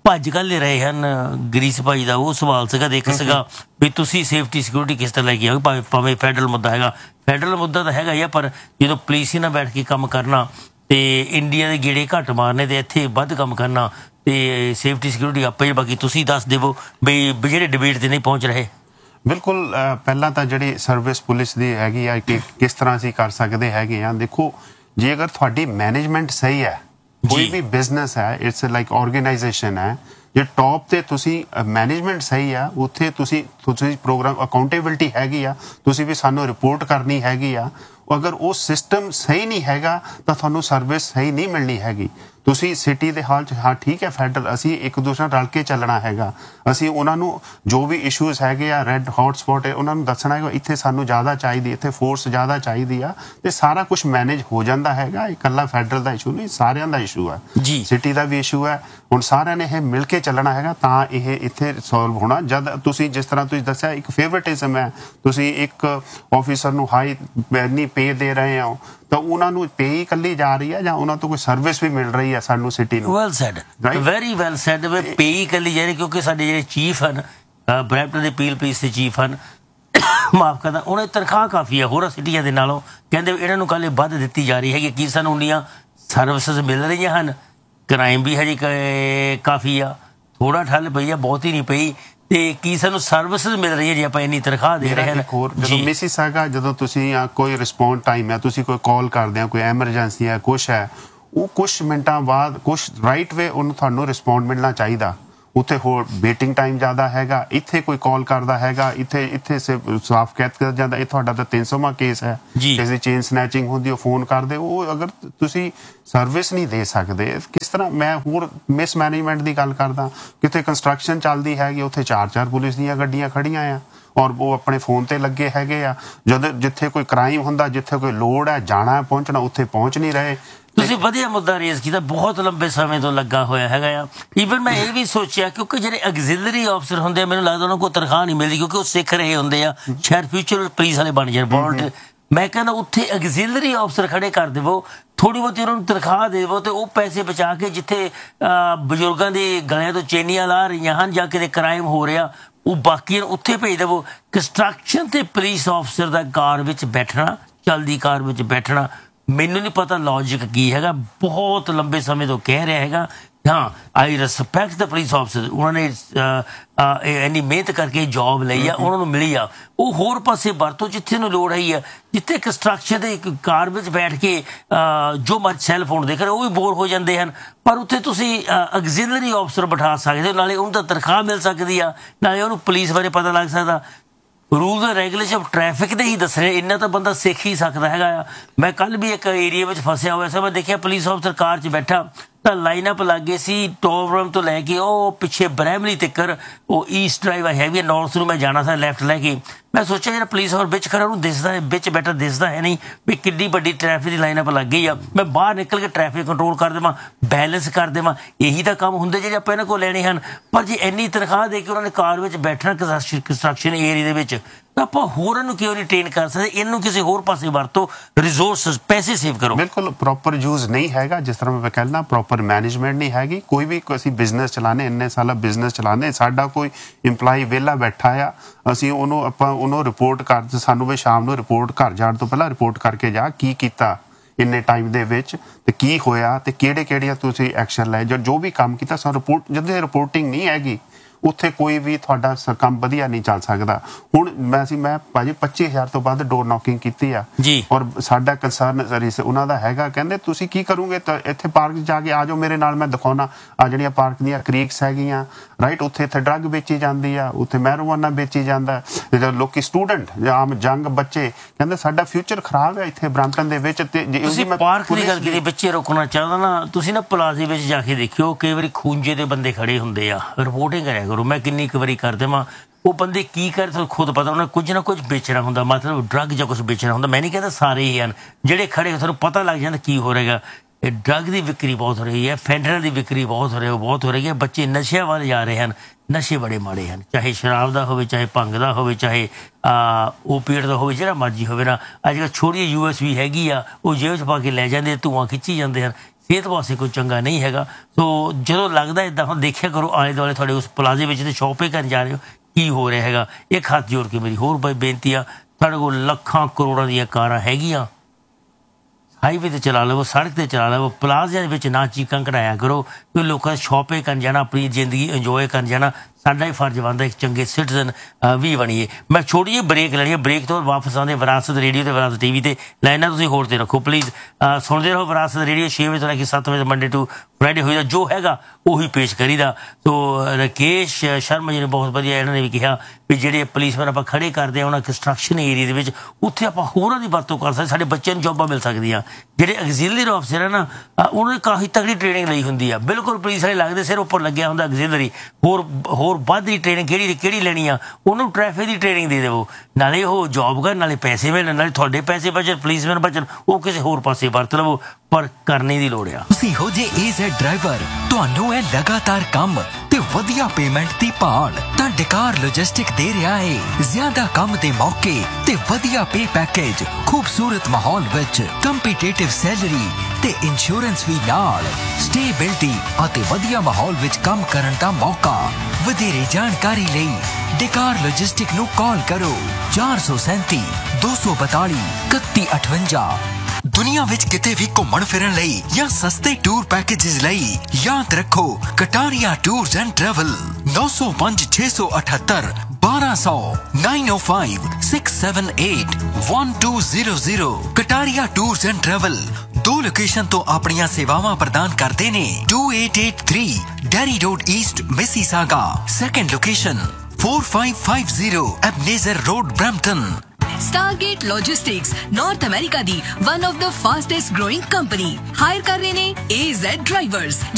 S5: ਭੱਜ ਕੱਲੇ ਰਹੇ ਹਨ ਗਰੀਸ ਭਾਈ ਦਾ ਉਹ ਸਵਾਲ ਸੀਗਾ ਇੱਕ ਸੀਗਾ ਵੀ ਤੁਸੀਂ ਸੇਫਟੀ ਸਿਕਿਉਰਿਟੀ ਕਿਸ ਤਰ੍ਹਾਂ ਲੈ ਕੇ ਆਓਗੇ ਭਾਵੇਂ ਫੈਡਰਲ ਮੁੱਦਾ ਹੈਗਾ ਫੈਡਰਲ ਮੁੱਦਾ ਤਾਂ ਹੈਗਾ ਹੀ ਆ ਪਰ ਜਦੋਂ ਪੁਲਿਸ ਹੀ ਨਾ ਬੈਠ ਕੇ ਕੰਮ ਕਰਨਾ ਤੇ ਇੰਡੀਆ ਦੇ ਗੇੜੇ ਘੱਟ ਮਾਰਨੇ ਤੇ ਇੱਥੇ ਵੱਧ ਕੰਮ ਕਰਨਾ ਤੇ ਸੇਫਟੀ ਸਿਕਿਉਰਿਟੀ ਆਪੇ ਬਾਕੀ ਤੁਸੀਂ ਦੱਸ ਦੇਵੋ ਵੀ ਜਿਹੜੇ ਡਿਬੇਟ ਤੇ ਨਹੀਂ ਪਹੁੰਚ ਰਹੇ
S7: ਬਿਲਕੁਲ ਪਹਿਲਾਂ ਤਾਂ ਜਿਹੜੀ ਸਰਵਿਸ ਪੁਲਿਸ ਦੀ ਹੈਗੀ ਆ ਕਿ ਕਿਸ ਤਰ੍ਹਾਂ ਅਸੀਂ ਕਰ ਸਕਦੇ ਹੈਗੇ ਆ ਦੇਖੋ ਜੇ ਅਗਰ ਤੁਹਾਡੀ ਮੈਨੇਜਮੈਂਟ ਸਹੀ ਹੈ ਕੋਈ ਵੀ ਬਿਜ਼ਨਸ ਹੈ ਇਟਸ ਲਾਈਕ ਆਰਗੇਨਾਈਜੇਸ਼ਨ ਹੈ ਜੇ ਟੌਪ ਤੇ ਤੁਸੀਂ ਮੈਨੇਜਮੈਂਟ ਸਹੀ ਆ ਉੱਥੇ ਤੁਸੀਂ ਪ੍ਰੋਗਰਾਮ ਅਕਾਊਂਟੇਬਿਲਟੀ ਹੈਗੀ ਆ ਤੁਸੀਂ ਵੀ ਸਾਨੂੰ ਰਿਪੋਰਟ ਕਰਨੀ ਹੈਗੀ ਆ ਅਗਰ ਉਹ ਸਿਸਟਮ ਸਹੀ ਨਹੀਂ ਹੈਗਾ ਤਾਂ ਤੁਹਾਨੂੰ ਸਰਵਿਸ ਸਹੀ ਨਹੀਂ ਮਿਲਣੀ ਹੈਗੀ ਤੁਸੀਂ ਸਿਟੀ ਦੇ ਹਾਲ 'ਚ ਹਾਂ ਠੀਕ ਹੈ ਫੈਡਰਲ ਅਸੀਂ ਇੱਕ ਦੂਸਰੇ ਨਾਲ ਰਲ ਕੇ ਚੱਲਣਾ ਹੈਗਾ ਅਸੀਂ ਉਹਨਾਂ ਨੂੰ ਜੋ ਵੀ ਇਸ਼ੂਜ਼ ਹੈਗੇ ਆ ਰੈੱਡ ਹੌਟ ਸਪੌਟ ਹੈ ਉਹਨਾਂ ਨੂੰ ਦੱਸਣਾ ਹੈਗਾ ਇੱਥੇ ਸਾਨੂੰ ਜ਼ਿਆਦਾ ਚਾਹੀਦੀ ਇੱਥੇ ਫੋਰਸ ਜ਼ਿਆਦਾ ਚਾਹੀਦੀ ਆ ਤੇ ਸਾਰਾ ਕੁਝ ਮੈਨੇਜ ਹੋ ਜਾਂਦਾ ਹੈਗਾ ਇਕੱਲਾ ਫੈਡਰਲ ਦਾ ਇਸ਼ੂ ਨਹੀਂ ਸਾਰਿਆਂ ਦਾ ਇਸ਼ੂ ਹੈ ਸਿਟੀ ਦਾ ਵੀ ਇਸ਼ੂ ਹੈ ਹੁਣ ਸਾਰਿਆਂ ਨੇ ਇਹ ਮਿਲ ਕੇ ਚੱਲਣਾ ਹੈਗਾ ਤਾਂ ਇਹ ਇੱਥੇ ਸੋਲਵ ਹੋਣਾ ਜਦ ਤੁਸੀਂ ਜਿਸ ਤਰ੍ਹਾਂ ਤੁਸੀਂ ਦੱਸਿਆ ਇੱਕ ਫੇਵਰਟਿਜ਼ਮ ਹੈ ਤੁਸੀਂ ਇੱਕ ਆਫੀਸਰ ਨੂੰ ਹਾਈ ਇੰਨੀ ਪੇ ਦੇ ਰਹੇ ਹੋ ਤਾਂ ਉਹਨਾਂ ਨੂੰ ਪੇ ਹੀ ਇਕੱਲੀ ਜਾ ਰਹੀ ਹੈ ਜਾਂ ਉਹਨਾਂ ਤੋਂ ਕੋਈ ਸਰਵਿਸ ਵੀ ਮਿਲ ਰਹੀ ਹੈ ਸਾਨੂੰ ਸਿਟੀ ਨੂੰ
S5: well sad very well sad ਵੇ ਪੇ ਹੀ ਇਕੱਲੀ ਜਾ ਰਹੀ ਕਿਉਂਕਿ ਸਾਡੇ ਜਿਹੜੇ ਚੀਫ ਹਨ ਬਰੈਂਪਟਨ ਦੇ ਪੀਲ ਪੁਲਿਸ ਦੇ ਚੀਫ ਹਨ ਮਾਫ ਕਰਦਾ ਉਹਨਾਂ ਦੀ ਤਨਖਾਹ ਕਾਫੀ ਹੈ ਹੋਰਾਂ ਸਿਟੀਆਂ ਦੇ ਨਾਲੋਂ ਕਹਿੰਦੇ ਇਹਨਾਂ ਨੂੰ ਕੱਲ੍ਹ ਵੱਧ ਦਿੱਤੀ ਜਾ ਰਹੀ ਹੈਗੀ ਕੀ ਸਾਨੂੰ ਉਨੀਆਂ ਸਰਵਿਸਿਜ਼ ਮਿਲ ਰਹੀਆਂ ਹਨ ਕ੍ਰਾਈਮ ਵੀ ਹਜੇ ਕਾਫੀ ਆ ਥੋੜਾ ਠੱਲ ਪਈ ਆ ਬਹੁਤੀ ਨਹੀਂ ਪਈ ਤੇ ਕੀ ਸਾਨੂੰ ਸਰਵਿਸਿਜ਼ ਮਿਲ ਰਹੀ ਹੈ ਜੇ ਆਪਾਂ ਇੰਨੀ ਤਨਖਾਹ ਦੇ ਰਹੇ ਹਾਂ
S7: ਜਦੋਂ ਮਿਸੀਸਾਗਾ ਜਦੋਂ ਤੁਸੀਂ ਕੋਈ ਰਿਸਪੌਂਡ ਟਾਈਮ ਹੈ ਤੁਸੀਂ ਕੋਈ ਕਾਲ ਕਰਦੇ ਹੋ ਕੋਈ ਐਮਰਜੈਂਸੀ ਹੈ ਕੁਛ ਹੈ ਉਹ ਕੁਛ ਮਿੰਟਾਂ ਬਾਅਦ ਕੁਛ ਰਾਈਟ ਵੇ ਉਹਨੂੰ ਤੁਹਾਨੂੰ ਰਿਸਪੌਂਡ ਮਿਲਣਾ ਚਾਹੀਦਾ ਉੱਥੇ ਹੋਰ ਵੇਟਿੰਗ ਟਾਈਮ ਜ਼ਿਆਦਾ ਹੈਗਾ ਇੱਥੇ ਕੋਈ ਕਾਲ ਕਰਦਾ ਹੈਗਾ ਇੱਥੇ ਸਾਫ਼ ਕਹਿ ਕਰ ਜਾਂਦਾ ਇਹ ਤੁਹਾਡਾ ਤਾਂ 300ਵਾਂ ਕੇਸ ਹੈ ਕਿਸੇ ਦੀ ਚੇਨ ਸਨੈਚਿੰਗ ਹੁੰਦੀ ਉਹ ਫੋਨ ਕਰਦੇ ਉਹ ਅਗਰ ਤੁਸੀਂ ਸਰਵਿਸ ਨਹੀਂ ਦੇ ਸਕਦੇ ਕਿਸ ਤਰ੍ਹਾਂ ਮੈਂ ਹੋਰ ਮਿਸ ਮੈਨੇਜਮੈਂਟ ਦੀ ਗੱਲ ਕਰਦਾ ਕਿਤੇ ਕੰਸਟਰਕਸ਼ਨ ਚੱਲਦੀ ਹੈਗੀ ਉੱਥੇ 4 ਪੁਲਿਸ ਦੀਆਂ ਗੱਡੀਆਂ ਖੜੀਆਂ ਆ ਔਰ ਉਹ ਆਪਣੇ ਫੋਨ ਤੇ ਲੱਗੇ ਹੈਗੇ ਆ ਜਦੋਂ ਜਿੱਥੇ ਕੋਈ ਕ੍ਰਾਈਮ ਹੁੰਦਾ ਜਿੱਥੇ ਕੋਈ ਲੋੜ ਹੈ ਜਾਣਾ ਪਹੁੰਚਣਾ ਉੱਥੇ ਪਹੁੰਚ ਨਹੀਂ ਰਹੇ
S5: ਤੁਸੀਂ ਵਧੀਆ ਮੁੱਦਾ ਰੇਜ਼ ਕੀਤਾ ਬਹੁਤ ਲੰਬੇ ਸਮੇਂ ਤੋਂ ਲੱਗਾ ਹੋਇਆ ਹੈਗਾ ਆ ਈਵਨ ਮੈਂ ਇਹ ਵੀ ਸੋਚਿਆ ਕਿਉਂਕਿ ਜਿਹੜੇ ਐਗਜ਼ਿਲਰੀ ਆਫਸਰ ਹੁੰਦੇ ਆ ਮੈਨੂੰ ਲੱਗਦਾ ਉਹਨਾਂ ਕੋਲ ਤਨਖਾਹ ਨਹੀਂ ਮਿਲਦੀ ਕਿਉਂਕਿ ਉਹ ਸਿੱਖ ਰਹੇ ਹੁੰਦੇ ਆ ਸ਼ਾਇਦ ਫਿਊਚਰ ਪੁਲਿਸ ਵਾਲੇ ਬਣ ਜਾਣ ਵੋਲੰਟੀਅਰ ਮੈਂ ਕਹਿੰਦਾ ਉੱਥੇ ਐਗਜ਼ਿਲਰੀ ਆਫਸਰ ਖੜੇ ਕਰ ਦੇਵੋ ਥੋੜੀ ਬਹੁਤੀ ਉਹਨਾਂ ਨੂੰ ਤਨਖਾਹ ਦੇਵੋ ਤੇ ਉਹ ਪੈਸੇ ਬਚਾ ਕੇ ਜਿੱਥੇ ਬਜ਼ੁਰਗਾਂ ਦੇ ਗਲਿਆਂ ਤੋਂ ਚੇਨੀਆਂ ਲਾ ਰਹੀਆਂ ਹਨ ਜਾਂ ਕਿਤੇ ਕ੍ਰਾਈਮ ਹੋ ਰਿਹਾ ਉਹ ਬਾਕੀ ਉੱਥੇ ਭੇਜ ਦੇਵੋ ਕੰਸਟਰਕਸ਼ਨ ਤੇ ਪੁਲਿਸ ਆਫਸਰ ਦਾ ਕਾਰ ਵਿੱਚ ਬੈਠਣਾ ਚਲਦੀ ਕਾਰ ਵਿੱਚ ਬੈਠਣਾ ਮੈਨੂੰ ਨਹੀਂ ਪਤਾ ਲੌਜਿਕ ਕੀ ਹੈਗਾ ਬਹੁਤ ਲੰਬੇ ਸਮੇਂ ਤੋਂ ਕਹਿ ਰਿਹਾ ਹੈਗਾ ਹਾਂ ਆਈ ਰਿਸਪੈਕਟ ਦ ਪੁਲਿਸ ਆਫਸਰ ਉਹਨਾਂ ਨੇ ਇੰਨੀ ਮਿਹਨਤ ਕਰਕੇ ਜੌਬ ਲਈ ਆ ਉਹਨਾਂ ਨੂੰ ਮਿਲੀ ਆ ਉਹ ਹੋਰ ਪਾਸੇ ਵਰਤੋਂ ਜਿੱਥੇ ਨੂੰ ਲੋੜ ਆਈ ਆ ਜਿੱਥੇ ਕੰਸਟਰਕਸ਼ਨ ਦੇ ਇੱਕ ਕਾਰ ਵਿੱਚ ਬੈਠ ਕੇ ਜੋ ਮਰਜ਼ੀ ਸੈੱਲ ਫੋਨ ਦੇਖ ਰਹੇ ਉਹ ਵੀ ਬੋਰ ਹੋ ਜਾਂਦੇ ਹਨ ਪਰ ਉੱਥੇ ਤੁਸੀਂ ਐਗਜ਼ਿਲਰੀ ਆਫਸਰ ਬਿਠਾ ਸਕਦੇ ਹੋ ਨਾਲੇ ਉਹਨੂੰ ਤਾਂ ਤਨਖਾਹ ਮਿਲ ਸਕਦੀ ਆ ਨਾਲੇ ਉਹਨੂੰ ਪੁਲਿਸ ਬਾਰੇ ਪਤਾ ਲੱਗ ਸਕਦਾ rules and regulation of traffic ਦੇ ਹੀ ਦੱਸਣੇ ਇੰਨਾ ਤਾਂ ਬੰਦਾ ਸਿੱਖ ਹੀ ਸਕਦਾ ਹੈਗਾ ਆ ਮੈਂ ਕੱਲ ਵੀ ਇੱਕ ਏਰੀਆ ਵਿੱਚ ਫਸਿਆ ਹੋਇਆ ਸੀ ਮੈਂ ਦੇਖਿਆ ਪੁਲਿਸ ਆਫਸਰ ਕਾਰ 'ਚ ਬੈਠਾ ਤਾਂ ਲਾਈਨ ਅਪ ਲੱਗੇ ਸੀ ਟੋਵਰਮ ਤੋਂ ਲੈ ਕੇ ਉਹ ਪਿੱਛੇ ਬਰੈਮਲੀ ਤੱਕਰ ਉਹ ਈਸਟ ਡਰਾਈਵ ਹੈਗੀ ਨਾਰਥ ਨੂੰ ਮੈਂ ਜਾਣਾ ਸੀ ਲੈਫਟ ਲੈ ਕੇ ਮੈਂ ਸੋਚਿਆ ਜਿਹੜਾ ਪੁਲਿਸ ਆਫਸਰ ਵਿੱਚ ਖੜਾ ਉਹਨੂੰ ਦਿਸਦਾ ਵਿੱਚ ਬੈਠਾ ਦਿਸਦਾ ਹੈ ਨਹੀਂ ਵੀ ਕਿੰਨੀ ਵੱਡੀ ਟ੍ਰੈਫਿਕ ਦੀ ਲਾਈਨ ਅਪ ਲੱਗ ਗਈ ਆ ਮੈਂ ਬਾਹਰ ਨਿਕਲ ਕੇ ਟ੍ਰੈਫਿਕ ਕੰਟਰੋਲ ਕਰ ਦੇਵਾਂ ਬੈਲੈਂਸ ਕਰ ਦੇਵਾਂ ਇਹੀ ਤਾਂ ਕੰਮ ਹੁੰਦੇ ਜਿਹੜੇ ਆਪਾਂ ਇਹਨਾਂ ਕੋਲ ਲੈਣੇ ਹਨ ਪਰ ਜੇ ਇੰਨੀ ਤਨਖਾਹ ਦੇ ਕੇ ਉਹਨਾਂ ਨੇ ਕਾਰ ਵਿੱਚ ਬੈਠਣਾ ਕੰਸਟਰਕਸ਼ਨ ਏਰੀਆ ਦੇ ਵਿੱਚ ਤਾਂ ਆਪਾਂ ਹੋਰਾਂ ਨੂੰ ਕਿਉਂ ਨਹੀਂ ਟ੍ਰੇਨ ਕਰ ਸਕਦੇ ਇਹਨੂੰ ਕਿਸੇ ਹੋਰ ਪਾਸੇ ਵਰਤੋ ਰਿਸੋਰਸਸ ਪੈਸੇ ਸੇਵ ਕਰੋ
S7: ਬਿਲਕੁਲ ਪ੍ਰੋਪਰ ਯੂਜ਼ ਨਹੀਂ ਹੈਗਾ ਜਿਸ ਤਰ੍ਹਾਂ ਮੈਂ ਕਹਿੰਦਾ ਪ੍ਰੋਪਰ ਮੈਨੇਜਮੈਂਟ ਨਹੀਂ ਹੈਗੀ ਕੋਈ ਵੀ ਅਸੀਂ ਬਿਜ਼ਨਸ ਚਲਾਉਂਦੇ ਇੰਨੇ ਸਾਲਾ ਬਿਜ਼ਨਸ ਚਲਾਉਂਦੇ ਸਾਡਾ ਕੋਈ EMPLOYE ਵਿਹਲਾ ਬੈਠਾ ਆ ਅਸੀਂ ਉਹਨੂੰ ਰਿਪੋਰਟ ਕਰ ਸਾਨੂੰ ਵੀ ਸ਼ਾਮ ਨੂੰ ਰਿਪੋਰਟ ਘਰ ਜਾਣ ਤੋਂ ਪਹਿਲਾਂ ਰਿਪੋਰਟ ਕਰਕੇ ਜਾ ਕੀ ਕੀਤਾ ਇੰਨੇ ਟਾਈਮ ਦੇ ਵਿੱਚ ਤੇ ਕੀ ਹੋਇਆ ਤੇ ਕਿਹੜੀਆਂ ਤੁਸੀਂ ਐਕਸ਼ਨ ਲਏ ਜੋ ਵੀ ਕੰਮ ਕੀਤਾ ਸਾਨੂੰ ਰਿਪੋਰਟ ਜਦੋਂ ਰਿਪੋਰਟਿੰਗ ਨਹੀਂ ਹੈਗੀ ਉੱਥੇ ਕੋਈ ਵੀ ਤੁਹਾਡਾ ਕੰਮ ਵਧੀਆ ਨਹੀਂ ਚੱਲ ਸਕਦਾ ਹੁਣ ਮੈਂ ਭਾਜੀ 25000 ਤੋਂ ਵੱਧ ਡੋਰ ਨੌਕਿੰਗ ਕੀਤੀ ਆ ਔਰ ਸਾਡਾ ਕੰਸਰਨ ਉਹਨਾਂ ਦਾ ਹੈਗਾ ਕਹਿੰਦੇ ਤੁਸੀਂ ਕੀ ਕਰੋਗੇ ਤਾਂ ਇੱਥੇ ਪਾਰਕ ਜਾ ਕੇ ਆ ਜਾਓ ਮੇਰੇ ਨਾਲ ਮੈਂ ਦਿਖਾਉਣਾ ਆ ਜਿਹੜੀਆਂ ਪਾਰਕ ਦੀਆਂ ਕ੍ਰੀਕਸ ਹੈਗੀਆਂ ਰਾਈਟ ਉੱਥੇ ਡਰੱਗ ਵੇਚੀ ਜਾਂਦੀ ਆ ਉੱਥੇ ਮੈਰੀਜੁਆਨਾ ਵੇਚੀ ਜਾਂਦਾ ਲੋਕੀ ਸਟੂਡੈਂਟ ਆਮ ਜੰਗ ਬੱਚੇ ਕਹਿੰਦੇ ਸਾਡਾ ਫਿਊਚਰ ਖਰਾਬ ਹੈ ਇੱਥੇ ਬ੍ਰੈਂਪਟਨ ਦੇ ਵਿੱਚ ਤੇ
S5: ਤੁਸੀਂ ਪਾਰਕ ਦੀ ਗੱਲ ਕੀਤੀ ਬੱਚੇ ਰੋਕਣਾ ਚਾਹੁੰਦਾ ਨਾ ਤੁਸੀਂ ਨਾ ਪਲਾਜ਼ੇ ਵਿੱਚ ਜਾ ਕੇ ਦੇਖਿਓ ਕਈ ਵਾਰੀ ਖੂੰਜੇ ਦੇ ਬੰਦੇ ਖੜੇ ਹੁੰਦੇ ਆ ਰਿਪੋਰਟਿੰਗ ਕਰਿਆ ਕਰੋ ਮੈਂ ਕਿੰਨੀ ਕੁ ਵਾਰੀ ਕਰ ਦੇਵਾਂ ਉਹ ਬੰਦੇ ਕੀ ਕਰ ਤੁਹਾਨੂੰ ਖੁਦ ਪਤਾ ਉਹਨਾਂ ਕੁਝ ਨਾ ਕੁਝ ਵੇਚਣਾ ਹੁੰਦਾ ਮਤਲਬ ਡਰੱਗ ਜਾਂ ਕੁਝ ਵੇਚਣਾ ਹੁੰਦਾ ਮੈਂ ਨਹੀਂ ਕਹਿੰਦਾ ਸਾਰੇ ਹੀ ਹਨ ਜਿਹੜੇ ਖੜੇ ਤੁਹਾਨੂੰ ਪਤਾ ਲੱਗ ਜਾਂਦਾ ਕੀ ਹੋ ਰਿਹਾ ਇਹ ਡਰੱਗ ਦੀ ਵਿਕਰੀ ਬਹੁਤ ਹੋ ਰਹੀ ਹੈ ਫੈਂਟਨਲ ਦੀ ਵਿਕਰੀ ਬਹੁਤ ਹੋ ਰਹੀ ਹੈ ਬੱਚੇ ਨਸ਼ਿਆਂ ਵੱਲ ਜਾ ਰਹੇ ਹਨ ਨਸ਼ੇ ਬੜੇ ਮਾੜੇ ਹਨ ਚਾਹੇ ਸ਼ਰਾਬ ਦਾ ਹੋਵੇ ਚਾਹੇ ਭੰਗ ਦਾ ਹੋਵੇ ਚਾਹੇ ਓਪੀਏਟ ਦਾ ਹੋਵੇ ਜਿਹੜਾ ਮਰਜ਼ੀ ਹੋਵੇ ਨਾ ਅੱਜ ਕੱਲ੍ਹ ਛੋਟੀ USB ਹੈਗੀ ਆ ਉਹ ਜੇਬ 'ਚ ਪਾ ਕੇ ਲੈ ਜਾਂਦੇ ਧੂੰਆਂ ਖਿੱਚੀ ਜਾਂਦੇ ਹਨ ਸਿਹਤ ਵਾਸਤੇ ਕੋਈ ਚੰਗਾ ਨਹੀਂ ਹੈਗਾ। ਸੋ ਜਦੋਂ ਲੱਗਦਾ ਇਦਾਂ ਹੁਣ ਦੇਖਿਆ ਕਰੋ ਆਲੇ ਦੁਆਲੇ ਤੁਹਾਡੇ ਉਸ ਪਲਾਜ਼ੇ ਵਿੱਚ ਤੇ ਸ਼ਾਪਿੰਗ ਕਰਨ ਜਾ ਰਹੇ ਹੋ ਕੀ ਹੋ ਰਿਹਾ ਹੈਗਾ। ਇੱਕ ਹੱਥ ਜੋੜ ਕੇ ਮੇਰੀ ਹੋਰ ਬੇਨਤੀ ਆ, ਤੁਹਾਡੇ ਕੋਲ ਲੱਖਾਂ ਕਰੋੜਾਂ ਦੀਆਂ ਕਾਰਾਂ ਹੈਗੀਆਂ, ਹਾਈਵੇ ਤੇ ਚਲਾ ਲਵੋ, ਸੜਕ ਤੇ ਚਲਾ ਲਵੋ, ਪਲਾਜ਼ਿਆਂ ਦੇ ਵਿੱਚ ਨਾ ਚੀਕਾਂ ਕਢਾਇਆ ਕਰੋ। ਕੋਈ ਲੋਕਾਂ ਸ਼ਾਪਿੰਗ ਕਰਨ ਜਾਣਾ, ਆਪਣੀ ਜ਼ਿੰਦਗੀ ਇੰਜੋਏ ਕਰਨ ਜਾਣਾ, ਸਾਡਾ ਹੀ ਫਰਜ਼ ਬਣਦਾ ਇੱਕ ਚੰਗੇ ਸਿਟੀਜ਼ਨ ਵੀ ਬਣੀਏ। ਮੈਂ ਛੋਟੀ ਜਿਹੀ ਬ੍ਰੇਕ ਲੈਣੀ ਹੈ, ਬ੍ਰੇਕ ਤੋਂ ਵਾਪਸ ਆਉਂਦੇ ਵਿਰਾਸਤ ਰੇਡੀਓ ਤੇ ਵਿਰਾਸਤ ਟੀਵੀ ਤੇ ਲਾਈਨਾਂ ਤੁਸੀਂ ਹੋਰ ਤੇ ਰੱਖੋ ਪਲੀਜ਼। ਸੁਣਦੇ ਰਹੋ ਵਿਰਾਸਤ ਰੇਡੀਓ 6 ਵਜੇ ਤੋਂ ਲੈ ਕੇ 7 ਵਜੇ ਮੰਡੇ ਟੂ ਫਰਾਈਡੇ ਹੋਈਦਾ ਜੋ ਹੈਗਾ ਉਹੀ ਪੇਸ਼ ਕਰੀਦਾ। ਸੋ ਰਾਕੇਸ਼ ਸ਼ਰਮਾ ਜੀ ਨੇ ਬਹੁਤ ਵਧੀਆ ਇਹਨਾਂ ਨੇ ਵੀ ਕਿਹਾ ਵੀ ਜਿਹੜੇ ਪੁਲਿਸਮੈਨ ਆਪਾਂ ਖੜੇ ਕਰਦੇ ਆ ਉਹਨਾਂ ਕੰਸਟਰਕਸ਼ਨ ਏਰੀਆ ਦੇ ਵਿੱਚ ਉੱਥੇ ਆਪਾਂ ਹੋਰਾਂ ਦੀ ਵਰਤੋਂ ਕਰ ਸਕਦੇ, ਸਾਡੇ ਬੱਚਿਆਂ ਨੂੰ ਜੋਬਾਂ ਮਿਲ ਸਕਦੀਆਂ। ਜਿਹੜੇ ਐਗਜ਼ੀਲਰੀ ਆਫਿਸਰ ਹੈ ਨਾ ਉਹਨਾਂ ਨੇ ਕਾਫੀ ਤਗੜੀ ਟ੍ਰੇਨਿੰਗ ਲਈ ਹੁੰਦੀ ਆ, ਬਿਲਕੁਲ ਪੁਲਿਸ ਵਾਲੇ ਲੱਗਦੇ ਸਿਰ ਉੱਪਰ ਲੱਗਿਆ ਹੁੰਦਾ ਐਗਜ਼ੀਲਰੀ। ਹੋਰ ਵੱਧ ਦੀ ਟ੍ਰੇਨਿੰਗ ਕਿਹੜੀ ਲੈਣੀ ਆ, ਉਹਨੂੰ ਟ੍ਰੈਫਿਕ ਦੀ ਟ੍ਰੇਨਿੰਗ ਦੇ ਦੇਵੋ, ਨਾਲੇ ਉਹ ਜੋਬ ਕਰਨ, ਨਾਲੇ ਪੈਸੇ ਮਿਲਣ, ਨਾਲੇ ਤੁਹਾਡੇ ਪੈਸੇ ਬਚਣ, ਪੁਲਿਸਮੈਨ ਬਚਣ, ਉਹ ਕਿਸੇ ਹੋਰ ਪਾਸੇ ਵਰਤ ਲਵੋ, ਪਰ ਕਰਨੇ ਦੀ ਲੋੜ ਆ।
S11: ਤੁਸੀਂ ਹੋ ਜੇ AZ ਡਰਾਈਵਰ, ਤੁਹਾਨੂੰ ਹੈ ਲਗਾਤਾਰ ਕੰਮ ਤੇ ਵਧੀਆ ਪੇਮੈਂਟ ਦੀ ਭਾਲ, ਤਾਂ ਡਕਾਰ ਲੌਜਿਸਟਿਕ ਦੇ ਰਿਹਾ ਹੈ ਜ਼ਿਆਦਾ ਕੰਮ ਦੇ ਮੌਕੇ ਤੇ ਵਧੀਆ ਪੇ ਪੈਕੇਜ, ਖੂਬਸੂਰਤ ਮਾਹੌਲ ਵਿੱਚ ਕੰਪੀਟੀਟਿਵ ਸੈਲਰੀ ਤੇ ਇੰਸ਼ੋਰੈਂਸ ਵੀ ਨਾਲ, ਸਟੇਬਿਲਿਟੀ ਅਤੇ ਵਧੀਆ ਮਾਹੌਲ ਵਿੱਚ ਕੰਮ ਕਰਨ ਦਾ ਮੌਕਾ। ਵਧੇਰੇ ਜਾਣਕਾਰੀ ਲਈ ਡਕਾਰ ਲੌਜਿਸਟਿਕ ਨੂੰ ਕਾਲ ਕਰੋ 437 242 3158। ਦੁਨੀਆ ਵਿੱਚ ਕਿਤੇ ਵੀ ਘੁੰਮਣ ਫਿਰਨ ਲਈ ਜਾਂ ਸਸਤੇ ਟੂਰ ਪੈਕੇजेस ਲਈ ਯਾਦ ਰੱਖੋ Kataria tours and travel 905 678 1200 905 678 1200। Kataria tours and travel 2 location ਤੋਂ ਆਪਣੀਆਂ ਸੇਵਾਵਾਂ ਪ੍ਰਦਾਨ ਕਰਦੇ ਨੇ। 2883 dairy road East Mississauga, second location 4550 ਐਬਨੇਜ਼ਰ road Brampton.
S12: Stargate Logistics North America the one of the fastest growing company hire ਕਰ ਰਹੇ ਨੇ AZ ਡਰਾਈਵਰਸ